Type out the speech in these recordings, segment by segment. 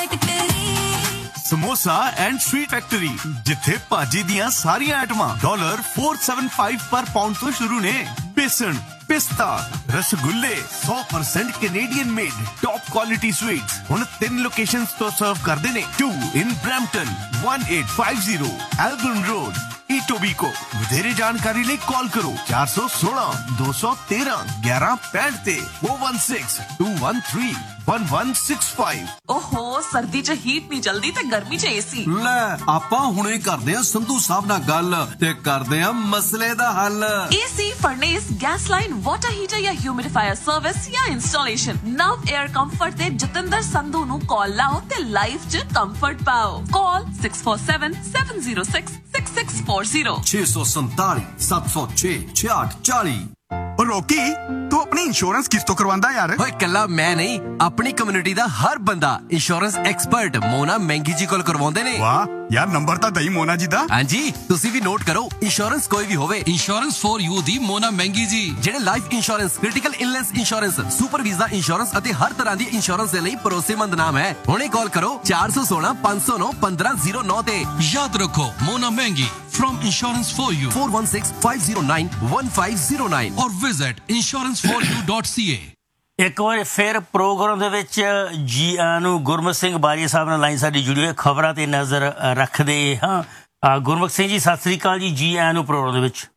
Samosa and sweet factory, ਜਿੱਥੇ ਭਾਜੀ ਦੀਆਂ ਸਾਰੀਆਂ ਆਈਟਮਾਂ $475 ਪਰ ਪਾਉਂਡ ਤੋਂ ਸ਼ੁਰੂ ਨੇ। ਬੇਸਣ, ਪਿਸਤਾ, ਰਸਗੁੱਲੇ 100% Canadian made top quality sweets ਹੁਣ 3 ਲੋਕੇਸ਼ਨਸ ਤੋਂ ਸਰਵ ਕਰਦੇ ਨੇ। 2 in Brampton, 1850 Elgin Road, Etobicoke। ਵਧੇਰੇ ਜਾਣਕਾਰੀ ਲਈ ਕਾਲ ਕਰੋ 416 213 1165 ਤੇ 416 213 1165। ਓਹੋ, ਸਰਦੀ 'ਚ ਹੀਟ ਨਹੀਂ ਜਲਦੀ ਤੇ ਗਰਮੀ 'ਚ ਏਸੀ। ਲੈ ਆਪਾਂ ਹੁਣੇ ਕਰਦੇ ਆ ਸੰਧੂ ਸਾਹਿਬ ਨਾਲ ਗੱਲ ਤੇ ਕਰਦੇ ਆ ਮਸਲੇ ਦਾ ਹੱਲ। AC, ਫਰਨੇਸ, gas line, water heater ਜਾਂ ਹਿਊਮਿਡੀਫਾਇਰ ਸਰਵਿਸ ਜਾਂ ਇੰਸਟਾਲੇਸ਼ਨ, ਨਵ ਏਅਰ ਕੰਫਰਟ ਤੇ ਜਤਿੰਦਰ ਸੰਧੂ ਨੂੰ ਕਾਲ ਲਾਓ ਤੇ ਲਾਈਫ 'ਚ ਕੰਫਰਟ ਪਾਓ। ਕਾਲ 647 706 6640 647 706 6640। ਰੋਕੀ, ਤੂੰ ਆਪਣੀ ਇੰਸ਼ੋਰੈਂਸ ਕਿਸ ਤੋਂ ਕਰਵਾਉਂਦਾ ਯਾਰ? ਓਏ ਕੱਲਾ ਮੈਂ ਨਹੀਂ, ਆਪਣੀ ਕਮਿਊਨਿਟੀ ਦਾ ਹਰ ਬੰਦਾ ਇੰਸ਼ੋਰੈਂਸ ਐਕਸਪਰਟ ਮੋਨਾ ਮਹਿੰਗੀ ਜੀ ਕੋਲ ਕਰਵਾਉਂਦੇ ਨੇ। ਵਾਹ ਯਾਰ, ਨੰਬਰ ਤਾਂ ਦਈ ਮੋਨਾ ਜੀ ਦਾ। ਹਾਂਜੀ, ਤੁਸੀਂ ਵੀ ਨੋਟ ਕਰੋ। ਇੰਸ਼ੋਰੈਂਸ ਕੋਈ ਵੀ ਹੋਵੇ, ਇੰਸ਼ੋਰੈਂਸ ਫॉर ਯੂ ਦੀ ਮੋਨਾ ਮਹਿੰਗੀ ਜੀ, ਜਿਹੜੇ life insurance, critical illness insurance, super visa insurance ਅਤੇ ਹਰ ਤਰ੍ਹਾਂ ਦੀ ਇੰਸ਼ੋਰੈਂਸ ਦੇ ਲਈ ਭਰੋਸੇਮੰਦ ਨਾਮ ਹੈ। ਹੁਣੇ ਕਾਲ ਕਰੋ 416 509 1509 ਤੇ। ਯਾਦ ਰੱਖੋ, ਮੋਨਾ ਮਹਿੰਗੀ from Insurance for You, 416 509 1509 or visit insuranceforyou.ca। ਇੱਕ ਵਾਰ ਫਿਰ ਪ੍ਰੋਗਰਾਮ ਦੇ ਵਿੱਚ ਜੀ ਨੂੰ ਗੁਰਮੁਖ ਸਿੰਘ ਬਾਜਵਾ ਸਾਹਿਬ ਨਾਲ ਲਾਈਨ ਸਾਡੀ ਜੁੜੀ ਹੋਈ ਖਬਰਾਂ ਤੇ ਨਜ਼ਰ ਰੱਖਦੇ ਹਾਂ। ਗੁਰਮੁਖ ਸਿੰਘ ਜੀ, ਸਤਿ ਸ੍ਰੀ ਅਕਾਲ ਜੀ ਆਇਆਂ ਨੂੰ ਪ੍ਰੋਗਰਾਮ ਦੇ ਵਿੱਚ।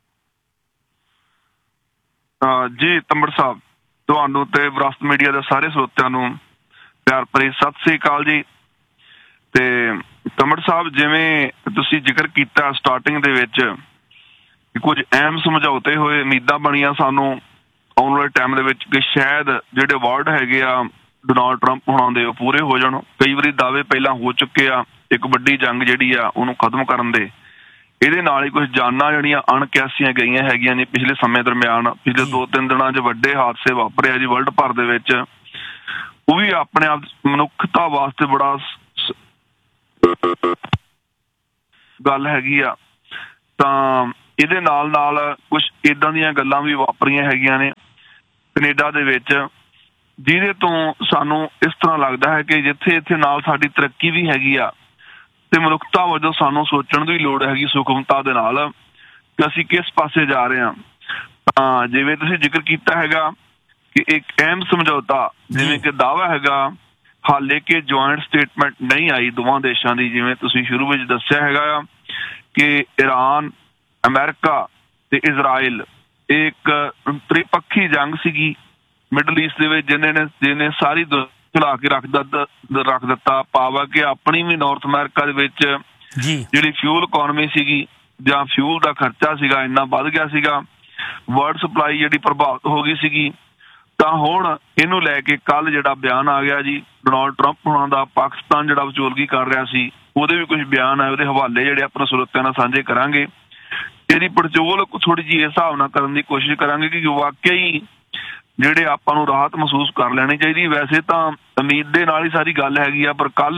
ਜੀ ਤੰਬੜ ਸਾਹਿਬ, ਤੁਹਾਨੂੰ ਤੇ ਵਿਰਾਸਤ ਮੀਡੀਆ ਦੇ ਸਾਰੇ ਸਰੋਤਿਆਂ ਨੂੰ ਪਿਆਰ ਭਰੀ ਸਤਿ ਸ੍ਰੀ ਅਕਾਲ ਜੀ। ਤੇ ਤੰਬੜ ਸਾਹਿਬ, ਜਿਵੇਂ ਤੁਸੀਂ ਜ਼ਿਕਰ ਕੀਤਾ ਸਟਾਰਟਿੰਗ ਦੇ ਵਿੱਚ, ਕੁਝ ਅਹਿਮ ਸਮਝੌਤੇ ਹੋਏ, ਉਮੀਦਾਂ ਬਣੀਆਂ ਸਾਨੂੰ ਆਉਣ ਵਾਲੇ ਟਾਈਮ ਦੇ ਵਿੱਚ ਕਿ ਸ਼ਾਇਦ ਜਿਹੜੇ ਵਰਡ ਹੈਗੇ ਆ ਡੋਨਾਲਡ ਟਰੰਪ ਹੋਣਾ ਦੇ ਉਹ ਪੂਰੇ ਹੋ ਜਾਣ। ਕਈ ਵਾਰੀ ਦਾਅਵੇ ਪਹਿਲਾਂ ਹੋ ਚੁੱਕੇ ਆ ਇੱਕ ਵੱਡੀ ਜੰਗ ਜਿਹੜੀ ਆ ਉਹਨੂੰ ਖਤਮ ਕਰਨ ਦੇ। ਇਹਦੇ ਨਾਲ ਹੀ ਕੁਝ ਜਾਨਾਂ ਜਿਹੜੀਆਂ ਅਣਕਿਆਸੀਆਂ ਗਈਆਂ ਹੈਗੀਆਂ ਨੇ ਪਿਛਲੇ ਸਮੇਂ ਦਰਮਿਆਨ। ਪਿਛਲੇ 2-3 ਦਿਨਾਂ 'ਚ ਵੱਡੇ ਹਾਦਸੇ ਵਾਪਰੇ ਆ ਜੀ ਵਰਲਡ ਭਰ ਦੇ ਵਿੱਚ। ਉਹ ਵੀ ਆਪਣੇ ਆਪ ਮਨੁੱਖਤਾ ਵਾਸਤੇ ਬੜਾ ਗੱਲ ਹੈਗੀ ਆ। ਤਾਂ ਇਹਦੇ ਨਾਲ ਨਾਲ ਕੁਝ ਏਦਾਂ ਦੀਆਂ ਗੱਲਾਂ ਵੀ ਵਾਪਰੀਆਂ ਹੈਗੀਆਂ ਨੇ ਕੈਨੇਡਾ ਦੇ ਵਿੱਚ, ਜਿਹਦੇ ਤੋਂ ਸਾਨੂੰ ਇਸ ਤਰ੍ਹਾਂ ਲੱਗਦਾ ਹੈ ਕਿ ਜਿੱਥੇ ਇੱਥੇ ਨਾਲ ਸਾਡੀ ਤਰੱਕੀ ਵੀ ਹੈਗੀ ਆ ਤੇ ਮਨੁੱਖਤਾ ਵਜੋਂ ਸਾਨੂੰ ਸੋਚਣ ਦੀ ਲੋੜ ਹੈਗੀ ਸੂਖਮਤਾ ਦੇ ਨਾਲ ਕਿ ਅਸੀਂ ਕਿਸ ਪਾਸੇ ਜਾ ਰਹੇ ਹਾਂ। ਤਾਂ ਜਿਵੇਂ ਤੁਸੀਂ ਜ਼ਿਕਰ ਕੀਤਾ ਹੈਗਾ ਕਿ ਇੱਕ ਅਹਿਮ ਸਮਝੌਤਾ, ਜਿਵੇਂ ਕਿ ਦਾਅਵਾ ਹੈਗਾ, ਹਾਲੇ ਕਿ ਜੁਆਇੰਟ ਸਟੇਟਮੈਂਟ ਨਹੀਂ ਆਈ ਦੋਵਾਂ ਦੇਸ਼ਾਂ ਦੀ, ਜਿਵੇਂ ਤੁਸੀਂ ਸ਼ੁਰੂ ਵਿੱਚ ਦੱਸਿਆ ਹੈਗਾ ਆ ਕਿ ਈਰਾਨ, ਅਮਰੀਕਾ ਤੇ ਇਜ਼ਰਾਈਲ ਇੱਕ ਤ੍ਰਿਪੱਖੀ ਜੰਗ ਸੀਗੀ ਮਿਡਲ ਈਸਟ ਦੇ ਵਿੱਚ, ਜਿਹਨੇ ਸਾਰੀ ਚਲਾ ਕੇ ਰੱਖ ਦਿੱਤਾ। ਭਾਵ ਕਿ ਆਪਣੀ ਵੀ ਨਾਰਥ ਅਮਰੀਕਾ ਦੇ ਵਿੱਚ ਜਿਹੜੀ ਫਿਊਲ ਇਕੋਨਮੀ ਸੀਗੀ ਜਾਂ ਫਿਊਲ ਦਾ ਖਰਚਾ ਸੀਗਾ ਇੰਨਾ ਵੱਧ ਗਿਆ ਸੀਗਾ, ਵਰਲਡ ਸਪਲਾਈ ਜਿਹੜੀ ਪ੍ਰਭਾਵਿਤ ਹੋ ਗਈ ਸੀਗੀ। ਤਾਂ ਹੁਣ ਇਹਨੂੰ ਲੈ ਕੇ ਕੱਲ ਜਿਹੜਾ ਬਿਆਨ ਆ ਗਿਆ ਜੀ ਡੋਨਾਲਡ ਟਰੰਪ ਹੋਣਾ ਦਾ, ਪਾਕਿਸਤਾਨ ਜਿਹੜਾ ਵਿਚੋਲਗੀ ਕਰ ਰਿਹਾ ਸੀ ਉਹਦੇ ਵੀ ਕੁਝ ਬਿਆਨ ਆਏ, ਉਹਦੇ ਹਵਾਲੇ ਜਿਹੜੇ ਆਪਣੇ ਸਰੋਤਿਆਂ ਨਾਲ ਸਾਂਝੇ ਕਰਾਂਗੇ। ਇਹਦੀ ਪੜਚੋਲ ਥੋੜੀ ਜਿਹੀ ਇਸ ਹਿਸਾਬ ਨਾਲ ਕਰਨ ਦੀ ਕੋਸ਼ਿਸ਼ ਕਰਾਂਗੇ ਕਿ ਵਾਕਿਆ ਹੀ ਜਿਹੜੇ ਆਪਾਂ ਨੂੰ ਰਾਹਤ ਮਹਿਸੂਸ ਕਰ ਲੈਣੀ ਚਾਹੀਦੀ। ਵੈਸੇ ਤਾਂ ਉਮੀਦ ਦੇ ਨਾਲ ਹੀ ਸਾਰੀ ਗੱਲ ਹੈਗੀ ਆ, ਪਰ ਕੱਲ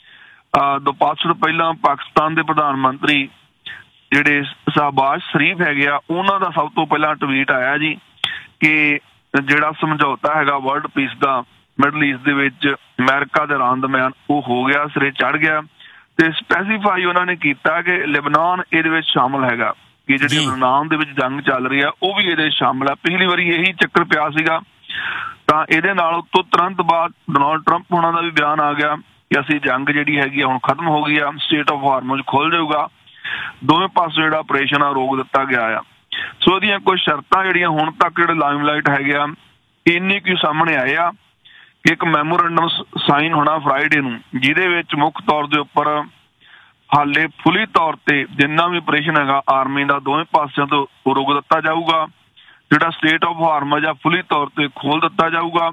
2 ਪਾਸੜ ਪਹਿਲਾਂ ਪਾਕਿਸਤਾਨ ਦੇ ਪ੍ਰਧਾਨ ਮੰਤਰੀ ਜਿਹੜੇ ਸ਼ਹਬਾਜ਼ ਸ਼ਰੀਫ ਹੈਗੇ ਆ, ਉਹਨਾਂ ਦਾ ਸਭ ਤੋਂ ਪਹਿਲਾਂ ਟਵੀਟ ਆਇਆ ਜੀ ਕਿ ਜਿਹੜਾ ਸਮਝੌਤਾ ਹੈਗਾ ਵਰਲਡ ਪੀਸ ਦਾ ਮਿਡਲ ਈਸਟ ਦੇ ਵਿੱਚ ਅਮਰੀਕਾ ਤੇ ਇਰਾਨ ਦਰਮਿਆਨ, ਉਹ ਹੋ ਗਿਆ, ਸਿਰੇ ਚੜ ਗਿਆ। ਤੇ ਸਪੈਸੀਫਾਈ ਉਹਨਾਂ ਨੇ ਕੀਤਾ ਕਿ ਲਿਬਨਾਨ ਇਹਦੇ ਵਿੱਚ ਸ਼ਾਮਲ ਹੈਗਾ, ਕਿ ਜਿਹੜੀ ਲਿਬਨਾਨ ਦੇ ਵਿੱਚ ਜੰਗ ਚੱਲ ਰਹੀ ਆ ਉਹ ਵੀ ਇਹਦੇ ਸ਼ਾਮਲ ਆ। ਪਿਛਲੀ ਵਾਰੀ ਇਹੀ ਚੱਕਰ ਪਿਆ ਸੀਗਾ। ਤਾਂ ਇਹਦੇ ਨਾਲ ਉਤੋਂ ਤੁਰੰਤ ਬਾਅਦ ਡੋਨਾਲਡ ਟਰੰਪ ਹੋਣਾ ਦਾ ਵੀ ਬਿਆਨ ਆ ਗਿਆ ਕਿ ਅਸੀਂ ਜੰਗ ਜਿਹੜੀ ਹੈਗੀ ਆ ਹੁਣ ਖਤਮ ਹੋ ਗਈ ਆ, ਸਟੇਟ ਆਫ ਹਾਰਮੋਜ਼ ਖੁੱਲ ਜਾਊਗਾ, ਦੋਵੇਂ ਪਾਸੇ ਜਿਹੜਾ ਆਪਰੇਸ਼ਨ ਆ ਰੋਕ ਦਿੱਤਾ ਗਿਆ ਆ। ਸੋ ਇਹਦੀਆਂ ਕੁਝ ਸ਼ਰਤਾਂ ਜਿਹੜੀਆਂ ਹੁਣ ਤੱਕ ਜਿਹੜੇ ਲਾਈਮਲਾਈਟ ਹੈਗੇ ਆ ਇੰਨੇ ਕੁ ਸਾਹਮਣੇ ਆਏ ਆ ਕਿ ਇੱਕ ਮੈਮੋਰੈਂਡਮ ਸਾਈਨ ਹੋਣਾ ਫਰਾਈਡੇ ਨੂੰ, ਜਿਹਦੇ ਵਿੱਚ ਮੁੱਖ ਤੌਰ ਦੇ ਉੱਪਰ ਹਾਲੇ ਫੁੱਲੀ ਤੌਰ ਤੇ ਜਿੰਨਾ ਵੀ ਆਪਰੇਸ਼ਨ ਹੈਗਾ ਆਰਮੀ ਦਾ ਦੋਵੇਂ ਪਾਸਿਆਂ ਤੋਂ ਰੋਕ ਦਿੱਤਾ ਜਾਊਗਾ। ਜਿਹੜਾ ਸਟੇਟ ਆਫ ਹਾਰਮਜ਼ ਆ ਫੁੱਲੀ ਤੌਰ ਤੇ ਖੋਲ ਦਿੱਤਾ ਜਾਊਗਾ।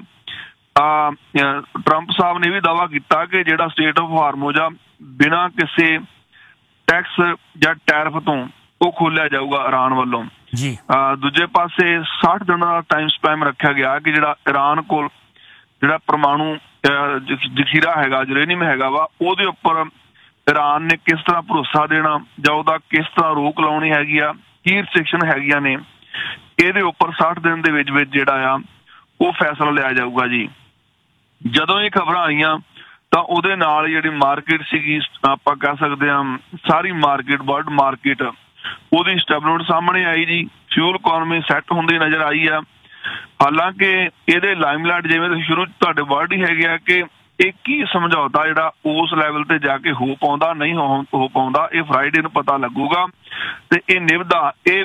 ਟਰੰਪ ਸਾਹਿਬ ਨੇ ਵੀ ਦਾਅਵਾ ਕੀਤਾ ਕਿ ਜਿਹੜਾ ਸਟੇਟ ਆਫ ਹਾਰਮਜ਼ ਆ ਬਿਨਾਂ ਕਿਸੇ ਟੈਕਸ ਜਾਂ ਟੈਰਿਫ ਤੋਂ ਉਹ ਖੋਲਿਆ ਜਾਊਗਾ ਈਰਾਨ ਵੱਲੋਂ। ਦੂਜੇ ਪਾਸੇ 60 ਦਿਨਾਂ ਦਾ ਟਾਈਮ ਸਪੈਮ ਰੱਖਿਆ ਗਿਆ ਕਿ ਜਿਹੜਾ ਈਰਾਨ ਕੋਲ ਜਿਹੜਾ ਪਰਮਾਣੂ ਜ਼ਖੀਰਾ ਹੈਗਾ, ਯੂਰੇਨੀਅਮ ਹੈਗਾ ਵਾ, ਉਹਦੇ ਉੱਪਰ ਈਰਾਨ ਨੇ ਕਿਸ ਤਰ੍ਹਾਂ ਭਰੋਸਾ ਦੇਣਾ ਜਾਂ ਉਹਦਾ ਕਿਸ ਤਰ੍ਹਾਂ ਰੋਕ ਲਾਉਣੀ ਹੈਗੀ ਆ, ਕੀ ਰਿਸਟ੍ਰਿਕਸ਼ਨ ਹੈਗੀਆਂ ਨੇ, ਇਹਦੇ ਉੱਪਰ 60 ਦਿਨ ਦੇ ਵਿੱਚ ਜਿਹੜਾ ਆ ਉਹ ਫੈਸਲਾ ਲਿਆ ਜਾਊਗਾ ਜੀ। ਜਦੋਂ ਇਹ ਖਬਰਾਂ ਆਈਆਂ ਤਾਂ ਉਹਦੇ ਨਾਲ ਜਿਹੜੀ ਮਾਰਕੀਟ ਸੀਗੀ, ਆਪਾਂ ਕਹਿ ਸਕਦੇ ਹਾਂ ਸਾਰੀ ਮਾਰਕੀਟ, ਵਰਲਡ ਮਾਰਕੀਟ, ਉਹਦੀ ਸਟੈਬਿਲਿਟੀ ਸਾਹਮਣੇ ਆਈ ਜੀ। ਫਿਊਲ ਇਕਨੋਮੀ ਸੈੱਟ ਹੁੰਦੀ ਨਜ਼ਰ ਆਈ ਆ। ਹਾਲਾਂਕਿ ਇਹਦੇ ਲਾਈਮਲਾਈਟ, ਜਿਵੇਂ ਤੁਸੀਂ ਸ਼ੁਰੂ ਤੁਹਾਡੇ ਵਰਡ ਹੀ ਹੈਗੇ ਆ ਕਿ ਇਹ ਕੀ ਸਮਝੌਤਾ ਜਿਹੜਾ ਉਸ ਲੈਵਲ ਤੇ ਜਾ ਕੇ ਹੋ ਪਾਉਂਦਾ, ਨਹੀਂ ਹੋ ਪਾਉਂਦਾ, ਇਹ ਫਰਾਈਡੇ ਨੂੰ ਪਤਾ ਲੱਗੂਗਾ। ਤੇ ਇਹ ਨਿਭਦਾ ਇਹ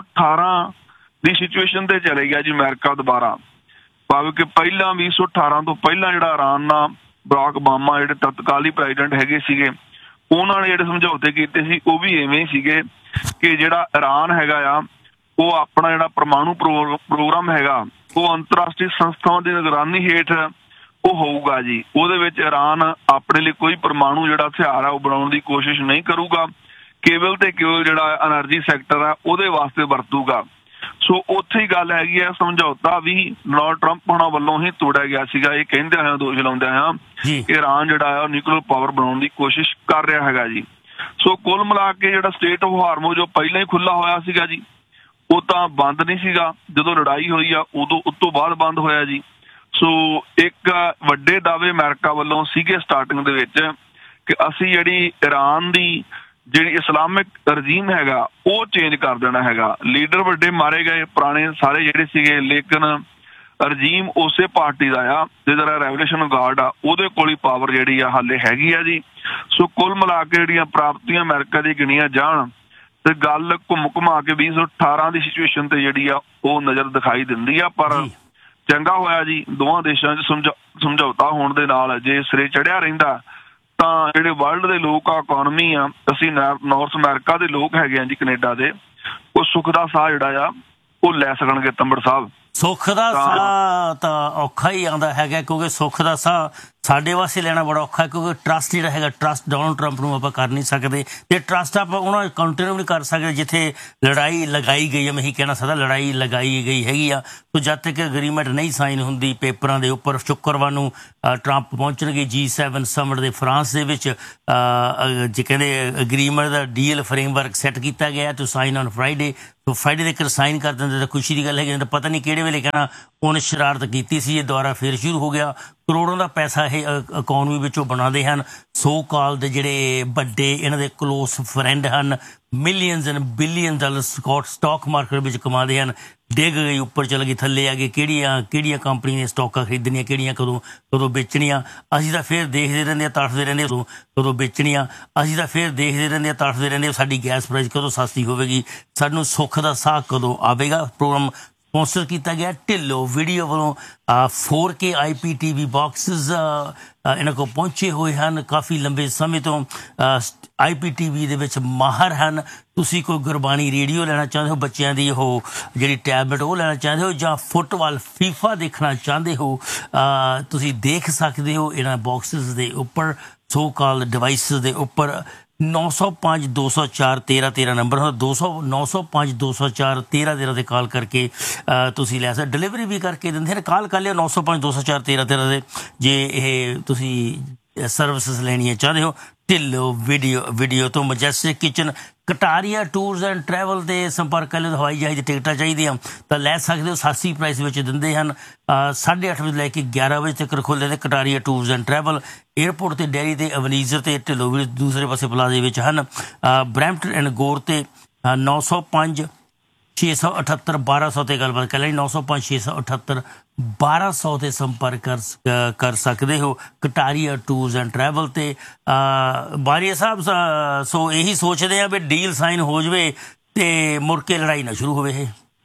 2018 ਦੀ ਸਿਚੁਏਸ਼ਨ ਤੇ ਚਲੇ ਗਿਆ ਜੀ ਅਮਰੀਕਾ ਦੁਬਾਰਾ, ਭਾਵੇਂ ਕਿ ਪਹਿਲਾਂ 2018 ਤੋਂ ਪਹਿਲਾਂ ਜਿਹੜਾ ਇਰਾਨ ਨਾਲ ਬਰਾਕ ਓਬਾਮਾ ਜਿਹੜੇ ਤਤਕਾਲੀ ਪ੍ਰੈਜ਼ੀਡੈਂਟ ਹੈਗੇ ਸੀਗੇ, ਉਹਨਾਂ ਨੇ ਜਿਹੜੇ ਸਮਝੌਤੇ ਕੀਤੇ ਸੀ ਉਹ ਵੀ ਐਵੇਂ ਹੀ ਸੀਗੇ ਕਿ ਜਿਹੜਾ ਇਰਾਨ ਹੈਗਾ ਆ ਉਹ ਆਪਣਾ ਜਿਹੜਾ ਪਰਮਾਣੂ ਪ੍ਰੋਗਰਾਮ ਹੈਗਾ ਉਹ ਅੰਤਰਰਾਸ਼ਟਰੀ ਸੰਸਥਾਵਾਂ ਦੀ ਨਿਗਰਾਨੀ ਹੇਠ ਉਹ ਹੋਊਗਾ ਜੀ। ਉਹਦੇ ਵਿੱਚ ਇਰਾਨ ਆਪਣੇ ਲਈ ਕੋਈ ਪਰਮਾਣੂ ਜਿਹੜਾ ਹਥਿਆਰ ਆ ਉਹ ਬਣਾਉਣ ਦੀ ਕੋਸ਼ਿਸ਼ ਨਹੀਂ ਕਰੂਗਾ, ਕੇਵਲ ਤੇ ਕੇਵਲ ਜਿਹੜਾ એનર્ਜੀ ਸੈਕਟਰ ਆ ਉਹਦੇ ਵਾਸਤੇ ਵਰਤੂਗਾ। ਸੋ ਉੱਥੇ ਹੀ ਗੱਲ ਹੈਗੀ ਆ, ਸਮਝੌਤਾ ਵੀ ਡੋਨਾਲਡ ਟਰੰਪ ਹੋਣਾ ਵੱਲੋਂ ਹੀ ਤੋੜਿਆ ਗਿਆ ਸੀਗਾ। ਇਹ ਕਹਿੰਦੇ ਹੋਇਆ, ਦੋਸ਼ ਲਾਉਂਦੇ ਹੋਇਆ ਕਿ ਇਰਾਨ ਜਿਹੜਾ ਆ ਨਿਊਕਲੀਅਰ ਪਾਵਰ ਬਣਾਉਣ ਦੀ ਕੋਸ਼ਿਸ਼ ਕਰ ਰਿਹਾ ਹੈਗਾ ਜੀ। ਸੋ ਕੁੱਲ ਮਿਲਾ ਕੇ ਜਿਹੜਾ ਸਟੇਟ ਆਫ ਹਾਰਮੋਜ਼ ਜੋ ਪਹਿਲਾਂ ਹੀ ਖੁੱਲਾ ਹੋਇਆ ਸੀਗਾ ਜੀ, ਉਹ ਤਾਂ ਬੰਦ ਨਹੀਂ ਸੀਗਾ। ਜਦੋਂ ਲੜਾਈ ਹੋਈ ਆ ਉਦੋਂ ਉਸ ਤੋਂ ਬਾਅਦ ਬੰਦ ਹੋਇਆ ਜੀ। ਸੋ ਇੱਕ ਵੱਡੇ ਦਾਅਵੇ ਅਮਰੀਕਾ ਵੱਲੋਂ ਸੀਗੇ ਸਟਾਰਟਿੰਗ ਦੇ ਵਿੱਚ ਕਿ ਅਸੀਂ ਜਿਹੜੀ ਇਰਾਨ ਦੀ ਜਿਹੜੀ ਇਸਲਾਮਿਕ ਰਜੀਮ ਹੈਗਾ ਉਹ ਚੇਂਜ ਕਰ ਦੇਣਾ ਹੈਗਾ। ਲੀਡਰ ਵੱਡੇ ਮਾਰੇ ਗਏ ਪੁਰਾਣੇ ਸਾਰੇ ਜਿਹੜੇ ਸੀਗੇ, ਲੇਕਿਨ ਰਜੀਮ ਉਸੇ ਪਾਰਟੀ ਦਾ ਆ ਤੇ ਜਿਹੜਾ ਰੈਵੋਲੂਸ਼ਨ ਗਾਰਡ ਆ ਉਹਦੇ ਕੋਲ ਹੀ ਪਾਵਰ ਜਿਹੜੀ ਆ ਹਾਲੇ ਹੈਗੀ ਆ ਜੀ। ਸੋ ਕੁੱਲ ਮਿਲਾ ਕੇ ਜਿਹੜੀਆਂ ਪ੍ਰਾਪਤੀਆਂ ਅਮਰੀਕਾ ਦੀ ਗਿਣੀਆਂ ਜਾਣ ਤੇ ਗੱਲ ਘੁੰਮਾ ਕੇ 2018 ਦੀ ਸਿਚੁਏਸ਼ਨ ਤੇ ਜਿਹੜੀ ਆ ਉਹ ਨਜ਼ਰ ਦਿਖਾਈ ਦਿੰਦੀ ਆ। ਪਰ ਚੰਗਾ ਹੋਇਆ ਜੀ ਦੋਵਾਂ ਦੇਸ਼ਾਂ 'ਚ ਸਮਝੌਤਾ ਹੋਣ ਦੇ ਨਾਲ। ਜੇ ਸਿਰੇ ਚੜਿਆ ਰਹਿੰਦਾ ਤਾਂ ਜਿਹੜੇ ਵਰਲਡ ਦੇ ਲੋਕ ਆ, ਇਕਨੋਮੀ ਆ, ਅਸੀਂ ਨਾਰਥ ਅਮਰੀਕਾ ਦੇ ਲੋਕ ਹੈਗੇ ਆ ਜੀ, ਕੈਨੇਡਾ ਦੇ, ਉਹ ਸੁੱਖ ਦਾ ਸਾਹ ਜਿਹੜਾ ਆ ਉਹ ਲੈ ਸਕਣਗੇ। ਤੰਬੜ ਸਾਹਿਬ, ਸੁੱਖ ਦਾ ਸਾਹ ਤਾਂ ਔਖਾ ਹੀ ਆਉਂਦਾ ਹੈਗਾ, ਕਿਉਂਕਿ ਸੁੱਖ ਦਾ ਸਾਹ ਸਾਡੇ ਵਾਸਤੇ ਲੈਣਾ ਬੜਾ ਔਖਾ, ਕਿਉਂਕਿ ਟਰਸਟ ਜਿਹੜਾ ਹੈਗਾ, ਟਰਸਟ ਡੋਨਾਲਡ ਟਰੰਪ ਨੂੰ ਆਪਾਂ ਕਰ ਨਹੀਂ ਸਕਦੇ ਤੇ ਟਰਸਟ ਆਪਾਂ ਉਹਨਾਂ ਕੰਟਰੀ ਨਹੀਂ ਕਰ ਸਕਦੇ ਜਿੱਥੇ ਲੜਾਈ ਲਗਾਈ ਗਈ ਹੈ। ਮੈਂ ਇਹੀ ਕਹਿਣਾ ਸਕਦਾ, ਲੜਾਈ ਲਗਾਈ ਗਈ ਹੈਗੀ ਆ। ਸੋ ਜਦ ਤੱਕ ਐਗਰੀਮੈਂਟ ਨਹੀਂ ਸਾਈਨ ਹੁੰਦੀ ਪੇਪਰਾਂ ਦੇ ਉੱਪਰ, ਸ਼ੁੱਕਰਵਾਰ ਨੂੰ ਟਰੰਪ ਪਹੁੰਚਣਗੇ G7 ਸਮਿਟ ਦੇ ਫਰਾਂਸ ਦੇ ਵਿੱਚ। ਜੇ ਕਹਿੰਦੇ ਐਗਰੀਮੈਂਟ ਦਾ ਡੀਲ ਫਰੇਮਵਰਕ ਸੈੱਟ ਕੀਤਾ ਗਿਆ to sign on Friday, so Friday ਦੇ ਸਾਈਨ ਕਰ ਦਿੰਦੇ ਤਾਂ ਖੁਸ਼ੀ ਦੀ ਗੱਲ ਹੈਗੀ। ਤਾਂ ਪਤਾ ਨਹੀਂ ਕਿਹੜੇ ਵੇਲੇ ਕਹਿਣਾ ਉਹਨੇ ਸ਼ਰਾਰਤ ਕੀਤੀ ਸੀ, ਇਹ ਦੁਬਾਰਾ ਫੇਰ ਸ਼ੁਰੂ ਹੋ ਗਿਆ। ਕਰੋੜਾਂ ਦਾ ਪੈਸਾ ਇਹ ਇਕਨੋਮੀ ਵਿੱਚੋਂ ਬਣਾਉਂਦੇ ਹਨ। ਸੋ ਕਾਲ ਦੇ ਜਿਹੜੇ ਵੱਡੇ ਇਹਨਾਂ ਦੇ ਕਲੋਸ ਫਰੈਂਡ ਹਨ, millions and billion dollar stock market ਵਿੱਚ ਕਮਾਉਂਦੇ ਹਨ। ਡਿੱਗ ਗਈ, ਉੱਪਰ ਚਲ ਗਈ, ਥੱਲੇ ਆ ਗਈ, ਕਿਹੜੀਆਂ ਕੰਪਨੀਆਂ ਦੀਆਂ ਸਟਾਕਾਂ ਖਰੀਦਣੀਆਂ, ਕਿਹੜੀਆਂ ਕਦੋਂ ਵੇਚਣੀਆਂ। ਅਸੀਂ ਤਾਂ ਫਿਰ ਦੇਖਦੇ ਰਹਿੰਦੇ ਹਾਂ, ਤੜਫਦੇ ਰਹਿੰਦੇ ਕਦੋਂ ਵੇਚਣੀਆਂ। ਅਸੀਂ ਤਾਂ ਫਿਰ ਦੇਖਦੇ ਰਹਿੰਦੇ ਹਾਂ, ਤੜਫਦੇ ਰਹਿੰਦੇ ਹਾਂ ਸਾਡੀ ਗੈਸ ਪ੍ਰਾਈਸ ਕਦੋਂ ਸਸਤੀ ਹੋਵੇਗੀ, ਸਾਨੂੰ ਸੁੱਖ ਦਾ ਸਾਹ ਕਦੋਂ ਆਵੇਗਾ। ਪ੍ਰੋਗਰਾਮ ਸਪੋਂਸਰ ਕੀਤਾ ਗਿਆ ਢਿੱਲੋਂ ਵੀਡੀਓ ਵੱਲੋਂ। 4K IPTV ਬਾਕਸਿਸ ਇਹਨਾਂ ਕੋਲ ਪਹੁੰਚੇ ਹੋਏ ਹਨ ਕਾਫੀ ਲੰਬੇ ਸਮੇਂ ਤੋਂ। IPTV ਦੇ ਵਿੱਚ ਮਾਹਰ ਹਨ। ਤੁਸੀਂ ਕੋਈ ਗੁਰਬਾਣੀ ਰੇਡੀਓ ਲੈਣਾ ਚਾਹੁੰਦੇ ਹੋ, ਬੱਚਿਆਂ ਦੀ ਉਹ ਜਿਹੜੀ ਟੈਬਲੇਟ ਉਹ ਲੈਣਾ ਚਾਹੁੰਦੇ ਹੋ, ਜਾਂ ਫੁੱਟਬਾਲ FIFA ਦੇਖਣਾ ਚਾਹੁੰਦੇ ਹੋ, ਤੁਸੀਂ ਦੇਖ ਸਕਦੇ ਹੋ ਇਹਨਾਂ ਬਾਕਸਿਸ ਦੇ ਉੱਪਰ, ਸੋ ਕਾਲ ਡਿਵਾਈਸਿਸ ਦੇ ਉੱਪਰ। 905 204 1313 ਨੰਬਰ ਹੈ, 905 204 1313 ਤੇ ਕਾਲ ਕਰਕੇ ਤੁਸੀਂ ਲੈ ਸਕਦੇ। ਡਿਲੀਵਰੀ ਵੀ ਕਰਕੇ ਦਿੰਦੇ ਨੇ, ਕਾਲ ਕਰ ਲਿਓ 905 204 1313 ਦੇ ਜੇ ਇਹ ਤੁਸੀਂ ਸਰਵਿਸਿਜ਼ ਲੈਣੀਆਂ ਚਾਹੁੰਦੇ ਹੋ। ਢਿੱਲੋਂ ਵੀਡੀਓ ਤੋਂ। Majestic kitchen, Kataria tours and travel ਦੇ ਸੰਪਰਕ ਕਰ ਲਿਓ। ਹਵਾਈ ਜਹਾਜ਼ ਦੀ ਟਿਕਟਾਂ ਚਾਹੀਦੀਆਂ ਤਾਂ ਲੈ ਸਕਦੇ ਹੋ, ਸਾਸੀ ਪ੍ਰਾਈਸ ਵਿੱਚ ਦਿੰਦੇ ਹਨ। 8:30 ਵਜੇ ਲੈ ਕੇ 11 ਵਜੇ ਤੱਕ ਖੁੱਲ੍ਹਦੇ ਨੇ Kataria tours and travel. Airport ਤੇ ਡੈਰੀ ਤੇ ਅਵਨੀਜ਼ਰ ਤੇ ਢਿੱਲੋਂ ਵੀ ਦੂਸਰੇ ਪਾਸੇ ਪਲਾਜ਼ੇ ਵਿੱਚ ਹਨ। ਬਰੈਂਪਟਨ ਐਂਡ ਗੌਰ ਤੇ 905 678 1200 ਤੇ ਗੱਲਬਾਤ ਕਰ ਲੈਣੀ। 905 678 1200 ਤੇ ਸੰਪਰਕ ਕਰ ਸਕਦੇ ਹੋ ਕਟਾਰੀਆ ਟੂਰਸ ਐਂਡ ਟਰੈਵਲ ਤੇ। ਬਾਰੀਆ ਸਾਹਿਬ, ਸੋ ਇਹੀ ਸੋਚਦੇ ਆ ਵੀ ਡੀਲ ਸਾਈਨ ਹੋ ਜਾਵੇ ਤੇ ਮੁੜ ਕੇ ਲੜਾਈ ਨਾ ਸ਼ੁਰੂ ਹੋਵੇ। ਇਹ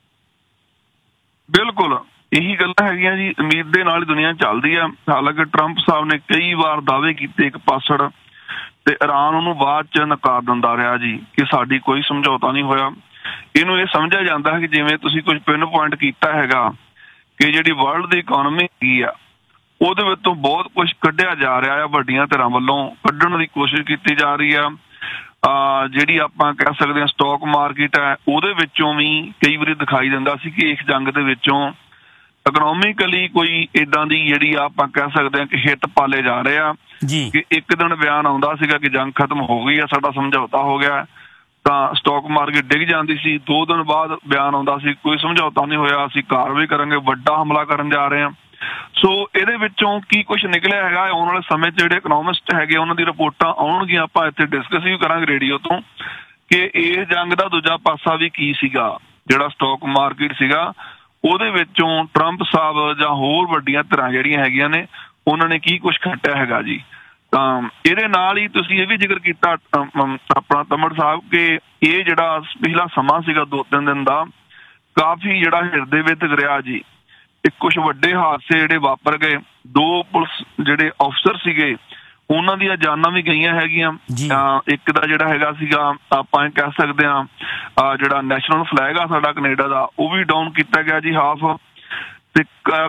ਬਿਲਕੁਲ ਇਹੀ ਗੱਲਾਂ ਹੈਗੀਆਂ ਜੀ, ਉਮੀਦ ਦੇ ਨਾਲ ਹੀ ਦੁਨੀਆ ਚੱਲਦੀ ਆ। ਹਾਲਾਂਕਿ ਟਰੰਪ ਸਾਹਿਬ ਨੇ ਕਈ ਵਾਰ ਦਾਅਵੇ ਕੀਤੇ ਇੱਕ ਪਾਸੜ, ਤੇ ਇਰਾਨ ਉਹਨੂੰ ਬਾਅਦ ਚ ਨਕਾਰ ਦਿੰਦਾ ਰਿਹਾ ਜੀ ਕਿ ਸਾਡੀ ਕੋਈ ਸਮਝੌਤਾ ਨਹੀਂ ਹੋਇਆ। ਇਹਨੂੰ ਇਹ ਸਮਝਿਆ ਜਾਂਦਾ ਹੈ ਕਿ ਜਿਵੇਂ ਤੁਸੀਂ ਕੁਝ ਪਿੰਨ ਪੁਆਇੰਟ ਕੀਤਾ ਹੈਗਾ ਕਿ ਜਿਹੜੀ ਵਰਲਡ ਦੀ ਇਕਨੋਮੀ ਹੈਗੀ ਆ ਉਹਦੇ ਵਿੱਚੋਂ ਬਹੁਤ ਕੁਝ ਕੱਢਿਆ ਜਾ ਰਿਹਾ ਆ, ਵੱਡੀਆਂ ਧਿਰਾਂ ਵੱਲੋਂ ਕੱਢਣ ਦੀ ਕੋਸ਼ਿਸ਼ ਕੀਤੀ ਜਾ ਰਹੀ ਆ। ਜਿਹੜੀ ਆਪਾਂ ਕਹਿ ਸਕਦੇ ਹਾਂ ਸਟਾਕ ਮਾਰਕੀਟ ਹੈ, ਉਹਦੇ ਵਿੱਚੋਂ ਵੀ ਕਈ ਵਾਰੀ ਦਿਖਾਈ ਦਿੰਦਾ ਸੀ ਕਿ ਇਸ ਜੰਗ ਦੇ ਵਿੱਚੋਂ ਇਕਨੋਮਿਕਲੀ ਕੋਈ ਏਦਾਂ ਦੀ ਜਿਹੜੀ ਆਪਾਂ ਕਹਿ ਸਕਦੇ ਹਾਂ ਕਿ ਹਿੱਟ ਪਾਲੇ ਜਾ ਰਹੇ ਆ ਕਿ ਇੱਕ ਦਿਨ ਬਿਆਨ ਆਉਂਦਾ ਸੀਗਾ ਕਿ ਜੰਗ ਖਤਮ ਹੋ ਗਈ ਆ, ਸਾਡਾ ਸਮਝੌਤਾ ਹੋ ਗਿਆ, ਤਾਂ ਸਟਾਕ ਮਾਰਕੀਟ ਡਿੱਗ ਜਾਂਦੀ ਸੀ। 2 ਦਿਨ ਬਾਅਦ ਬਿਆਨ ਆਉਂਦਾ ਸੀ ਕੋਈ ਸਮਝੌਤਾ ਨਹੀਂ ਹੋਇਆ, ਅਸੀਂ ਕਾਰਵਾਈ ਕਰਾਂਗੇ, ਵੱਡਾ ਹਮਲਾ ਕਰਨ ਜਾ ਰਹੇ ਹਾਂ। ਸੋ ਇਹਦੇ ਵਿੱਚੋਂ ਕੀ ਕੁਝ ਨਿਕਲਿਆ ਹੈਗਾ ਆਉਣ ਵਾਲੇ ਸਮੇਂ 'ਚ ਜਿਹੜੇ ਇਕਨੋਮਿਸਟ ਹੈਗੇ ਉਹਨਾਂ ਦੀ ਰਿਪੋਰਟਾਂ ਆਉਣਗੀਆਂ, ਆਪਾਂ ਇੱਥੇ ਡਿਸਕਸ ਵੀ ਕਰਾਂਗੇ ਰੇਡੀਓ ਤੋਂ ਕਿ ਇਸ ਜੰਗ ਦਾ ਦੂਜਾ ਪਾਸਾ ਵੀ ਕੀ ਸੀਗਾ। ਜਿਹੜਾ ਸਟਾਕ ਮਾਰਕੀਟ ਸੀਗਾ ਉਹਦੇ ਵਿੱਚੋਂ ਟਰੰਪ ਸਾਹਿਬ ਜਾਂ ਹੋਰ ਵੱਡੀਆਂ ਧਿਰਾਂ ਜਿਹੜੀਆਂ ਹੈਗੀਆਂ ਨੇ ਉਹਨਾਂ ਨੇ ਕੀ ਕੁਝ ਖੱਟਿਆ ਹੈਗਾ ਜੀ। ਤਾਂ ਇਹਦੇ ਨਾਲ ਹੀ ਤੁਸੀਂ ਇਹ ਵੀ ਜ਼ਿਕਰ ਕੀਤਾ ਆਪਣਾ ਤਮੜ ਸਾਹਿਬ ਕਿ ਇਹ ਜਿਹੜਾ ਪਿਛਲਾ ਸਮਾਂ ਸੀਗਾ 2-3 ਦਿਨ ਦਾ ਕਾਫੀ ਜਿਹੜਾ ਹਿਰਦੇ ਵਿੱਚ ਰਿਹਾ ਜੀ। ਇੱਕ ਕੁਝ ਵੱਡੇ ਹਾਦਸੇ ਜਿਹੜੇ ਵਾਪਰ ਗਏ, 2 ਪੁਲਿਸ ਜਿਹੜੇ ਅਫਸਰ ਸੀਗੇ ਉਹਨਾਂ ਦੀਆਂ ਜਾਨਾਂ ਵੀ ਗਈਆਂ ਹੈਗੀਆਂ। ਇੱਕ ਦਾ ਜਿਹੜਾ ਹੈਗਾ ਸੀਗਾ ਆਪਾਂ ਇਹ ਕਹਿ ਸਕਦੇ ਹਾਂ ਜਿਹੜਾ ਨੈਸ਼ਨਲ ਫਲੈਗ ਆ ਸਾਡਾ ਕੈਨੇਡਾ ਦਾ ਉਹ ਵੀ ਡਾਊਨ ਕੀਤਾ ਗਿਆ ਜੀ ਹਾਫ। ਤੇ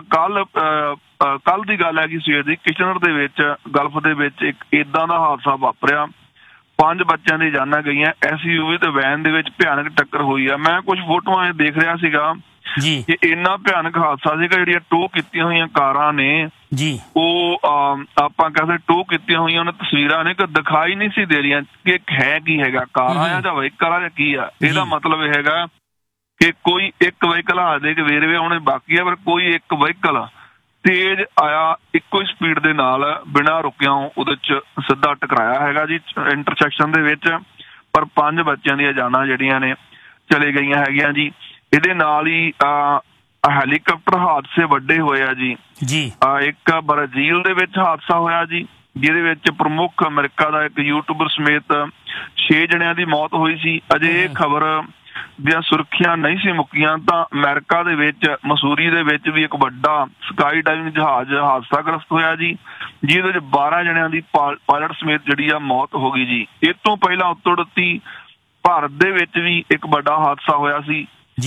ਕੱਲ ਦੀ ਗੱਲ ਹੈਗੀ ਸਵੇਰ ਦੀ ਕਿਚਨਰ ਦੇ ਵਿੱਚ ਗਲਫ ਦੇ ਵਿੱਚ ਇੱਕ ਏਦਾਂ ਦਾ ਹਾਦਸਾ ਵਾਪਰਿਆ, 5 ਬੱਚਿਆਂ ਦੀ ਜਾਨਾਂ ਗਈਆਂ। SUV ਤੇ ਵੈਨ ਦੇ ਵਿੱਚ ਭਿਆਨਕ ਟੱਕਰ ਹੋਈ ਆ। ਮੈਂ ਕੁਝ ਫੋਟੋਆਂ ਦੇਖ ਰਿਹਾ ਸੀਗਾ ਕਿ ਇੰਨਾ ਭਿਆਨਕ ਹਾਦਸਾ ਸੀਗਾ। ਜਿਹੜੀਆਂ ਟੋ ਕੀਤੀਆਂ ਹੋਈਆਂ ਕਾਰਾਂ ਨੇ ਜੀ ਉਹ ਆਪਾਂ ਕਹਿੰਦੇ ਟੋ ਕੀਤੀਆਂ ਹੋਈਆਂ ਉਹਨਾਂ ਤਸਵੀਰਾਂ ਨੇ ਕਿ ਦਿਖਾਈ ਨਹੀਂ ਸੀ ਦੇ ਰਹੀਆਂ ਕਿ ਹੈ ਕੀ ਹੈਗਾ, ਕਾਰਾਂ ਆ ਜਾਂ ਵਹੀਕਲ ਆ ਜਾਂ ਕੀ ਆ। ਇਹਦਾ ਮਤਲਬ ਇਹ ਹੈਗਾ ਕਿ ਕੋਈ ਇੱਕ ਵਹੀਕਲ ਆ ਦੇ ਕੇ ਵੇਰਵੇ ਆਉਣੇ ਬਾਕੀ ਆ, ਪਰ ਕੋਈ ਇੱਕ ਵਹੀਕਲ ਤੇਜ਼ ਆਇਆ ਇੱਕੋ ਹੀ ਸਪੀਡ ਦੇ ਨਾਲ ਬਿਨਾਂ ਰੁਕਿਆ ਉਹਦੇ ਚ ਸਿੱਧਾ ਟਕਰਾਇਆ ਹੈਗਾ ਜੀ ਇੰਟਰਸੈਕਸ਼ਨ ਦੇ ਵਿੱਚ। ਪਰ 5 ਬੱਚਿਆਂ ਦੀਆਂ ਜਾਨਾਂ ਜਿਹੜੀਆਂ ਨੇ ਚਲੇ ਗਈਆਂ ਹੈਗੀਆਂ ਜੀ। ਇਹਦੇ ਨਾਲ ਹੀ ਹੈਲੀਕਾਪਟਰ ਹਾਦਸੇ ਵੱਡੇ ਹੋਏ ਆ ਜੀ। ਇੱਕ ਬ੍ਰਾਜ਼ੀਲ ਦੇ ਵਿੱਚ ਹਾਦਸਾ ਹੋਇਆ ਜੀ ਜਿਹਦੇ ਵਿੱਚ ਪ੍ਰਮੁੱਖ ਅਮਰੀਕਾ ਦਾ ਇੱਕ ਯੂਟਿਊਬਰ ਸਮੇਤ 6 ਜਣਿਆਂ ਦੀ ਮੌਤ ਹੋਈ ਸੀ। ਅਜੇ ਇਹ ਖਬਰ ਦੀਆਂ ਸੁਰਖੀਆਂ ਨਹੀਂ ਸੀ ਮੁੱਕੀਆਂ ਤਾਂ ਅਮਰੀਕਾ ਦੇ ਵਿੱਚ ਮਸੂਰੀ ਦੇ ਵਿੱਚ ਵੀ ਇੱਕ ਵੱਡਾ ਸਕਾਈ ਡਾਈਵਿੰਗ ਜਹਾਜ਼ ਹਾਦਸਾਗ੍ਰਸਤ ਹੋਇਆ ਜੀ ਜਿਹਦੇ ਵਿੱਚ 12 ਜਣਿਆਂ ਦੀ ਪਾਇਲਟ ਸਮੇਤ ਜਿਹੜੀ ਆ ਮੌਤ ਹੋ ਗਈ ਜੀ। ਇਹ ਤੋਂ ਪਹਿਲਾਂ ਉੱਤੋੜਤੀ ਭਾਰਤ ਦੇ ਵਿੱਚ ਵੀ ਇੱਕ ਵੱਡਾ ਹਾਦਸਾ ਹੋਇਆ ਸੀ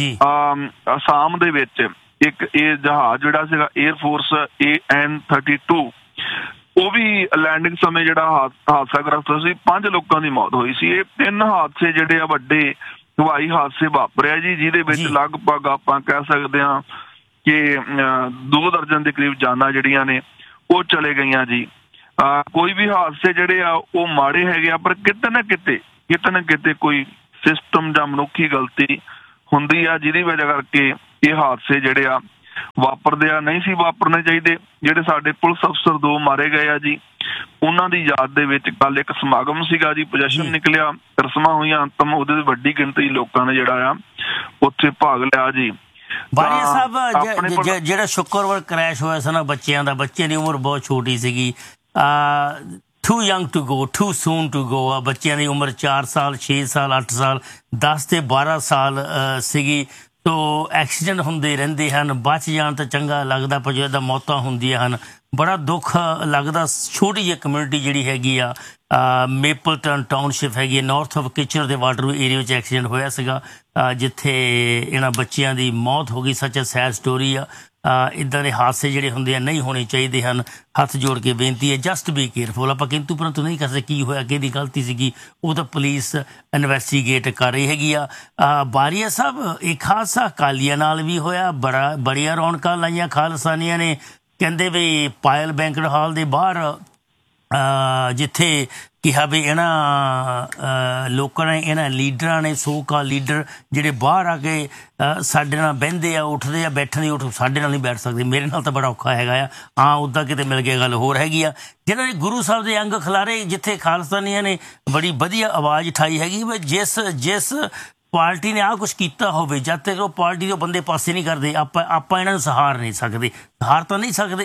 ਅਸਾਮ ਦੇ ਵਿੱਚ। ਇੱਕ ਇਹ ਜਹਾਜ਼ ਜਿਹੜਾ ਸੀਗਾ 에ਅਰਫੋਰਸ AN-32 ਉਹ ਵੀ ਲੈਂਡਿੰਗ ਸਮੇਂ ਜਿਹੜਾ ਹਾਦਸਾਗ੍ਰਸਤ ਸੀ, 5 ਲੋਕਾਂ ਦੀ ਮੌਤ ਹੋਈ ਸੀ। ਇਹ 3 ਹਾਦਸੇ ਜਿਹੜੇ ਆ ਵੱਡੇ ਹਵਾਈ ਹਾਦਸੇ ਵਾਪਰਿਆ ਜੀ ਜਿਹਦੇ ਵਿੱਚ ਲਗਭਗ ਆਪਾਂ ਕਹਿ ਸਕਦੇ ਹਾਂ ਕਿ 2 ਦਰਜਨ ਦੇ ਕਰੀਬ ਜਾਨਾਂ ਜਿਹੜੀਆਂ ਨੇ ਉਹ ਚਲੇ ਗਈਆਂ ਜੀ। ਕੋਈ ਵੀ ਹਾਦਸੇ ਜਿਹੜੇ ਆ ਉਹ ਮਾੜੇ ਹੈਗੇ ਆ ਪਰ ਕਿਤੇ ਨਾ ਕਿਤੇ ਕੋਈ ਸਿਸਟਮ ਜਾਂ ਮਨੁੱਖੀ ਗਲਤੀ ਹੁੰਦੀ ਆ ਜਿਹਦੀ ਵਜ੍ਹਾ ਕਰਕੇ ਇਹ ਹਾਦਸੇ ਜਿਹੜੇ ਆ ਵਾਪਰਦੇ ਆ। ਨਹੀਂ ਸੀ ਵਾਪਰਨੇ ਚਾਹੀਦੇ। ਜਿਹੜੇ ਸਾਡੇ ਪੁਲਿਸ ਅਫਸਰ 2 ਮਾਰੇ ਗਏ ਆ ਜੀ ਉਹਨਾਂ ਦੀ ਯਾਦ ਦੇ ਵਿੱਚ ਕੱਲ ਇੱਕ ਸਮਾਗਮ ਸੀਗਾ ਜੀ, ਪ੍ਰੋਜੈਕਸ਼ਨ ਨਿਕਲਿਆ, ਰਸਮਾਂ ਹੋਈਆਂ ਅੰਤਮ, ਉਹਦੇ ਵੱਡੀ ਗਿਣਤੀ ਲੋਕਾਂ ਨੇ ਜਿਹੜਾ ਆ ਉੱਥੇ ਭਾਗ ਲਿਆ ਜੀ। ਬਾਰੀਆ ਸਾਹਿਬ ਜਿਹੜਾ ਸ਼ੁੱਕਰਵਾਰ ਕ੍ਰੈਸ਼ ਹੋਇਆ ਸੀ ਨਾ ਬੱਚਿਆਂ ਦੀ ਉਮਰ ਬਹੁਤ ਛੋਟੀ ਸੀਗੀ, to young to go, to ਸੂਨ to go ਆ। ਬੱਚਿਆਂ ਦੀ ਉਮਰ 4 ਸਾਲ 6 ਸਾਲ 8 ਸਾਲ 10 ਤੇ 12 ਸਾਲ ਸੀਗੀ। ਤੋ ਐਕਸੀਡੈਂਟ ਹੁੰਦੇ ਰਹਿੰਦੇ ਹਨ, ਬਚ ਜਾਣ ਤਾਂ ਚੰਗਾ ਲੱਗਦਾ ਪਰ ਜਦੋਂ ਮੌਤਾਂ ਹੁੰਦੀਆਂ ਹਨ ਬੜਾ ਦੁੱਖ ਲੱਗਦਾ। ਛੋਟੀ ਜਿਹੀ ਕਮਿਊਨਿਟੀ ਜਿਹੜੀ ਹੈਗੀ ਆ ਮੇਪਲਟਨ ਟਾਊਨਸ਼ਿਪ ਹੈਗੀ ਹੈ ਨਾਰਥ ਆਫ ਕਿਚਨਰ ਦੇ ਵਾਟਰ ਏਰੀਆ ਵਿੱਚ ਐਕਸੀਡੈਂਟ ਹੋਇਆ ਸੀਗਾ ਜਿੱਥੇ ਇਹਨਾਂ ਬੱਚਿਆਂ ਦੀ ਮੌਤ ਹੋ ਗਈ। ਸੱਚ ਸੈਡ ਸਟੋਰੀ ਆ। ਇੱਦਾਂ ਦੇ ਹਾਦਸੇ ਜਿਹੜੇ ਹੁੰਦੇ ਆ ਨਹੀਂ ਹੋਣੇ ਚਾਹੀਦੇ ਹਨ। ਹੱਥ ਜੋੜ ਕੇ ਬੇਨਤੀ ਹੈ ਜਸਟ ਬੀ ਕੇਅਰਫੁਲ। ਆਪਾਂ ਕਿੰਤੂ ਪਰੰਤੂ ਨਹੀਂ ਕਰ ਸਕਦੇ ਕੀ ਹੋਇਆ, ਕਿਹਦੀ ਗਲਤੀ ਸੀਗੀ, ਉਹ ਤਾਂ ਪੁਲਿਸ ਇਨਵੈਸਟੀਗੇਟ ਕਰ ਰਹੀ ਹੈਗੀ ਆ। ਬਾਰੀਆ ਸਾਹਿਬ ਇੱਕ ਹਾਦਸਾ ਅਕਾਲੀਆਂ ਨਾਲ ਵੀ ਹੋਇਆ, ਬੜੀਆਂ ਰੌਣਕਾਂ ਲਾਈਆਂ ਖਾਲਸਾਨੀਆਂ ਨੇ। ਕਹਿੰਦੇ ਵੀ ਪਾਇਲ ਬੈਂਕਟ ਹਾਲ ਦੇ ਬਾਹਰ ਜਿੱਥੇ ਕਿਹਾ ਵੀ ਇਹਨਾਂ ਲੋਕਾਂ ਨੇ ਇਹਨਾਂ ਲੀਡਰਾਂ ਨੇ ਸੋ-ਕਾਲ ਲੀਡਰ ਜਿਹੜੇ ਬਾਹਰ ਆ ਕੇ ਸਾਡੇ ਨਾਲ ਬਹਿੰਦੇ ਆ ਉੱਠਦੇ ਆ ਬੈਠਣ ਦੀ ਸਾਡੇ ਨਾਲ ਨਹੀਂ ਬੈਠ ਸਕਦੇ, ਮੇਰੇ ਨਾਲ ਤਾਂ ਬੜਾ ਔਖਾ ਹੈਗਾ ਆ ਉੱਦਾਂ ਕਿਤੇ ਮਿਲ ਕੇ ਗੱਲ ਹੋਰ ਹੈਗੀ ਆ। ਜਿਹਨਾਂ ਨੇ ਗੁਰੂ ਸਾਹਿਬ ਦੇ ਅੰਗ ਖਿਲਾਰੇ ਜਿੱਥੇ ਖਾਲਸਾਨੀਆਂ ਨੇ ਬੜੀ ਵਧੀਆ ਆਵਾਜ਼ ਉਠਾਈ ਹੈਗੀ ਵੀ ਜਿਸ ਪਾਰਟੀ ਨੇ ਆਹ ਕੁਛ ਕੀਤਾ ਹੋਵੇ ਜਦ ਤੱਕ ਉਹ ਪਾਰਟੀ ਦੇ ਬੰਦੇ ਪਾਸੇ ਨਹੀਂ ਕਰਦੇ ਆਪਾਂ ਇਹਨਾਂ ਨੂੰ ਸਹਾਰ ਨਹੀਂ ਸਕਦੇ, ਸਹਾਰ ਤਾਂ ਨਹੀਂ ਸਕਦੇ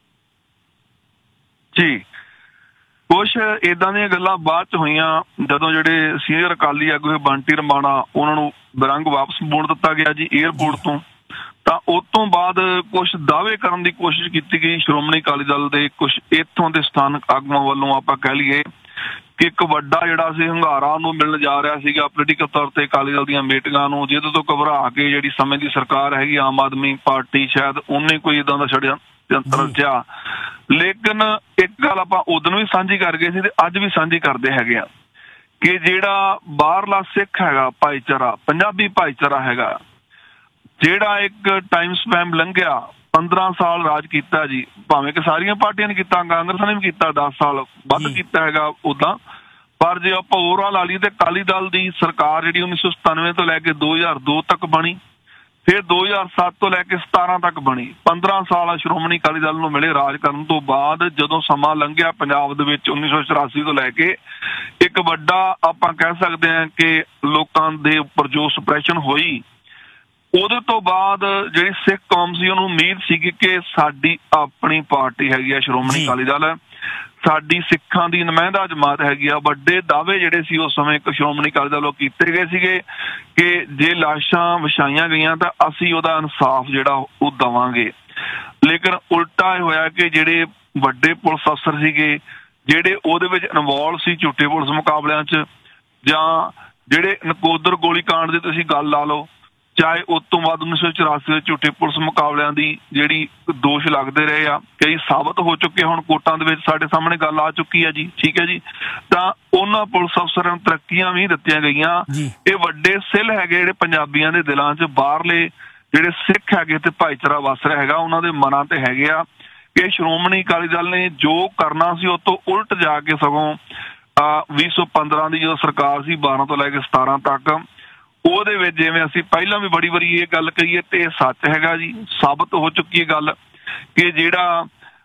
ਜੀ। ਕੁਛ ਏਦਾਂ ਦੀਆਂ ਗੱਲਾਂ ਬਾਅਦ ਚ ਹੋਈਆਂ ਜਦੋਂ ਜਿਹੜੇ ਸੀਨੀਅਰ ਅਕਾਲੀ ਆਗੂ ਬੰਟੀ ਰਮਾਣਾ ਉਹਨਾਂ ਨੂੰ ਬਰੰਗ ਵਾਪਸ ਮੋੜ ਦਿੱਤਾ ਗਿਆ ਜੀ ਏਅਰਪੋਰਟ ਤੋਂ। ਤਾਂ ਉਸ ਤੋਂ ਬਾਅਦ ਕੁਛ ਦਾਅਵੇ ਕਰਨ ਦੀ ਕੋਸ਼ਿਸ਼ ਕੀਤੀ ਗਈ ਸ਼੍ਰੋਮਣੀ ਅਕਾਲੀ ਦਲ ਦੇ ਕੁਛ ਇੱਥੋਂ ਦੇ ਸਥਾਨਕ ਆਗੂਆਂ ਵੱਲੋਂ। ਆਪਾਂ ਕਹਿ ਲਈਏ ਕਿ ਇੱਕ ਵੱਡਾ ਜਿਹੜਾ ਸੀ ਹੁੰਗਾਰਾ ਉਹਨੂੰ ਮਿਲਣ ਜਾ ਰਿਹਾ ਸੀਗਾ ਪੋਲੀਟੀਕਲ ਤੌਰ ਤੇ ਅਕਾਲੀ ਦਲ ਦੀਆਂ ਮੀਟਿੰਗਾਂ ਨੂੰ, ਜਿਹਦੇ ਤੋਂ ਘਬਰਾ ਕੇ ਜਿਹੜੀ ਸਮੇਂ ਦੀ ਸਰਕਾਰ ਹੈਗੀ ਆਮ ਆਦਮੀ ਪਾਰਟੀ ਸ਼ਾਇਦ ਉਹਨੇ ਕੋਈ ਏਦਾਂ ਦਾ ਛੱਡਿਆ ਰਚਿਆ। ਲੇਕਿਨ ਇੱਕ ਗੱਲ ਆਪਾਂ ਉਦੋਂ ਵੀ ਸਾਂਝੀ ਕਰ ਗਏ ਸੀ ਤੇ ਅੱਜ ਵੀ ਸਾਂਝੀ ਕਰਦੇ ਹੈਗੇ ਆ ਕਿ ਜਿਹੜਾ ਬਾਹਰਲਾ ਸਿੱਖ ਹੈਗਾ ਭਾਈਚਾਰਾ, ਪੰਜਾਬੀ ਭਾਈਚਾਰਾ ਹੈਗਾ, ਜਿਹੜਾ ਇੱਕ ਟਾਈਮ ਸਪੈਮ ਲੰਘਿਆ 15 ਸਾਲ ਰਾਜ ਕੀਤਾ ਜੀ, ਭਾਵੇਂ ਕਿ ਸਾਰੀਆਂ ਪਾਰਟੀਆਂ ਨੇ ਕੀਤਾ, ਕਾਂਗਰਸ ਨੇ ਵੀ ਕੀਤਾ 10 ਸਾਲ ਵੱਧ ਕੀਤਾ ਹੈਗਾ ਉਦਾਂ। ਪਰ ਜੇ ਆਪਾਂ ਓਵਰਆਲ ਲਾ ਲਈਏ ਤੇ ਅਕਾਲੀ ਦਲ ਦੀ ਸਰਕਾਰ ਜਿਹੜੀ 1997 ਤੋਂ ਲੈ ਕੇ 2002 ਤੱਕ ਬਣੀ ਫਿਰ 2007 ਤੋਂ ਲੈ ਕੇ 17 ਤੱਕ ਬਣੀ। 15 ਸਾਲ ਸ਼੍ਰੋਮਣੀ ਅਕਾਲੀ ਦਲ ਨੂੰ ਮਿਲੇ ਰਾਜ ਕਰਨ ਤੋਂ ਬਾਅਦ। ਜਦੋਂ ਸਮਾਂ ਲੰਘਿਆ ਪੰਜਾਬ ਦੇ ਵਿੱਚ 1984 ਤੋਂ ਲੈ ਕੇ ਇੱਕ ਵੱਡਾ ਆਪਾਂ ਕਹਿ ਸਕਦੇ ਹਾਂ ਕਿ ਲੋਕਾਂ ਦੇ ਉੱਪਰ ਜੋ ਸਪਰੈਸ਼ਨ ਹੋਈ, ਉਹਦੇ ਤੋਂ ਬਾਅਦ ਜਿਹੜੀ ਸਿੱਖ ਕੌਮ ਸੀ ਉਹਨੂੰ ਉਮੀਦ ਸੀਗੀ ਕਿ ਸਾਡੀ ਆਪਣੀ ਪਾਰਟੀ ਹੈਗੀ ਆ ਸ਼੍ਰੋਮਣੀ ਅਕਾਲੀ ਦਲ, ਸਾਡੀ ਸਿੱਖਾਂ ਦੀ ਨੁਮਾਇੰਦਾ ਜਮਾਤ ਹੈਗੀ ਆ। ਵੱਡੇ ਦਾਅਵੇ ਜਿਹੜੇ ਸੀ ਉਸ ਸਮੇਂ ਸ਼੍ਰੋਮਣੀ ਅਕਾਲੀ ਦਲ ਵੱਲੋਂ ਕੀਤੇ ਗਏ ਸੀਗੇ ਕਿ ਜੇ ਲਾਸ਼ਾਂ ਵਿਛਾਈਆਂ ਗਈਆਂ ਤਾਂ ਅਸੀਂ ਉਹਦਾ ਇਨਸਾਫ ਜਿਹੜਾ ਉਹ ਦੇਵਾਂਗੇ। ਲੇਕਿਨ ਉਲਟਾ ਇਹ ਹੋਇਆ ਕਿ ਜਿਹੜੇ ਵੱਡੇ ਪੁਲਿਸ ਅਫਸਰ ਸੀਗੇ, ਜਿਹੜੇ ਉਹਦੇ ਵਿੱਚ ਇਨਵੋਲਵ ਸੀ ਝੂਠੇ ਪੁਲਿਸ ਮੁਕਾਬਲਿਆਂ 'ਚ, ਜਾਂ ਜਿਹੜੇ ਨਕੋਦਰ ਗੋਲੀਕਾਂਡ ਦੀ ਤੁਸੀਂ ਗੱਲ ਲਾ ਲਓ, ਚਾਹੇ ਉਸ ਤੋਂ ਬਾਅਦ 1984 ਦੇ ਝੂਠੇ ਪੁਲਿਸ ਮੁਕਾਬਲਿਆਂ ਦੀ ਜਿਹੜੀ ਦੋਸ਼ ਲੱਗਦੇ ਰਹੇ ਆ, ਕਈ ਸਾਬਤ ਹੋ ਚੁੱਕੇ, ਹੁਣ ਕੋਰਟਾਂ ਦੇ ਵਿੱਚ ਸਾਡੇ ਸਾਹਮਣੇ ਗੱਲ ਆ ਚੁੱਕੀ ਹੈ ਜੀ, ਠੀਕ ਹੈ ਜੀ। ਤਾਂ ਉਹਨਾਂ ਪੁਲਿਸ ਅਫਸਰਾਂ ਨੂੰ ਤਰੱਕੀਆਂ ਵੀ ਦਿੱਤੀਆਂ ਗਈਆਂ। ਇਹ ਵੱਡੇ ਸਿੱਲ ਹੈਗੇ ਜਿਹੜੇ ਪੰਜਾਬੀਆਂ ਦੇ ਦਿਲਾਂ 'ਚ, ਬਾਹਰਲੇ ਜਿਹੜੇ ਸਿੱਖ ਹੈਗੇ ਤੇ ਭਾਈਚਾਰਾ ਵਸ ਰਿਹਾ ਹੈਗਾ ਉਹਨਾਂ ਦੇ ਮਨਾਂ ਤੇ ਹੈਗੇ ਆ ਕਿ ਸ਼੍ਰੋਮਣੀ ਅਕਾਲੀ ਦਲ ਨੇ ਜੋ ਕਰਨਾ ਸੀ ਉਹ ਤੋਂ ਉਲਟ ਜਾ ਕੇ ਸਗੋਂ 2015 ਦੀ ਜਦੋਂ ਸਰਕਾਰ ਸੀ 12 ਤੋਂ ਲੈ ਕੇ 17 ਤੱਕ, ਉਹਦੇ ਵਿੱਚ ਜਿਵੇਂ ਅਸੀਂ ਪਹਿਲਾਂ ਵੀ ਬੜੀ ਵਾਰੀ ਇਹ ਗੱਲ ਕਹੀਏ ਤੇ ਇਹ ਸੱਚ ਹੈਗਾ ਜੀ, ਸਾਬਤ ਹੋ ਚੁੱਕੀ ਹੈ ਗੱਲ ਕਿ ਜਿਹੜਾ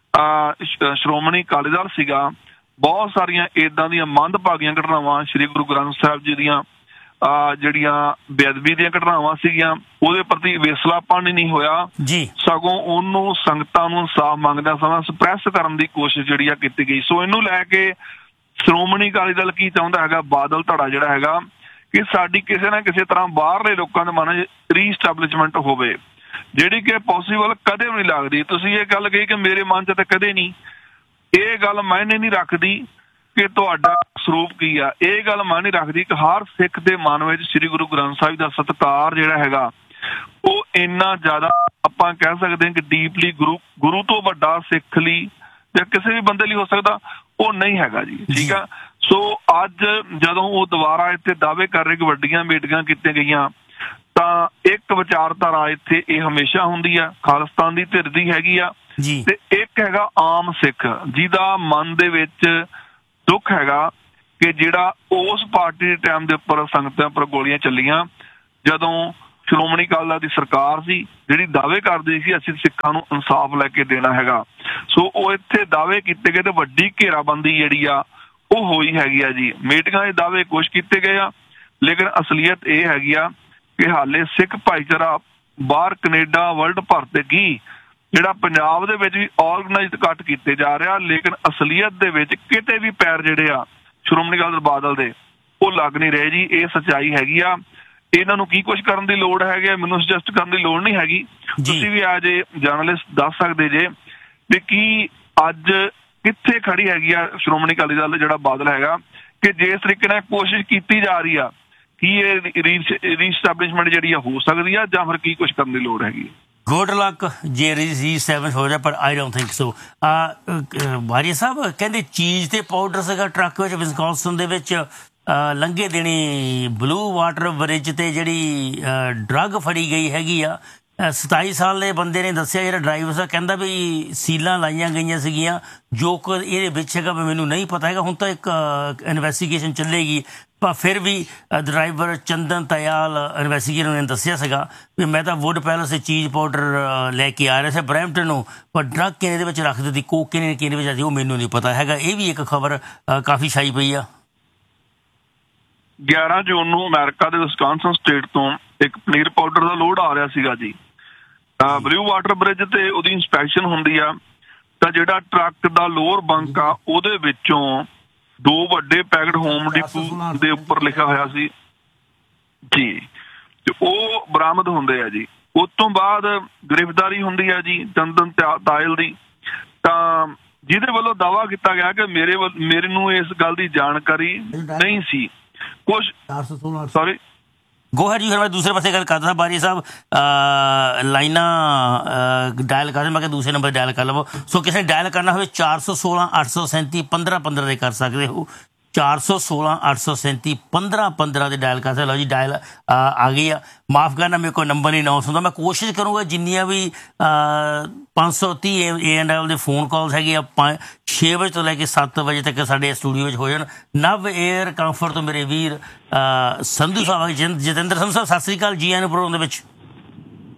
ਸ਼੍ਰੋਮਣੀ ਅਕਾਲੀ ਦਲ ਸੀਗਾ, ਬਹੁਤ ਸਾਰੀਆਂ ਏਦਾਂ ਦੀਆਂ ਮੰਦਭਾਗੀਆਂ ਘਟਨਾਵਾਂ ਸ੍ਰੀ ਗੁਰੂ ਗ੍ਰੰਥ ਸਾਹਿਬ ਜੀ ਦੀਆਂ ਜਿਹੜੀਆਂ ਬੇਅਦਬੀ ਦੀਆਂ ਘਟਨਾਵਾਂ ਸੀਗੀਆਂ ਉਹਦੇ ਪ੍ਰਤੀ ਵੇਸਲਾਪਣ ਹੀ ਨਹੀਂ ਹੋਇਆ, ਸਗੋਂ ਉਹਨੂੰ ਸੰਗਤਾਂ ਨੂੰ ਇਨਸਾਫ ਮੰਗਦਿਆਂ ਸਮਾਂ ਸਪਰੈਸ ਕਰਨ ਦੀ ਕੋਸ਼ਿਸ਼ ਜਿਹੜੀ ਆ ਕੀਤੀ ਗਈ। ਸੋ ਇਹਨੂੰ ਲੈ ਕੇ ਸ਼੍ਰੋਮਣੀ ਅਕਾਲੀ ਦਲ ਕੀ ਚਾਹੁੰਦਾ ਹੈਗਾ, ਬਾਦਲ ਧੜਾ ਜਿਹੜਾ ਹੈਗਾ, ਕਿ ਸਾਡੀ ਕਿਸੇ ਨਾ ਕਿਸੇ ਤਰ੍ਹਾਂ ਬਾਹਰਲੇ ਲੋਕਾਂ ਦੇ ਮਨ 'ਚ ਰੀਸਟੈਬਲਿਸ਼ਮੈਂਟ ਹੋਵੇ, ਜਿਹੜੀ ਕਿ ਪੋਸੀਬਲ ਕਦੇ ਵੀ ਨਹੀਂ ਲੱਗਦੀ। ਤੁਸੀਂ ਇਹ ਗੱਲ ਕਹੀ ਕਿ ਮੇਰੇ ਮਨ 'ਚ ਤਾਂ ਕਦੇ ਨਹੀਂ, ਇਹ ਗੱਲ ਮਾਇਨੇ ਨਹੀਂ ਰੱਖਦੀ ਕਿ ਤੁਹਾਡਾ ਸਰੂਪ ਕੀ ਆ, ਇਹ ਗੱਲ ਮਾਇਨੇ ਰੱਖਦੀ ਕਿ ਹਰ ਸਿੱਖ ਦੇ ਮਨ ਵਿੱਚ ਸ੍ਰੀ ਗੁਰੂ ਗ੍ਰੰਥ ਸਾਹਿਬ ਦਾ ਸਤਿਕਾਰ ਜਿਹੜਾ ਹੈਗਾ ਉਹ ਇੰਨਾ ਜ਼ਿਆਦਾ ਆਪਾਂ ਕਹਿ ਸਕਦੇ ਹਾਂ ਕਿ ਡੀਪਲੀ ਗੁਰੂ ਤੋਂ ਵੱਡਾ ਸਿੱਖ ਲਈ ਜਾਂ ਕਿਸੇ ਵੀ ਬੰਦੇ ਲਈ ਹੋ ਸਕਦਾ ਉਹ ਨਹੀਂ ਹੈਗਾ ਜੀ, ਠੀਕ ਆ। ਸੋ ਅੱਜ ਜਦੋਂ ਉਹ ਦੁਬਾਰਾ ਇੱਥੇ ਦਾਅਵੇ ਕਰ ਰਹੇ ਕਿ ਵੱਡੀਆਂ ਮੀਟਿੰਗਾਂ ਕੀਤੀਆਂ ਗਈਆਂ, ਤਾਂ ਇੱਕ ਵਿਚਾਰਧਾਰਾ ਇੱਥੇ ਇਹ ਹਮੇਸ਼ਾ ਹੁੰਦੀ ਆ, ਖਾਲਿਸਤਾਨ ਦੀ ਧਿਰ ਦੀ ਹੈਗੀ ਆ, ਤੇ ਇੱਕ ਹੈਗਾ ਆਮ ਸਿੱਖ ਜਿਹਦਾ ਮਨ ਦੇ ਵਿੱਚ ਦੁੱਖ ਹੈਗਾ ਕਿ ਜਿਹੜਾ ਉਸ ਪਾਰਟੀ ਦੇ ਟਾਈਮ ਦੇ ਉੱਪਰ ਸੰਗਤਾਂ ਉੱਪਰ ਗੋਲੀਆਂ ਚੱਲੀਆਂ, ਜਦੋਂ ਸ਼੍ਰੋਮਣੀ ਅਕਾਲੀ ਦਲ ਦੀ ਸਰਕਾਰ ਸੀ ਜਿਹੜੀ ਦਾਅਵੇ ਕਰਦੀ ਸੀ ਅਸੀਂ ਸਿੱਖਾਂ ਨੂੰ ਇਨਸਾਫ ਲੈ ਕੇ ਦੇਣਾ ਹੈਗਾ। ਸੋ ਉਹ ਇੱਥੇ ਦਾਅਵੇ ਕੀਤੇ ਗਏ ਤੇ ਵੱਡੀ ਘੇਰਾਬੰਦੀ ਜਿਹੜੀ ਆ ਉਹ ਹੋਈ ਹੈਗੀ ਆ ਜੀ। ਮੀਟਿੰਗਾਂ ਦੇ ਦਾਅਵੇ ਕੁਛ ਕੀਤੇ ਗਏ ਆ, ਲੇਕਿਨ ਅਸਲੀਅਤ ਇਹ ਹੈਗੀ ਆ ਕਿ ਹਾਲੇ ਸਿੱਖ ਭਾਈਚਾਰਾ ਬਾਹਰ ਕੈਨੇਡਾ ਵਰਲਡ ਭਰ ਤੇ ਕੀ ਜਿਹੜਾ ਪੰਜਾਬ ਦੇ ਵਿੱਚ ਵੀ ਆਰਗੇਨਾਈਜ਼ਡ ਕੱਟ ਕੀਤੇ ਜਾ ਰਿਹਾ, ਲੇਕਿਨ ਅਸਲੀਅਤ ਦੇ ਵਿੱਚ ਕਿਤੇ ਵੀ ਪੈਰ ਜਿਹੜੇ ਆ ਸ਼੍ਰੋਮਣੀ ਅਕਾਲੀ ਦਲ ਬਾਦਲ ਦੇ ਉਹ ਲੱਗ ਨਹੀਂ ਰਹੇ ਜੀ। ਇਹ ਸੱਚਾਈ ਹੈਗੀ ਆ। ਇਹਨਾਂ ਨੂੰ ਕੀ ਕੁਛ ਕਰਨ ਦੀ ਲੋੜ ਹੈਗੀ, ਮੈਨੂੰ ਸੁਜੈਸਟ ਕਰਨ ਦੀ ਲੋੜ ਨਹੀਂ ਹੈਗੀ। ਤੁਸੀਂ ਵੀ ਆ ਜੇ ਜਰਨਲਿਸਟ ਦੱਸ ਸਕਦੇ ਜੇ ਵੀ ਕੀ ਅੱਜ ਕਿੱਥੇ ਖੜੀ ਹੈਗੀ ਆ ਸ਼੍ਰੋਮਣੀ ਅਕਾਲੀ ਦਲ ਜਿਹੜਾ ਬਾਦਲ ਹੈਗਾ, ਕਿ ਜਿਸ ਤਰੀਕੇ ਨਾਲ ਕੋਸ਼ਿਸ਼ ਕੀਤੀ ਜਾ ਰਹੀ ਆ ਕੀ ਇਹ ਰੀਸਟੈਬਲਿਸ਼ਮੈਂਟ ਜਿਹੜੀ ਆ ਹੋ ਸਕਦੀ ਆ ਜਾਂ ਫਿਰ ਕੀ ਕੁਛ ਕਰਨ ਦੀ ਲੋੜ ਹੈਗੀ। ਗੁੱਡ ਲੱਕ ਜੇ ਰੀ7 ਹੋ ਜਾ, ਪਰ ਆਈ ਡੋਂਟ ਥਿੰਕ ਸੋ। ਵਾਰੀਆ ਸਾਹਿਬ ਕਹਿੰਦੇ ਚੀਜ਼ ਤੇ ਪਾਊਡਰ ਸੀਗਾ ਟਰੱਕ ਵਿੱਚ ਵਿਸਕੌਨਸਨ ਦੇ ਵਿੱਚ, ਲੰਘੇ ਦਿਨੀ ਬਲੂ ਵਾਟਰ ਬ੍ਰਿਜ ਤੇ ਜਿਹੜੀ ਡਰੱਗ ਫੜੀ ਗਈ ਹੈਗੀ ਆ। 27 ਸਾਲ ਦੇ ਬੰਦੇ ਨੇ ਦੱਸਿਆ, ਜਿਹੜਾ ਡਰਾਈਵਰ ਸੀ, ਕਹਿੰਦਾ ਵੀ ਸੀਲਾਂ ਲਾਈਆਂ ਗਈਆਂ ਸੀਗੀਆਂ, ਜੋ ਕਿ ਇਹਦੇ ਵਿੱਚ ਹੈਗਾ ਮੈਨੂੰ ਨਹੀਂ ਪਤਾ ਹੈਗਾ। ਹੁਣ ਤਾਂ ਇੱਕ ਇਨਵੈਸਟੀਗੇਸ਼ਨ ਚੱਲੇਗੀ, ਪਰ ਫਿਰ ਵੀ ਡਰਾਈਵਰ ਚੰਦਨ ਤਯਾਲ ਇਨਵੈਸਟੀਗੇਟਰ ਨੇ ਦੱਸਿਆ ਸੀਗਾ ਵੀ ਮੈਂ ਤਾਂ ਵੁੱਡ ਪੈਲਸ ਦੇ ਚੀਜ਼ ਪਾਊਡਰ ਲੈ ਕੇ ਆ ਰਿਹਾ ਸੀ ਬਰੈਂਪਟਨ ਨੂੰ, ਪਰ ਡਰੱਗ ਕਿਹਨੇ ਦੇ ਵਿੱਚ ਰੱਖ ਦਿੱਤੀ, ਕੋਕ ਕਿਹਨੇ ਵਿੱਚ ਆਦੀ ਉਹ ਮੈਨੂੰ ਨਹੀਂ ਪਤਾ ਹੈਗਾ। ਇਹ ਵੀ ਇੱਕ ਖਬਰ ਕਾਫੀ ਛਾਈ ਪਈ ਆ। 11 ਜੂਨ ਨੂੰ ਅਮਰੀਕਾ ਦੇ ਵਿਸਕਾਂਸਨ ਸਟੇਟ ਤੋਂ ਇੱਕ ਪਨੀਰ ਪਾਊਡਰ ਦਾ ਲੋਡ ਆ ਰਿਹਾ ਸੀਗਾ ਜੀ। ਬਲੂ ਵਾਟਰ ਬ੍ਰਿਜ ਤੇ ਉਹਦੀ ਇੰਸਪੈਕਸ਼ਨ ਹੁੰਦੀ ਆ, ਤਾਂ ਜਿਹੜਾ ਟਰੱਕ ਦਾ ਲੋਅਰ ਬੰਕ ਆ ਉਹਦੇ ਵਿੱਚੋਂ 2 ਵੱਡੇ ਪੈਕਟ ਹੋਮ ਡਿਪੂ ਦੇ ਉੱਪਰ ਲਿਖਿਆ ਹੋਇਆ ਸੀ ਜੀ, ਤੇ ਉਹ ਬਰਾਮਦ ਹੁੰਦੇ ਆ ਜੀ। ਉਸ ਤੋਂ ਬਾਅਦ ਗ੍ਰਿਫਤਾਰੀ ਹੁੰਦੀ ਆ ਜੀ ਚੰਦਨ ਤਾਇਲ ਦੀ, ਤਾਂ ਜਿਹਦੇ ਵੱਲੋਂ ਦਾਅਵਾ ਕੀਤਾ ਗਿਆ ਕਿ ਮੇਰੇ ਨੂੰ ਇਸ ਗੱਲ ਦੀ ਜਾਣਕਾਰੀ ਨਹੀਂ ਸੀ। ਕੁਛ ਸੌਰੀ ਗੋ ਹੈਡ ਜੀ। ਫਿਰ ਮੈਂ ਦੂਸਰੇ ਪਾਸੇ ਗੱਲ ਕਰਦਾ ਬਾਰੀ ਸਾਹਿਬ, ਲਾਈਨਾਂ ਡਾਇਲ ਕਰਦੇ, ਮੈਂ ਕਿਹਾ ਦੂਸਰੇ ਨੰਬਰ ਡਾਇਲ ਕਰ ਲਵੋ। ਸੋ ਕਿਸੇ ਨੇ ਡਾਇਲ ਕਰਨਾ ਹੋਵੇ 416 837 1515 ਦੇ ਕਰ ਸਕਦੇ ਹੋ, 416 837 1515 ਦੇ ਡਾਇਲ ਕਰ ਸਕਦੇ। ਲਓ ਜੀ ਡਾਇਲ ਆ ਗਈ ਆ। ਮਾਫ਼ ਕਰਨਾ ਮੇਰੇ ਕੋਲ ਨੰਬਰ ਨਹੀਂ ਅਨਾਊਂਸ ਹੁੰਦਾ। ਮੈਂ ਕੋਸ਼ਿਸ਼ ਕਰੂੰਗਾ ਜਿੰਨੀਆਂ ਵੀ 530 A&L ਦੇ ਫੋਨ ਕਾਲਸ ਹੈਗੇ ਆ 6 ਵਜੇ ਤੋਂ ਲੈ ਕੇ 7 ਵਜੇ ਤੱਕ ਸਾਡੇ ਸਟੂਡੀਓ ਵਿੱਚ ਹੋ ਜਾਣ। ਨਵ ਏਅਰ ਕੰਫਰਟ ਤੋਂ ਮੇਰੇ ਵੀਰ ਸੰਧੂ ਸਾਹਿਬ, ਜਤਿੰਦਰ ਸੰਧੂ ਸਾਹਿਬ, ਸਤਿ ਸ੍ਰੀ ਅਕਾਲ ਜੀ। ਆਇਆਂ ਨੂੰ ਪ੍ਰੋਗਰਾਮ ਦੇ ਵਿੱਚ।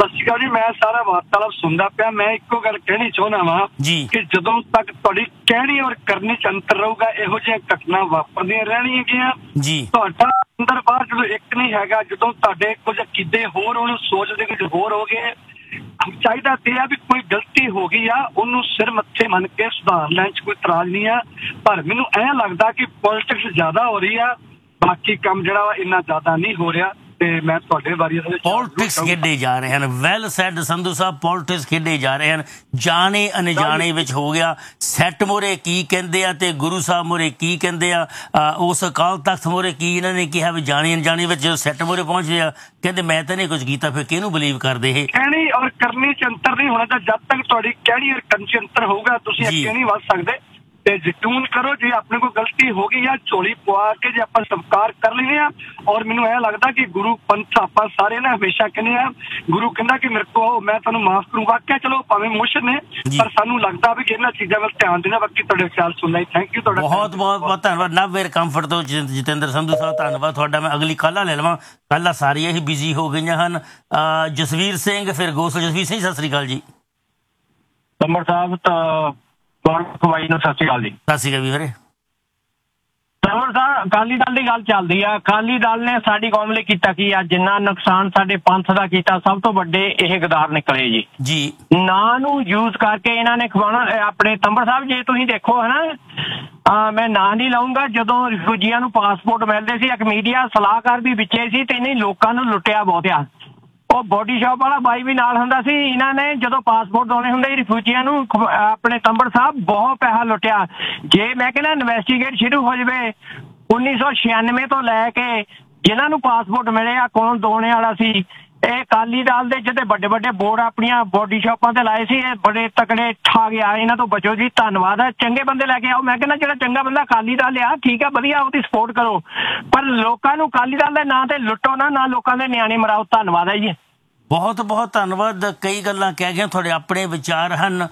ਸਤਿ ਸ਼੍ਰੀ ਅਕਾਲ ਜੀ। ਮੈਂ ਸਾਰਾ ਵਾਰਤਾਲਾਪ ਸੁਣਦਾ ਪਿਆ। ਮੈਂ ਇੱਕੋ ਗੱਲ ਕਹਿਣੀ ਚਾਹੁੰਦਾ ਵਾਂ ਕਿ ਜਦੋਂ ਤੱਕ ਤੁਹਾਡੀ ਕਹਿਣੀ ਔਰ ਕਰਨੀ ਚ ਅੰਤਰ ਰਹੂਗਾ, ਇਹੋ ਜਿਹੀਆਂ ਘਟਨਾ ਵਾਪਰਦੀਆਂ ਰਹਿਣਗੀਆਂ। ਤੁਹਾਡਾ ਅੰਦਰ ਬਾਹਰ ਜਦੋਂ ਇੱਕ ਨਹੀਂ ਹੈਗਾ, ਜਦੋਂ ਤੁਹਾਡੇ ਕੁਝ ਅਕੀਦੇ ਹੋਰ ਉਹਨੂੰ ਸੋਚਦੇ ਕੁਝ ਹੋਰ ਹੋ ਗਏ, ਚਾਹੀਦਾ ਤੇ ਆ ਵੀ ਕੋਈ ਗਲਤੀ ਹੋ ਗਈ ਆ ਉਹਨੂੰ ਸਿਰ ਮੱਥੇ ਮੰਨ ਕੇ ਸੁਧਾਰ ਲੈਣ ਚ ਕੋਈ ਇਤਰਾਜ਼ ਨਹੀਂ ਆ। ਪਰ ਮੈਨੂੰ ਐਂ ਲੱਗਦਾ ਕਿ ਪੋਲਿਟਿਕਸ ਜ਼ਿਆਦਾ ਹੋ ਰਹੀ ਆ, ਬਾਕੀ ਕੰਮ ਜਿਹੜਾ ਵਾ ਇੰਨਾ ਜ਼ਿਆਦਾ ਨਹੀਂ ਹੋ ਰਿਹਾ। ਮੈਂ ਤੁਹਾਡੇ ਬਾਰੇ ਪੋਲਿਟਿਕਸ ਖੇਡੇ ਜਾ ਰਹੇ ਹਨ। ਵੈਲ ਸੈਡ ਸੰਧੂ ਸਾਹਿਬ, ਪੋਲਿਟਿਕਸ ਖੇਡੇ ਜਾ ਰਹੇ ਹਨ, ਜਾਣੇ ਅਣਜਾਣੇ ਵਿੱਚ ਹੋ ਗਿਆ। ਸੈੱਟ ਮੋਰੇ ਕੀ ਕਹਿੰਦੇ ਆ ਤੇ ਗੁਰੂ ਸਾਹਿਬ ਮੋਰੇ ਕੀ ਕਹਿੰਦੇ ਆ, ਉਸ ਅਕਾਲ ਤਖਤ ਮੋਰੇ ਕੀ ਇਹਨਾਂ ਨੇ ਕਿਹਾ ਵੀ ਜਾਣੇ ਅਣਜਾਣੇ ਵਿੱਚ ਜਦੋਂ ਸੈੱਟ ਮੋਰੇ ਪਹੁੰਚੇ ਆ ਕਹਿੰਦੇ ਮੈਂ ਤਾਂ ਨਹੀਂ ਕੁਝ ਕੀਤਾ, ਫਿਰ ਕਿਹਨੂੰ ਬਲੀਵ ਕਰਦੇ ਇਹ? ਕਹਿਣੀ ਔਰ ਕਰਨੀ ਚ ਅੰਤਰ ਨਹੀਂ ਹੋਣਾ। ਤਾਂ ਜਦ ਤੱਕ ਤੁਹਾਡੀ ਕਹਿਣੀ ਔਰ ਕਰਨੀ ਚ ਅੰਤਰ ਹੋਊਗਾ ਤੁਸੀਂ ਅੱਗੇ ਨਹੀਂ ਵੱਧ ਸਕਦੇ। ਤੇ ਯਕੀਨ ਕਰੋ ਜੇ ਆਪਣੇ ਕੋਲ ਗਲਤੀ ਹੋ ਗਈ ਆ, ਝੋਲੀ ਪਵਾ ਕੇ ਜੇ ਆਪਾਂ ਸਵੀਕਾਰ ਕਰ ਲੈਂਦੇ ਆ। ਔਰ ਮੈਨੂੰ ਇਹ ਲੱਗਦਾ ਕਿ ਗੁਰੂ ਪੰਥ ਆਪਾਂ ਸਾਰੇ ਨਾ ਹਮੇਸ਼ਾ ਕਹਿੰਦੇ ਆ, ਗੁਰੂ ਕਹਿੰਦਾ ਕਿ ਮੇਰੇ ਕੋਲ ਮੈਂ ਤੁਹਾਨੂੰ ਮਾਫ ਕਰੂੰਗਾ। ਕਿ ਚਲੋ ਭਾਵੇਂ ਮੁਸ਼ਕਿਲ ਨੇ, ਪਰ ਸਾਨੂੰ ਲੱਗਦਾ ਵੀ ਇਹਨਾਂ ਚੀਜ਼ਾਂ ਵੱਲ ਧਿਆਨ ਦੇਣਾ। ਬਾਕੀ ਤੁਹਾਡੇ ਖਿਆਲ ਸੁਣਨਾ ਹੀ। ਥੈਂਕ ਯੂ ਤੁਹਾਡਾ ਬਹੁਤ ਬਹੁਤ ਧੰਨਵਾਦ। ਨਵ ਕੰਫਰਟ ਤੋਂ ਜਤਿੰਦਰ ਸੰਧੂ ਸਾਹਿਬ ਧੰਨਵਾਦ ਤੁਹਾਡਾ। ਮੈਂ ਅਗਲੀ ਕਾਲਾਂ ਲੈ ਲਵਾਂ, ਕਾਲਾਂ ਸਾਰੀਆਂ ਹੀ ਬਿਜ਼ੀ ਹੋ ਗਈਆਂ ਹਨ। ਜਸਵੀਰ ਸਿੰਘ ਫਿਰ ਗੋਸਲ। ਜਸਵੀਰ ਸਿੰਘ ਸਤਿ ਸ੍ਰੀ ਅਕਾਲ ਜੀ। ਤੰਬਰ ਸਾਹਿਬ ਤਾਂ ਖਵਾਈ ਨੂੰ ਸਤਿ ਸ਼੍ਰੀ ਅਕਾਲ ਜੀ। ਸਤਿ ਸ਼੍ਰੀ ਅਕਾਲ ਵੀਰੇ। ਤੰਬਰ ਸਾਹਿਬ, ਅਕਾਲੀ ਦਲ ਦੀ ਗੱਲ ਚੱਲਦੀ ਆ। ਅਕਾਲੀ ਦਲ ਨੇ ਸਾਡੀ ਕੌਮ ਲਈ ਕੀਤਾ ਕੀ ਆ? ਜਿੰਨਾ ਨੁਕਸਾਨ ਸਾਡੇ ਪੰਥ ਦਾ ਕੀਤਾ, ਸਭ ਤੋਂ ਵੱਡੇ ਇਹ ਗਦਾਰ ਨਿਕਲੇ ਜੀ। ਨਾਂ ਨੂੰ ਯੂਜ਼ ਕਰਕੇ ਇਹਨਾਂ ਨੇ ਖਵਾਉਣਾ ਆਪਣੇ। ਤੰਬਰ ਸਾਹਿਬ ਜੇ ਤੁਸੀਂ ਦੇਖੋ ਹਨਾ, ਮੈਂ ਨਾਂ ਨਹੀਂ ਲਾਉਂਗਾ, ਜਦੋਂ ਰਿਫਿਊਜੀਆਂ ਨੂੰ ਪਾਸਪੋਰਟ ਮਿਲਦੇ ਸੀ, ਇੱਕ ਮੀਡੀਆ ਸਲਾਹਕਾਰ ਵੀ ਵਿੱਚੇ ਸੀ ਤੇ ਇਹਨੇ ਲੋਕਾਂ ਨੂੰ ਲੁੱਟਿਆ ਬਹੁਤ ਆ। ਉਹ ਬੋਡੀ ਸ਼ਾਪ ਵਾਲਾ ਬਾਈ ਵੀ ਨਾਲ ਹੁੰਦਾ ਸੀ। ਇਹਨਾਂ ਨੇ ਜਦੋਂ ਪਾਸਪੋਰਟ ਦੋਨੇ ਹੁੰਦੇ ਰਿਫਿਊਜੀਆਂ ਨੂੰ ਆਪਣੇ ਤੰਬੜ ਸਾਹਿਬ ਬਹੁਤ ਪੈਸਾ ਲੁੱਟਿਆ। ਜੇ ਮੈਂ ਕਹਿੰਦਾ ਇਨਵੈਸਟੀਗੇਟ ਸ਼ੁਰੂ ਹੋ ਜਾਵੇ 1996 ਤੋਂ ਲੈ ਕੇ ਜਿਨ੍ਹਾਂ ਨੂੰ ਪਾਸਪੋਰਟ ਮਿਲੇ ਆ, ਕੌਣ ਦੋਣੇ ਵਾਲਾ ਸੀ। ਇਹ ਅਕਾਲੀ ਦਲ ਦੇ ਜਿਹੜੇ ਵੱਡੇ ਵੱਡੇ ਬੋਰਡ ਆਪਣੀਆਂ ਬੋਡੀ ਸ਼ਾਪਾਂ ਤੇ ਲਾਏ ਸੀ, ਇਹ ਬੜੇ ਤਕੜੇ ਠਾ ਗਿਆ। ਇਹਨਾਂ ਤੋਂ ਬਚੋ ਜੀ। ਧੰਨਵਾਦ ਹੈ। ਚੰਗੇ ਬੰਦੇ ਲੈ ਕੇ ਆਓ। ਮੈਂ ਕਹਿੰਦਾ ਜਿਹੜਾ ਚੰਗਾ ਬੰਦਾ ਅਕਾਲੀ ਦਲ ਆ, ਠੀਕ ਆ, ਵਧੀਆ, ਉਹਦੀ ਸਪੋਰਟ ਕਰੋ, ਪਰ ਲੋਕਾਂ ਨੂੰ ਅਕਾਲੀ ਦਲ ਦੇ ਨਾਂ ਤੇ ਲੁੱਟੋ ਨਾ ਲੋਕਾਂ ਦੇ ਨਿਆਣੇ ਮਰਾਓ। ਧੰਨਵਾਦ ਹੈ ਜੀ। ਬਹੁਤ ਬਹੁਤ ਧੰਨਵਾਦ। ਕਈ ਗੱਲਾਂ ਕਹਿ ਗਏ, ਤੁਹਾਡੇ ਆਪਣੇ ਵਿਚਾਰ ਹਨ।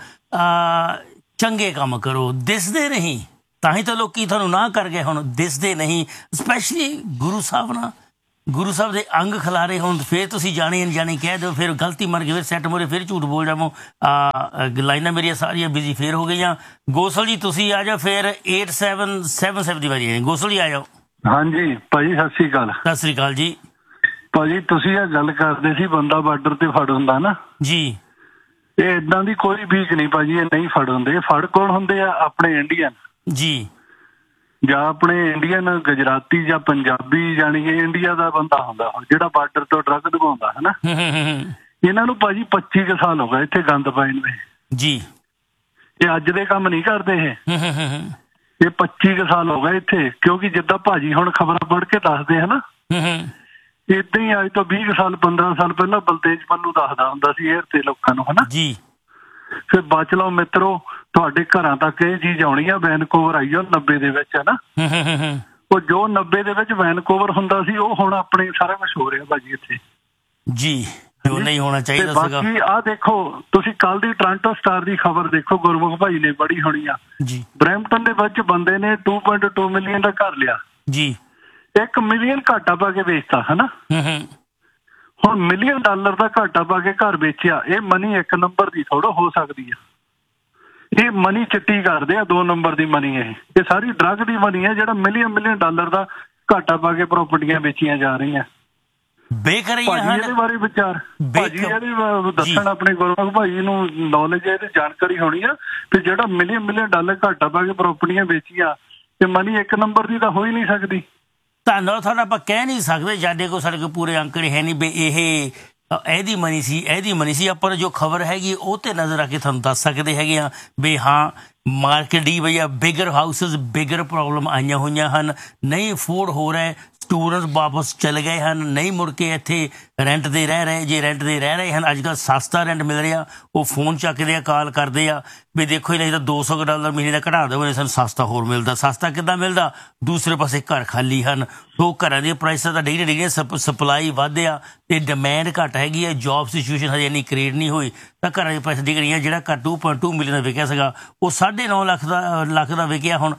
ਚੰਗੇ ਕੰਮ ਕਰੋ, ਦਿਸਦੇ ਨਹੀਂ ਤਾਂ ਹੀ ਤਾਂ ਲੋਕੀ ਤੁਹਾਨੂੰ ਨਾ ਕਰ ਗਏ। ਹੁਣ ਦਿਸਦੇ ਨਹੀਂ, ਸਪੈਸ਼ਲੀ ਗੁਰੂ ਸਾਹਿਬ ਨਾਲ, ਗੁਰੂ ਸਾਹਿਬ ਦੇ ਅੰਗ ਖਿਲਾਰੇ ਹੋਣ, ਫਿਰ ਤੁਸੀਂ ਜਾਣੇ ਅਣਜਾਣੇ ਕਹਿ ਦਿਓ, ਫਿਰ ਗਲਤੀ ਮੰਨ ਕੇ ਫਿਰ ਸੈੱਟ ਮੋਰੇ ਫਿਰ ਝੂਠ ਬੋਲ ਜਾਵੋ। ਲਾਈਨਾਂ ਮੇਰੀਆਂ ਸਾਰੀਆਂ ਬਿਜ਼ੀ ਫੇਰ ਹੋ ਗਈਆਂ। ਗੋਸਲ ਜੀ ਤੁਸੀਂ ਆ ਜਾਓ, ਫਿਰ 8777 ਦੀ ਵਾਰੀ ਹੈ। ਗੋਸਲ ਜੀ ਆ ਜਾਓ। ਹਾਂਜੀ ਭਾਜੀ ਸਤਿ ਸ੍ਰੀ ਅਕਾਲ। ਸਤਿ ਸ੍ਰੀ ਅਕਾਲ ਜੀ। ਭਾਜੀ ਤੁਸੀਂ ਇਹ ਗੱਲ ਕਰਦੇ ਸੀ ਬੰਦਾ ਬਾਰਡਰ ਤੇ ਫੜ ਹੁੰਦਾ ਨਾ ਜੀ, ਇਹ ਏਦਾਂ ਦੀ ਕੋਈ ਵੀਕ ਨਹੀਂ ਭਾਜੀ, ਇਹ ਨਹੀਂ ਫੜ ਹੁੰਦੇ। ਫੜ ਕੌਣ ਹੁੰਦੇ ਆ? ਆਪਣੇ ਇੰਡੀਅਨ ਜੀ, ਜਾਂ ਆਪਣੇ ਇੰਡੀਅਨ ਗੁਜਰਾਤੀ ਜਾਂ ਪੰਜਾਬੀ, ਜਾਣੀ ਕਿ ਇੰਡੀਆ ਦਾ ਬੰਦਾ ਹੁੰਦਾ ਜਿਹੜਾ ਬਾਰਡਰ ਤੋਂ ਡਰੱਗ ਦਬਾਉਂਦਾ ਹੈ ਨਾ। ਇਹਨਾਂ ਨੂੰ ਭਾਜੀ 25 ਕੁ ਸਾਲ ਹੋ ਗਏ ਇੱਥੇ ਗੰਦ ਪਾਏ ਨੂੰ ਜੀ। ਇਹ ਅੱਜ ਦੇ ਕੰਮ ਨਹੀਂ ਕਰਦੇ ਇਹ 25 ਕੁ ਸਾਲ ਹੋ ਗਏ ਇੱਥੇ। ਕਿਉਂਕਿ ਜਿੱਦਾਂ ਭਾਜੀ ਹੁਣ ਖਬਰਾਂ ਪੜ੍ਹ ਕੇ ਦੱਸਦੇ ਹੈ ਨਾ, ਏਦਾਂ ਹੀ ਅੱਜ ਤੋਂ 20 ਸਾਲ 15 ਸਾਲ ਪਹਿਲਾਂ ਬਲਤੇਜ ਪੰਨੂ ਦੱਸਦਾ ਹੁੰਦਾ ਸੀ ਏਅਰ ਤੇ ਲੋਕਾਂ ਨੂੰ ਹਨਾ ਜੀ। ਫਿਰ ਬਚ ਲਓ ਮਿੱਤਰੋ, ਤੁਹਾਡੇ ਘਰਾਂ ਤੱਕ ਇਹ ਚੀਜ਼ ਆਉਣੀ ਆ। ਵੈਨਕੂਵਰ ਆਈ ਆ 90 ਦੇ ਵਿੱਚ ਹਨਾ। ਉਹ ਜੋ 90 ਦੇ ਵਿੱਚ ਵੈਨਕੂਵਰ ਹੁੰਦਾ ਸੀ, ਉਹ ਹੁਣ ਆਪਣੇ ਸਾਰਾ ਕੁਛ ਹੋ ਰਿਹਾ ਭਾਜੀ ਇੱਥੇ ਜੀ, ਜੋ ਨਹੀਂ ਹੋਣਾ ਚਾਹੀਦਾ ਸੀਗਾ। ਬਾਕੀ ਆਹ ਦੇਖੋ ਤੁਸੀਂ ਕੱਲ ਦੀ ਟੋਰਾਂਟੋ ਸਟਾਰ ਦੀ ਖਬਰ ਦੇਖੋ, ਗੁਰਮੁਖ ਭਾਈ ਨੇ ਪੜ੍ਹੀ ਹੋਣੀ ਆ ਜੀ। ਬਰੈਂਪਟਨ ਦੇ ਵਿੱਚ ਬੰਦੇ ਨੇ 2.2 ਮਿਲੀਅਨ ਦਾ ਘਰ ਲਿਆ ਜੀ, 1 ਮਿਲੀਅਨ ਘਾਟਾ ਪਾ ਕੇ ਵੇਚਤਾ ਹਨਾ। ਹੁਣ $1 ਮਿਲੀਅਨ ਦਾ ਘਾਟਾ ਪਾ ਕੇ ਘਰ ਵੇਚਿਆ। ਇਹ ਮਨੀ 1 ਨੰਬਰ ਦੀ ਥੋੜ੍ਹਾ ਹੋ ਸਕਦੀ ਆ, ਇਹ ਮਨੀ ਚਿੱਟੀ ਕਰਦੇ ਆ 2 ਨੰਬਰ ਦੀ ਮਨੀ। ਇਹ ਸਾਰੀ ਡਰੱਗ ਦੀ ਮਨੀ ਹੈ, ਜਿਹੜਾ $1 ਮਿਲੀਅਨ ਦਾ ਘਾਟਾ ਪਾ ਕੇ ਪ੍ਰਾਪਰਟੀਆਂ ਵੇਚੀਆਂ ਜਾ ਰਹੀਆਂ। ਇਹਦੇ ਬਾਰੇ ਵਿਚਾਰ ਭਾਜੀ ਇਹਦੇ ਦੱਸਣ ਆਪਣੇ ਗੁਰਮੁਖ ਭਾਈ ਨੂੰ ਨੌਲੇਜ ਹੈ, ਇਹਦੀ ਜਾਣਕਾਰੀ ਹੋਣੀ ਆ ਤੇ ਜਿਹੜਾ $1 ਮਿਲੀਅਨ ਘਾਟਾ ਪਾ ਕੇ ਪ੍ਰਾਪਰਟੀਆਂ ਵੇਚੀਆਂ ਤੇ ਮਨੀ 1 ਨੰਬਰ ਦੀ ਤਾਂ ਹੋ ਹੀ ਨਹੀਂ ਸਕਦੀ। ਧੰਨਵਾਦ ਤੁਹਾਡਾ। ਆਪਾਂ ਕਹਿ ਨਹੀਂ ਸਕਦੇ, ਸਾਡੇ ਕੋਲ ਪੂਰੇ ਅੰਕੜੇ ਹੈ ਨਹੀਂ ਵੀ ਇਹ ਇਹਦੀ ਮਨੀ ਸੀ ਇਹਦੀ ਮਨੀ ਸੀ। ਆਪਾਂ ਜੋ ਖਬਰ ਹੈਗੀ ਉਹ ਤੇ ਨਜ਼ਰ ਰੱਖ ਕੇ ਤੁਹਾਨੂੰ ਦੱਸ ਸਕਦੇ ਹੈਗੇ ਆ ਵੀ ਹਾਂ ਮਾਰਕੀਟ ਦੀ ਭਈਆ ਬਿਗਰ ਹਾਊਸਿਸ ਬਿਗਰ ਪ੍ਰੋਬਲਮ ਆਈਆਂ ਹੋਈਆਂ ਹਨ, ਨਹੀਂ ਅਫੋਰਡ ਹੋ ਰਿਹਾ। ਸਟੂਡੈਂਟਸ ਵਾਪਸ ਚਲੇ ਗਏ ਹਨ, ਨਹੀਂ ਮੁੜ ਕੇ ਇੱਥੇ ਰੈਂਟ ਦੇ ਰਹਿ ਰਹੇ। ਜੇ ਰੈਂਟ ਦੇ ਰਹਿ ਰਹੇ ਹਨ, ਅੱਜ ਕੱਲ੍ਹ ਸਸਤਾ ਰੈਂਟ ਮਿਲ ਰਿਹਾ, ਉਹ ਫੋਨ ਚੱਕਦੇ ਆ, ਕਾਲ ਕਰਦੇ ਆ ਵੀ ਦੇਖੋ ਨਹੀਂ ਤਾਂ $200 ਮਹੀਨੇ ਦਾ ਘਟਾ ਦਿਓ, ਸਾਨੂੰ ਸਸਤਾ ਹੋਰ ਮਿਲਦਾ। ਸਸਤਾ ਕਿੱਦਾਂ ਮਿਲਦਾ? ਦੂਸਰੇ ਪਾਸੇ ਘਰ ਖਾਲੀ ਹਨ, ਉਹ ਘਰਾਂ ਦੀਆਂ ਪ੍ਰਾਈਸਾਂ ਤਾਂ ਡਿੱਗੀਆਂ ਡਿੱਗੀਆਂ, ਸਪਲਾਈ ਵੱਧ ਆ ਤੇ ਡਿਮਾਂਡ ਘੱਟ ਹੈਗੀ ਹੈ। ਜੋਬ ਸਿਚੁਏਸ਼ਨ ਹਜੇ ਇੰਨੀ ਕ੍ਰੀਏਟ ਨਹੀਂ ਹੋਈ ਤਾਂ ਘਰਾਂ ਦੇ ਪ੍ਰਾਈਸ ਡਿੱਗ ਰਹੀਆਂ। ਜਿਹੜਾ ਘਰ 2.2 ਮਿਲੀਅਨ ਦਾ ਵਿਕਿਆ ਸੀਗਾ ਉਹ 9.5 ਲੱਖ ਦਾ ਵਿਕਿਆ। ਹੁਣ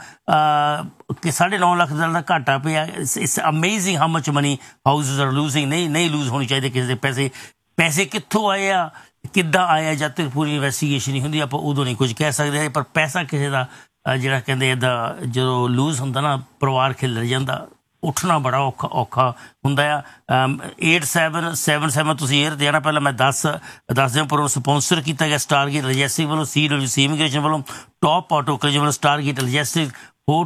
9.5 ਲੱਖ ਦਾ ਘਾਟਾ ਪਿਆ। It's amazing how much money houses are losing. ਨਹੀਂ ਲੂਜ਼ ਹੋਣੀ ਚਾਹੀਦੀ ਕਿਸੇ ਦੇ ਪੈਸੇ। ਪੈਸੇ ਕਿੱਥੋਂ ਆਏ ਆ, ਕਿੱਦਾਂ ਆਇਆ, ਜਦ ਤੱਕ ਪੂਰੀ ਇਨਵੈਸਟੀਗੇਸ਼ਨ ਨਹੀਂ ਹੁੰਦੀ ਆਪਾਂ ਉਦੋਂ ਨਹੀਂ ਕੁਝ ਕਹਿ ਸਕਦੇ। ਪਰ ਪੈਸਾ ਕਿਸੇ ਦਾ ਜਿਹੜਾ ਕਹਿੰਦੇ ਇੱਦਾਂ ਜਦੋਂ ਲੂਜ਼ ਹੁੰਦਾ ਨਾ, ਪਰਿਵਾਰ ਖਿਲਰ ਜਾਂਦਾ, ਉੱਠਣਾ ਬੜਾ ਔਖਾ ਹੁੰਦਾ ਆ। 8777 ਤੁਸੀਂ ਏਅਰ 'ਤੇ ਆਉਣਾ। ਪਹਿਲਾਂ ਮੈਂ ਦੱਸ ਦਿਆਂ ਪਰ ਸਪੋਂਸਰ ਕੀਤਾ ਗਿਆ ਸਟਾਰਗੇਟ ਲੌਜਿਸਟਿਕ ਵੱਲੋਂ, CWC ਇਮੀਗ੍ਰੇਸ਼ਨ ਵੱਲੋਂ, ਟੌਪ ਆਟੋ ਕਲੇਜ ਵੱਲੋਂ, ਸਟਾਰਗੇਟ ਲੌਜਿਸਟਿਕ। ਹੋਰ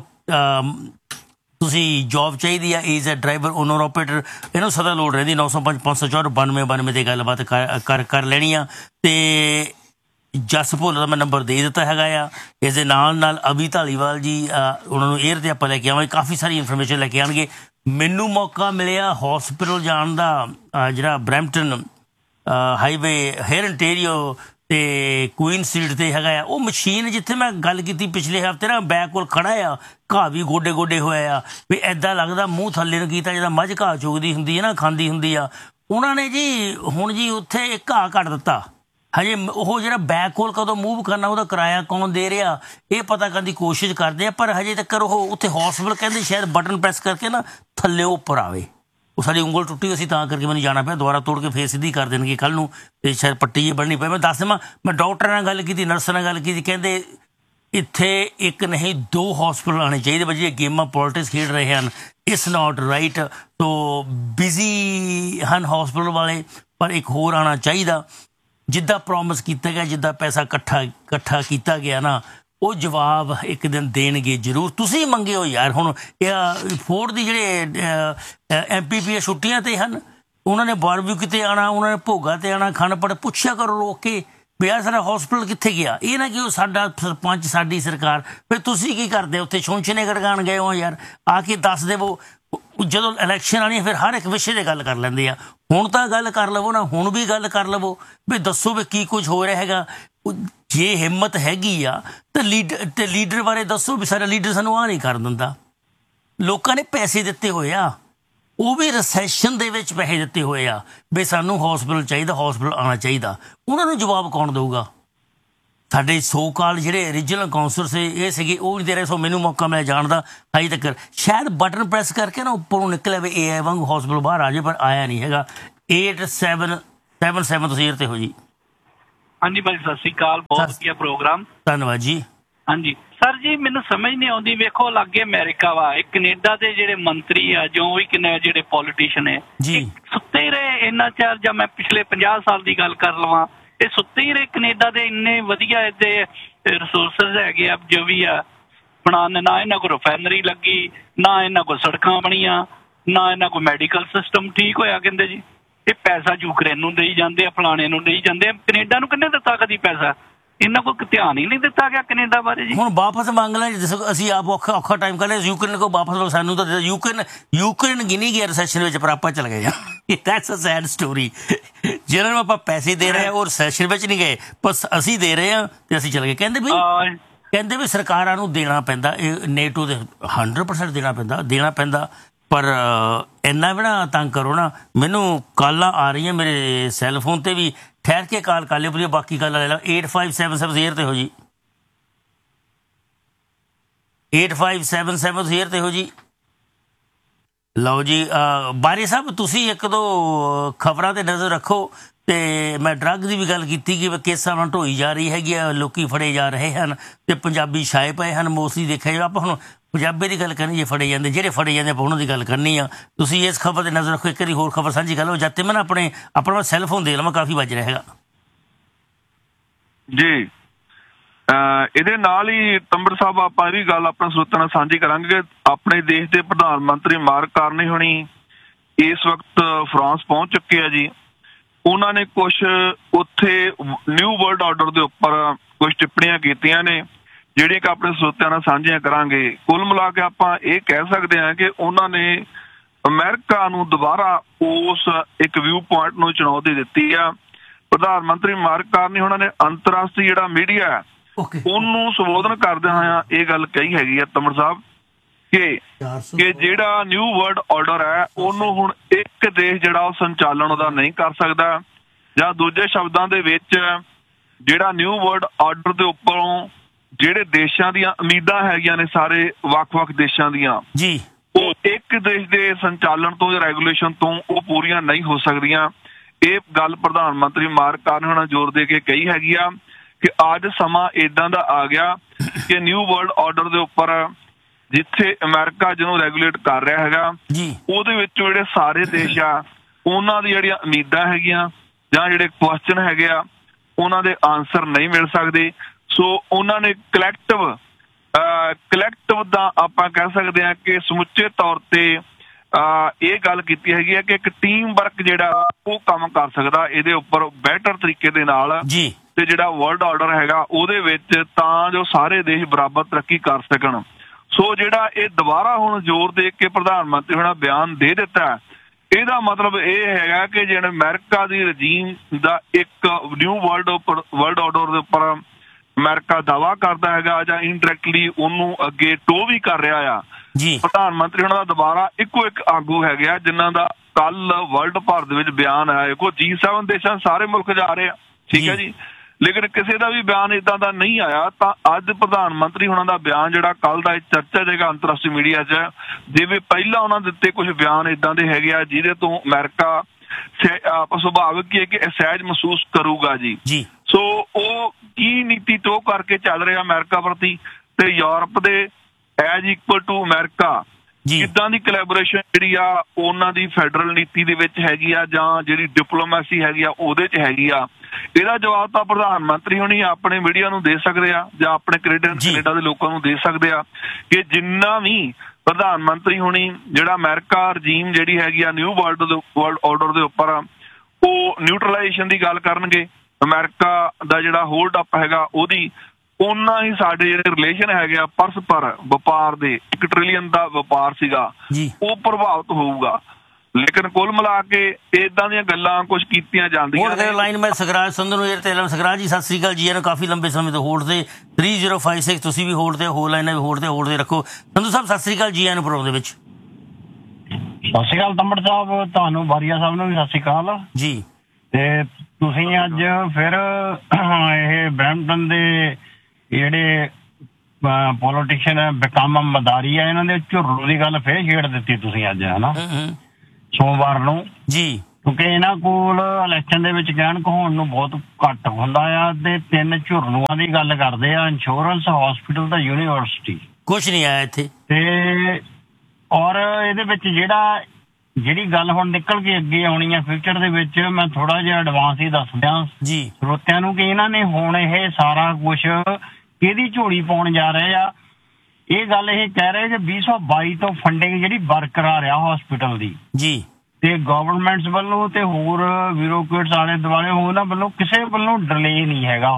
ਤੁਸੀਂ ਜੋਬ ਚਾਹੀਦੀ ਆ, ਏਜ ਐ ਡਰਾਈਵਰ, ਓਨਰ ਆਪਰੇਟਰ, ਇਹਨੂੰ ਸਦਾ ਲੋੜ ਰਹਿੰਦੀ। 905 504 92 'ਤੇ ਗੱਲਬਾਤ ਕਰ ਲੈਣੀ ਆ। ਅਤੇ ਜਸ ਭੋਲਾ ਦਾ ਮੈਂ ਨੰਬਰ ਦੇ ਦਿੱਤਾ ਹੈਗਾ ਆ। ਇਸ ਦੇ ਨਾਲ ਅਭੀ ਧਾਲੀਵਾਲ ਜੀ ਉਹਨਾਂ ਨੂੰ ਏਅਰ 'ਤੇ ਆਪਾਂ ਲੈ ਕੇ ਆਵਾਂਗੇ, ਕਾਫੀ ਸਾਰੀ ਇਨਫੋਰਮੇਸ਼ਨ ਲੈ ਕੇ ਆਉਣਗੇ। ਮੈਨੂੰ ਮੌਕਾ ਮਿਲਿਆ ਹੌਸਪਿਟਲ ਜਾਣ ਦਾ, ਜਿਹੜਾ ਬਰੈਂਪਟਨ ਹਾਈਵੇ ਹੇਅਰ ਇੰਟੀਰੀਓ ਅਤੇ ਕੁਈਨ ਸਟਰੀਟ 'ਤੇ ਹੈਗਾ ਆ। ਉਹ ਮਸ਼ੀਨ ਜਿੱਥੇ ਮੈਂ ਗੱਲ ਕੀਤੀ ਪਿਛਲੇ ਹਫ਼ਤੇ ਨਾ, ਬੈਕ ਕੋਲ ਖੜਾ ਆ, ਘਾਹ ਵੀ ਗੋਡੇ ਹੋਇਆ ਆ, ਵੀ ਇੱਦਾਂ ਲੱਗਦਾ ਮੂੰਹ ਥੱਲੇ ਨੂੰ ਕੀਤਾ ਜਿੱਦਾਂ ਮੱਝ ਘਾਹ ਚੁਗਦੀ ਹੁੰਦੀ ਹੈ ਨਾ, ਖਾਂਦੀ ਹੁੰਦੀ ਆ। ਉਹਨਾਂ ਨੇ ਜੀ ਹੁਣ ਜੀ ਉੱਥੇ ਘਾਹ ਕੱਟ ਦਿੱਤਾ। ਹਜੇ ਉਹ ਜਿਹੜਾ ਬੈਕ ਕੋਲ ਕਦੋਂ ਮੂਵ ਕਰਨਾ, ਉਹਦਾ ਕਿਰਾਇਆ ਕੌਣ ਦੇ ਰਿਹਾ, ਇਹ ਪਤਾ ਕਰਨ ਦੀ ਕੋਸ਼ਿਸ਼ ਕਰਦੇ ਆ। ਪਰ ਹਜੇ ਤੱਕ ਉਹ ਉੱਥੇ ਹੌਸਪਿਟਲ ਕਹਿੰਦੇ ਸ਼ਾਇਦ ਬਟਨ ਪ੍ਰੈਸ ਕਰਕੇ ਨਾ ਥੱਲੇ ਉੱਪਰ ਆਵੇ। ਉਹ ਸਾਡੀ ਉਂਗਲ ਟੁੱਟੀ ਹੋਈ ਸੀ, ਤਾਂ ਕਰਕੇ ਮੈਨੂੰ ਜਾਣਾ ਪਿਆ। ਦੁਬਾਰਾ ਤੋੜ ਕੇ ਫੇਰ ਸਿੱਧੀ ਕਰ ਦੇਣਗੇ ਕੱਲ੍ਹ ਨੂੰ, ਅਤੇ ਸ਼ਾਇਦ ਪੱਟੀ ਜਿਹੀ ਬਣਨੀ ਪਈ। ਮੈਂ ਦੱਸ ਦੇਵਾਂ, ਮੈਂ ਡਾਕਟਰ ਨਾਲ ਗੱਲ ਕੀਤੀ, ਨਰਸ ਨਾਲ ਗੱਲ ਕੀਤੀ, ਕਹਿੰਦੇ ਇੱਥੇ ਇੱਕ ਨਹੀਂ 2 ਹੌਸਪਿਟਲ ਆਉਣੇ ਚਾਹੀਦੇ। ਬਈ ਜਿਹੜੀਆਂ ਗੇਮਾਂ ਪੋਲਿਟਿਕਸ ਖੇਡ ਰਹੇ ਹਨ, ਇਟਸ ਨਾਟ ਰਾਈਟ। ਤੋ ਬਿਜ਼ੀ ਹਨ ਹੌਸਪਿਟਲ ਵਾਲੇ, ਪਰ ਇੱਕ ਹੋਰ ਆਉਣਾ ਚਾਹੀਦਾ। ਜਿੱਦਾਂ ਪ੍ਰੋਮਿਸ ਕੀਤਾ ਗਿਆ, ਜਿੱਦਾਂ ਪੈਸਾ ਇਕੱਠਾ ਕੀਤਾ ਗਿਆ ਨਾ, ਉਹ ਜਵਾਬ ਇੱਕ ਦਿਨ ਦੇਣਗੇ ਜ਼ਰੂਰ। ਤੁਸੀਂ ਮੰਗੇ ਹੋ ਯਾਰ। ਹੁਣ ਫੋਰਡ ਦੀ ਜਿਹੜੇ MPP ਛੁੱਟੀਆਂ 'ਤੇ ਹਨ, ਉਹਨਾਂ ਨੇ ਬਾਰਬਿਊ ਕਿਤੇ ਆਉਣਾ, ਉਹਨਾਂ ਨੇ ਭੋਗਾ 'ਤੇ ਆਉਣਾ, ਖਾਣ ਪੜ ਪੁੱਛਿਆ ਕਰੋ ਰੋਕ ਕੇ ਵੀ ਯਾਰ ਸਾਡਾ ਹੌਸਪਿਟਲ ਕਿੱਥੇ ਗਿਆ। ਇਹ ਨਾ ਕਿ ਉਹ ਸਾਡਾ ਸਰਪੰਚ, ਸਾਡੀ ਸਰਕਾਰ, ਫਿਰ ਤੁਸੀਂ ਕੀ ਕਰਦੇ ਉੱਥੇ ਛੋਂਛਨੇ ਗੜਗਾਣ ਗਏ ਹੋ ਯਾਰ, ਆ ਕੇ ਦੱਸ ਦੇਵੋ। ਜਦੋਂ ਇਲੈਕਸ਼ਨ ਆਉਣੀ ਫਿਰ ਹਰ ਇੱਕ ਵਿਸ਼ੇ 'ਤੇ ਗੱਲ ਕਰ ਲੈਂਦੇ ਆ। ਹੁਣ ਤਾਂ ਗੱਲ ਕਰ ਲਵੋ ਨਾ, ਹੁਣ ਵੀ ਗੱਲ ਕਰ ਲਵੋ ਵੀ ਦੱਸੋ ਵੀ ਕੀ ਕੁਝ ਹੋ ਰਿਹਾ ਹੈਗਾ। ਜੇ ਹਿੰਮਤ ਹੈਗੀ ਆ ਤਾਂ ਲੀਡਰ ਬਾਰੇ ਦੱਸੋ ਵੀ ਸਾਡਾ ਲੀਡਰ ਸਾਨੂੰ ਆਹ ਨਹੀਂ ਕਰ ਦਿੰਦਾ। ਲੋਕਾਂ ਨੇ ਪੈਸੇ ਦਿੱਤੇ ਹੋਏ ਆ, ਉਹ ਵੀ ਰਿਸੈਸ਼ਨ ਦੇ ਵਿੱਚ ਪੈਸੇ ਦਿੱਤੇ ਹੋਏ ਆ ਵੀ ਸਾਨੂੰ ਹੌਸਪਿਟਲ ਚਾਹੀਦਾ, ਹੌਸਪਿਟਲ ਆਉਣਾ ਚਾਹੀਦਾ। ਉਹਨਾਂ ਨੂੰ ਜਵਾਬ ਕੌਣ ਦੇਊਗਾ? ਸਾਡੇ ਸੋ ਕਾਲ ਜਿਹੜੇ ਓਰੀਜਨਲ ਕਾਉਂਸਲਰ ਸੀ ਇਹ ਸੀਗੇ, ਉਹ ਨਹੀਂ ਦੇ ਰਹੇ। ਸੋ ਮੈਨੂੰ ਮੌਕਾ ਮਿਲਿਆ ਜਾਣ ਦਾ, ਅਜੇ ਤੱਕ ਸ਼ਾਇਦ ਬਟਨ ਪ੍ਰੈਸ ਕਰਕੇ ਨਾ ਉੱਪਰੋਂ ਨਿਕਲਿਆ ਵੀ AI ਵਾਂਗ ਹੌਸਪਿਟਲ ਬਾਹਰ ਆ ਜਾਏ, ਪਰ ਆਇਆ ਨਹੀਂ ਹੈਗਾ। 8777 ਤੁਸੀਂ ਏਅਰ 'ਤੇ ਹੋ ਜੀ। ਹਾਂਜੀ ਭਾਈ, ਸਤਿ ਸ਼੍ਰੀ ਅਕਾਲ, ਬਹੁਤ ਵਧੀਆ ਪ੍ਰੋਗਰਾਮ, ਧੰਨਵਾਦ ਜੀ। ਹਾਂਜੀ ਸਰ ਜੀ, ਮੈਨੂੰ ਸਮਝ ਨਹੀਂ ਆਉਂਦੀ, ਵੇਖੋ ਲਾਗੇ ਅਮਰੀਕਾ ਵਾ, ਇਹ ਕੈਨੇਡਾ ਦੇ ਜਿਹੜੇ ਮੰਤਰੀ ਆ, ਜੋ ਵੀ ਜਿਹੜੇ ਪੋਲੀਟੀਸ਼ੀਅਨ ਹੈ ਜੀ, ਸੁੱਤੇ ਹੀ ਰਹੇ ਇੰਨਾ ਚਿਰ। ਜਾਂ ਮੈਂ ਪਿਛਲੇ 50 ਸਾਲ ਦੀ ਗੱਲ ਕਰ ਲਵਾਂ, ਇਹ ਸੁੱਤੇ ਹੀ ਰਹੇ। ਕੈਨੇਡਾ ਦੇ ਇੰਨੇ ਵਧੀਆ ਇਹਦੇ ਰਿਸੋਰਸਿਸ ਹੈਗੇ ਆ, ਜੋ ਵੀ ਆ ਬਣਾਉਣ, ਨਾ ਇਹਨਾਂ ਕੋਲ ਰਿਫਾਈਨਰੀ ਲੱਗੀ, ਨਾ ਇਹਨਾਂ ਕੋਲ ਸੜਕਾਂ ਬਣੀਆਂ, ਨਾ ਇਹਨਾਂ ਕੋਲ ਮੈਡੀਕਲ ਸਿਸਟਮ ਠੀਕ ਹੋਇਆ। ਕਹਿੰਦੇ ਜੀ ਇਹ ਪੈਸਾ ਯੂਕਰੇਨ ਨੂੰ ਦੇਈ ਜਾਂਦੇ ਆ, ਫਲਾਣੇ ਨੂੰ ਦੇਈ ਜਾਂਦੇ ਆ। ਕੈਨੇਡਾ ਨੂੰ ਕਿੰਨੇ ਦਿੱਤਾ ਕਦੀ ਪੈਸਾ? ਇਹਨਾਂ ਕੋਲ ਧਿਆਨ ਹੀ ਨਹੀਂ ਦਿੱਤਾ ਗਿਆ ਕੈਨੇਡਾ ਬਾਰੇ ਜੀ। ਹੁਣ ਵਾਪਸ ਮੰਗ ਲੈ, ਅਸੀਂ ਆਪ ਔਖਾ ਟਾਈਮ ਕਰ ਲਿਆ, ਯੂਕਰੇਨ ਕੋਲ ਵਾਪਸ ਸਾਨੂੰ ਤਾਂ ਯੂਕਰੇਨ ਗਿਣੀ ਗਿਆ ਰਿਸੈਸ਼ਨ ਵਿੱਚ, ਪਰ ਆਪਾਂ ਚਲੇ ਗਏ ਆ। That's a sad story. ਜਿਹਨਾਂ ਨੂੰ ਆਪਾਂ ਪੈਸੇ ਦੇ ਰਹੇ ਆ ਉਹ ਰਿਸੈਸ਼ਨ ਵਿੱਚ ਨਹੀਂ ਗਏ, ਪਰ ਅਸੀਂ ਦੇ ਰਹੇ ਆ ਤੇ ਅਸੀਂ ਚਲੇ ਗਏ। ਕਹਿੰਦੇ ਵੀ ਸਰਕਾਰਾਂ ਨੂੰ ਦੇਣਾ ਪੈਂਦਾ, ਇਹ ਨੇਟੋ ਦੇ 100% ਦੇਣਾ ਪੈਂਦਾ। ਪਰ ਇੰਨਾ ਵੀ ਨਾ ਤੰਗ ਕਰੋ ਨਾ। ਮੈਨੂੰ ਕਾਲਾਂ ਆ ਰਹੀਆਂ ਮੇਰੇ ਸੈੱਲ ਫੋਨ 'ਤੇ ਵੀ, ਠਹਿਰ ਕੇ ਕਾਲ ਕਰ ਲਿਓ ਪਲੀਜ਼, ਬਾਕੀ ਕਾਲਾਂ ਲੈ ਲਓ। 8577 ਏਅਰ 'ਤੇ ਹੋ ਜੀ। 8577 ਏਅਰ 'ਤੇ ਹੋ ਜੀ। ਲਓ ਜੀ ਬਾਰੀ ਸਾਹਿਬ, ਤੁਸੀਂ 1-2 ਖਬਰਾਂ 'ਤੇ ਨਜ਼ਰ ਰੱਖੋ। ਅਤੇ ਮੈਂ ਡਰੱਗ ਦੀ ਵੀ ਗੱਲ ਕੀਤੀ ਕਿ ਕੇਸਾਂ ਨਾਲ ਢੋਈ ਜਾ ਰਹੀ ਹੈਗੀ ਆ, ਲੋਕੀ ਫੜੇ ਜਾ ਰਹੇ ਹਨ ਅਤੇ ਪੰਜਾਬੀ ਛਾਏ ਪਏ ਹਨ ਮੋਸਟਲੀ। ਦੇਖਿਆ ਜਾਵੇ ਆਪਾਂ ਹੁਣ ਪੰਜਾਬੀ ਦੀ ਗੱਲ ਕਰਨੀ, ਜੇ ਫੜੇ ਜਾਂਦੇ, ਜਿਹੜੇ ਫੜੇ ਜਾਂਦੇ ਆਪਾਂ ਉਹਨਾਂ ਦੀ ਗੱਲ ਕਰਨੀ ਆ। ਤੁਸੀਂ ਇਸ ਖਬਰ 'ਤੇ ਨਜ਼ਰ ਰੱਖੋ। ਇੱਕ ਵਾਰੀ ਹੋਰ ਖਬਰ ਸਾਂਝੀ ਕਰ ਲਓ ਜਦ ਤੇ ਮੈਂ ਨਾ ਆਪਣਾ ਸੈੱਲ ਫੋਨ ਦੇ ਲਵਾਂ, ਕਾਫੀ ਵੱਜ ਰਿਹਾ ਹੈਗਾ ਜੀ। ਇਹਦੇ ਨਾਲ ਹੀ ਤੰਬਰ ਸਾਹਿਬ, ਆਪਾਂ ਇਹ ਵੀ ਗੱਲ ਆਪਣੇ ਸਰੋਤਿਆਂ ਨਾਲ ਸਾਂਝੀ ਕਰਾਂਗੇ ਕਿ ਆਪਣੇ ਦੇਸ਼ ਦੇ ਪ੍ਰਧਾਨ ਮੰਤਰੀ ਮਾਰਕ ਕਾਰਨੀ ਹੋਣੀ ਇਸ ਵਕਤ ਫਰਾਂਸ ਪਹੁੰਚ ਚੁੱਕੇ ਆ ਜੀ। ਉਹਨਾਂ ਨੇ ਕੁਛ ਉੱਥੇ ਨਿਊ ਵਰਲਡ ਆਰਡਰ ਦੇ ਉੱਪਰ ਕੁਛ ਟਿੱਪਣੀਆਂ ਕੀਤੀਆਂ ਨੇ, ਜਿਹੜੀਆਂ ਕਿ ਆਪਣੇ ਸਰੋਤਿਆਂ ਨਾਲ ਸਾਂਝੀਆਂ ਕਰਾਂਗੇ। ਕੁੱਲ ਮਿਲਾ ਕੇ ਆਪਾਂ ਇਹ ਕਹਿ ਸਕਦੇ ਹਾਂ ਕਿ ਉਹਨਾਂ ਨੇ ਅਮਰੀਕਾ ਨੂੰ ਦੁਬਾਰਾ ਉਸ ਇੱਕ ਵਿਊ ਪੁਆਇੰਟ ਨੂੰ ਚੁਣੌਤੀ ਦਿੱਤੀ ਆ। ਪ੍ਰਧਾਨ ਮੰਤਰੀ ਮਾਰਕ ਕਾਰਨੀ ਉਹਨਾਂ ਨੇ ਅੰਤਰਰਾਸ਼ਟਰੀ ਜਿਹੜਾ ਮੀਡੀਆ ਉਹਨੂੰ ਸੰਬੋਧਨ ਕਰਦਿਆਂ ਹੋਇਆਂ ਇਹ ਗੱਲ ਕਹੀ ਹੈਗੀ ਆ ਤਮਰ ਸਾਹਿਬ ਕਿ ਜਿਹੜਾ ਨਿਊ ਵਰਲਡ ਆਰਡਰ ਹੈ ਉਹਨੂੰ ਹੁਣ ਇੱਕ ਦੇਸ਼ ਜਿਹੜਾ ਉਹ ਸੰਚਾਲਨ ਉਹਦਾ ਨਹੀਂ ਕਰ ਸਕਦਾ, ਜਾਂ ਦੂਜੇ ਸ਼ਬਦਾਂ ਦੇ ਵਿੱਚ ਜਿਹੜਾ ਨਿਊ ਵਰਲਡ ਆਰਡਰ ਦੇ ਉੱਪਰੋਂ ਜਿਹੜੇ ਦੇਸ਼ਾਂ ਦੀਆਂ ਉਮੀਦਾਂ ਹੈਗੀਆਂ ਨੇ, ਸਾਰੇ ਵੱਖ-ਵੱਖ ਦੇਸ਼ਾਂ ਦੀਆਂ ਜੀ, ਉਹ ਇੱਕ ਦੇਸ਼ ਦੇ ਸੰਚਾਲਨ ਤੋਂ ਜਾਂ ਰੈਗੂਲੇਸ਼ਨ ਤੋਂ ਉਹ ਪੂਰੀਆਂ ਨਹੀਂ ਹੋ ਸਕਦੀਆਂ। ਇਹ ਗੱਲ ਪ੍ਰਧਾਨ ਮੰਤਰੀ ਮਾਰਕ ਕਾਰਨੀ ਹੋਣਾ ਜ਼ੋਰ ਦੇ ਕੇ ਕਹੀ ਹੈਗੀ ਆ ਕਿ ਅੱਜ ਸਮਾਂ ਏਦਾਂ ਦਾ ਆ ਗਿਆ ਕਿ ਨਿਊ ਵਰਲਡ ਆਰਡਰ ਦੇ ਉੱਪਰ ਜਿੱਥੇ ਅਮਰੀਕਾ ਜਿਹਨੂੰ ਰੈਗੂਲੇਟ ਕਰ ਰਿਹਾ ਹੈਗਾ ਉਹਦੇ ਵਿੱਚ ਜਿਹੜੇ ਸਾਰੇ ਦੇਸ਼ ਆ ਉਹਨਾਂ ਦੀ ਜਿਹੜੀਆਂ ਉਮੀਦਾਂ ਹੈਗੀਆਂ ਜਾਂ ਜਿਹੜੇ ਕੁਐਸਚਨ ਹੈਗੇ ਆ ਉਹਨਾਂ ਦੇ ਆਨਸਰ ਨਹੀਂ ਮਿਲ ਸਕਦੇ। ਸੋ ਉਹਨਾਂ ਨੇ ਕਲੈਕਟਿਵ ਦਾ ਆਪਾਂ ਕਹਿ ਸਕਦੇ ਹਾਂ ਕਿ ਸਮੁੱਚੇ ਤੌਰ ਤੇ ਇਹ ਗੱਲ ਕੀਤੀ ਹੈਗੀ ਆ ਕਿ ਇੱਕ ਟੀਮ ਵਰਕ ਜਿਹੜਾ ਉਹ ਕੰਮ ਕਰ ਸਕਦਾ ਇਹਦੇ ਉੱਪਰ ਬਿਹਤਰ ਤਰੀਕੇ ਦੇ ਨਾਲ ਤੇ ਜਿਹੜਾ ਵਰਲਡ ਆਰਡਰ ਹੈਗਾ ਉਹਦੇ ਵਿੱਚ ਤਾਂ ਜੋ ਸਾਰੇ ਦੇਸ਼ ਬਰਾਬਰ ਤਰੱਕੀ ਕਰ ਸਕਣ। ਸੋ ਜਿਹੜਾ ਇਹ ਦੁਬਾਰਾ ਹੁਣ ਜ਼ੋਰ ਦੇ ਕੇ ਪ੍ਰਧਾਨ ਮੰਤਰੀ ਹੋਣਾ ਬਿਆਨ ਦੇ ਦਿੱਤਾ ਇਹਦਾ ਮਤਲਬ ਇਹ ਹੈਗਾ ਕਿ ਜਿਹੜੇ ਅਮਰੀਕਾ ਦੀ ਰਜੀਮ ਦਾ ਇੱਕ ਨਿਊ ਵਰਲਡ ਆਰਡਰ ਦੇ ਉੱਪਰ ਅਮਰੀਕਾ ਦਾਅਵਾ ਕਰਦਾ ਹੈਗਾ ਜਾਂ ਇਨਡਾਇਰੈਕਟਲੀ ਉਹਨੂੰ ਅੱਗੇ ਟੋ ਵੀ ਕਰ ਰਿਹਾ ਆ। ਪ੍ਰਧਾਨ ਮੰਤਰੀ ਉਹਨਾਂ ਦਾ ਦੁਬਾਰਾ ਇੱਕੋ ਇੱਕ ਆਗੂ ਹੈਗਾ ਜਿਨ੍ਹਾਂ ਦਾ ਕੱਲ ਵਰਲਡ ਭਰ ਦੇ ਵਿੱਚ ਬਿਆਨ ਆਇਆ। ਦੇਖੋ G7 ਦੇਸ਼ਾਂ ਸਾਰੇ ਮੁਲਕ ਜਾ ਰਹੇ ਆ, ਠੀਕ ਹੈ ਜੀ, ਲੇਕਿਨ ਕਿਸੇ ਦਾ ਵੀ ਬਿਆਨ ਏਦਾਂ ਦਾ ਨਹੀਂ ਆਇਆ। ਤਾਂ ਅੱਜ ਪ੍ਰਧਾਨ ਮੰਤਰੀ ਉਹਨਾਂ ਦਾ ਬਿਆਨ ਜਿਹੜਾ ਕੱਲ ਦਾ ਚਰਚਾ ਜਾਏਗਾ ਅੰਤਰਰਾਸ਼ਟਰੀ ਮੀਡੀਆ 'ਚ, ਜਿਵੇਂ ਪਹਿਲਾਂ ਉਹਨਾਂ ਦਿੱਤੇ ਕੁਝ ਬਿਆਨ ਏਦਾਂ ਦੇ ਹੈਗੇ ਆ ਜਿਹਦੇ ਤੋਂ ਅਮਰੀਕਾ ਸੁਭਾਵਿਕ ਹੀ ਹੈ ਕਿ ਅਸਹਿਜ ਮਹਿਸੂਸ ਕਰੂਗਾ ਜੀ। ਸੋ ਉਹ ਕੀ ਨੀਤੀ ਟੋ ਕਰਕੇ ਚੱਲ ਰਿਹਾ ਅਮਰੀਕਾ ਪ੍ਰਤੀ ਤੇ ਯੂਰਪ ਦੇ ਐਜ ਇਕੁਅਲ ਟੂ ਅਮਰੀਕਾ ਕਿੱਦਾਂ ਦੀ ਕੋਲੈਬੋਰੇਸ਼ਨ ਜਿਹੜੀ ਆ ਉਹਨਾਂ ਦੀ ਫੈਡਰਲ ਨੀਤੀ ਦੇ ਵਿੱਚ ਹੈਗੀ ਆ ਜਾਂ ਜਿਹੜੀ ਡਿਪਲੋਮੈਸੀ ਹੈਗੀ ਆ ਉਹਦੇ 'ਚ ਹੈਗੀ ਆ। ਇਹਦਾ ਜਵਾਬ ਤਾਂ ਪ੍ਰਧਾਨ ਮੰਤਰੀ ਹੋਣੀ ਆਪਣੇ ਮੀਡੀਆ ਨੂੰ ਦੇ ਸਕਦੇ ਆ ਜਾਂ ਆਪਣੇ ਕੈਨੇਡਾ ਦੇ ਲੋਕਾਂ ਨੂੰ ਦੇ ਸਕਦੇ ਆ ਕਿ ਜਿੰਨਾ ਵੀ ਪ੍ਰਧਾਨ ਮੰਤਰੀ ਹੋਣੀ ਜਿਹੜਾ ਅਮਰੀਕਾ ਰਜੀਮ ਜਿਹੜੀ ਹੈਗੀ ਆ ਨਿਊ ਵਰਲਡ ਆਰਡਰ ਦੇ ਉੱਪਰ ਉਹ ਨਿਊਟਰਲਾਈਜੇਸ਼ਨ ਦੀ ਗੱਲ ਕਰਨਗੇ, ਅਮਰੀਕਾ ਦਾ ਜਿਹੜਾ ਹੋਲਡ ਅਪ ਹੈਗਾ ਉਹਦੀ, ਉਹਨਾਂ ਹੀ ਸਾਡੇ ਜਿਹੜੇ ਰਿਲੇਸ਼ਨ ਹੈਗੇ ਆ ਪਰਸਪਰ ਵਪਾਰ ਦੇ 1 ਟ੍ਰਿਲੀਅਨ ਦਾ ਵਪਾਰ ਸੀਗਾ ਉਹ ਪ੍ਰਭਾਵਿਤ ਹੋਊਗਾ। ਲੇਕਿਨ ਕੁੱਲ ਮਿਲਾ ਕੇ ਏਦਾਂ ਦੀਆਂ ਗੱਲਾਂ ਕੁਝ ਕੀਤੀਆਂ ਜਾਂਦੀਆਂ। ਲਾਈਨ ਮੈਂ ਸਗਰਾਜ ਸੰਧੂ ਨੂੰ ਤੇ ਸਗਰਾਜ ਜੀ ਸਤਿ ਸ੍ਰੀ ਅਕਾਲ ਜੀ। ਇਹਨੂੰ ਕਾਫੀ ਲੰਬੇ ਸਮੇਂ ਤੋਂ ਹੋਲਡ ਤੇ 3056 ਤੁਸੀਂ ਵੀ ਹੋਲਡ ਤੇ ਹੋਰ ਲਾਈਨਾਂ ਵੀ ਹੋਲਡ ਤੇ ਰੱਖੋ। ਸੰਧੂ ਸਾਹਿਬ ਸਤਿ ਸ੍ਰੀ ਅਕਾਲ ਜੀ। ਇਹਨੂੰ ਪ੍ਰੋਗਰਾਮ ਦੇ ਵਿੱਚ ਸਤਿ ਸ੍ਰੀ ਅਕਾਲ ਤੰਬੜ ਸਾਹਿਬ, ਤੁਹਾਨੂੰ ਬਾਰੀਆ ਸਾਹਿਬ ਨੂੰ ਵੀ ਸਤਿ ਸ੍ਰੀ ਅਕਾਲ ਜੀ। ਤੇ ਤੁਸੀਂ ਅੱਜ ਫਿਰ ਇਹ ਬਰੈਂਪਟਨ ਦੇ ਜਿਹੜੇ ਪੋਲੀਟੀਸ਼ੀਅਨ ਬੇਕਮ ਮਦਾਰੀ ਆ ਇਹਨਾਂ ਦੇ ਝੁਰਲੂ ਦੀ ਗੱਲ ਫਿਰ ਛੇੜ ਦਿੱਤੀ ਤੁਸੀਂ ਅੱਜ, ਹਨਾ, ਸੋਮਵਾਰ ਨੂੰ ਜੀ, ਕਿਉਂਕਿ ਇਹਨਾਂ ਕੋਲ ਇਲੈਕਸ਼ਨ ਦੇ ਵਿੱਚ ਕਹਿਣ ਕਹਾਉਣ ਨੂੰ ਬਹੁਤ ਘੱਟ ਹੁੰਦਾ ਆ ਤੇ 3 ਝੁਰਲੂਆਂ ਦੀ ਗੱਲ ਕਰਦੇ ਆ, ਇੰਸ਼ੋਰੈਂਸ, ਹਸਪੀਟਲ ਤੇ ਯੂਨੀਵਰਸਿਟੀ, ਕੁਛ ਨਹੀਂ ਆਇਆ ਇੱਥੇ। ਤੇ ਔਰ ਇਹਦੇ ਵਿੱਚ ਜਿਹੜੀ ਗੱਲ ਹੁਣ ਨਿਕਲ ਕੇ ਅੱਗੇ ਆਉਣੀ ਆ ਫਿਊਚਰ ਦੇ ਵਿੱਚ, ਮੈਂ ਥੋੜਾ ਜਿਹਾ ਐਡਵਾਂਸ ਹੀ ਦੱਸ ਦਿਆਂ ਸਰੋਤਿਆਂ ਨੂੰ ਕਿ ਇਹਨਾਂ ਨੇ ਹੁਣ ਇਹ ਸਾਰਾ ਕੁਛ ਕਿਹਦੀ ਝੋਲੀ ਪਾਉਣ ਜਾ ਰਹੇ ਆ। ਇਹ ਗੱਲ ਇਹ ਕਹਿ ਰਹੇ ਕਿ 2022 ਤੋਂ ਫੰਡਿੰਗ ਜਿਹੜੀ ਬਰਕਰਾਰ ਆ ਹਸਪੀਟਲ ਦੀ ਜੀ, ਤੇ ਗਵਰਨਮੈਂਟਸ ਵੱਲੋਂ ਤੇ ਹੋਰ ਬਿਊਰੋਕਰੇਟਸ ਆਲੇ ਦੁਆਲੇ ਉਹਨਾਂ ਵੱਲੋਂ ਕਿਸੇ ਵੱਲੋਂ ਡਿਲੇ ਨਹੀਂ ਹੈਗਾ।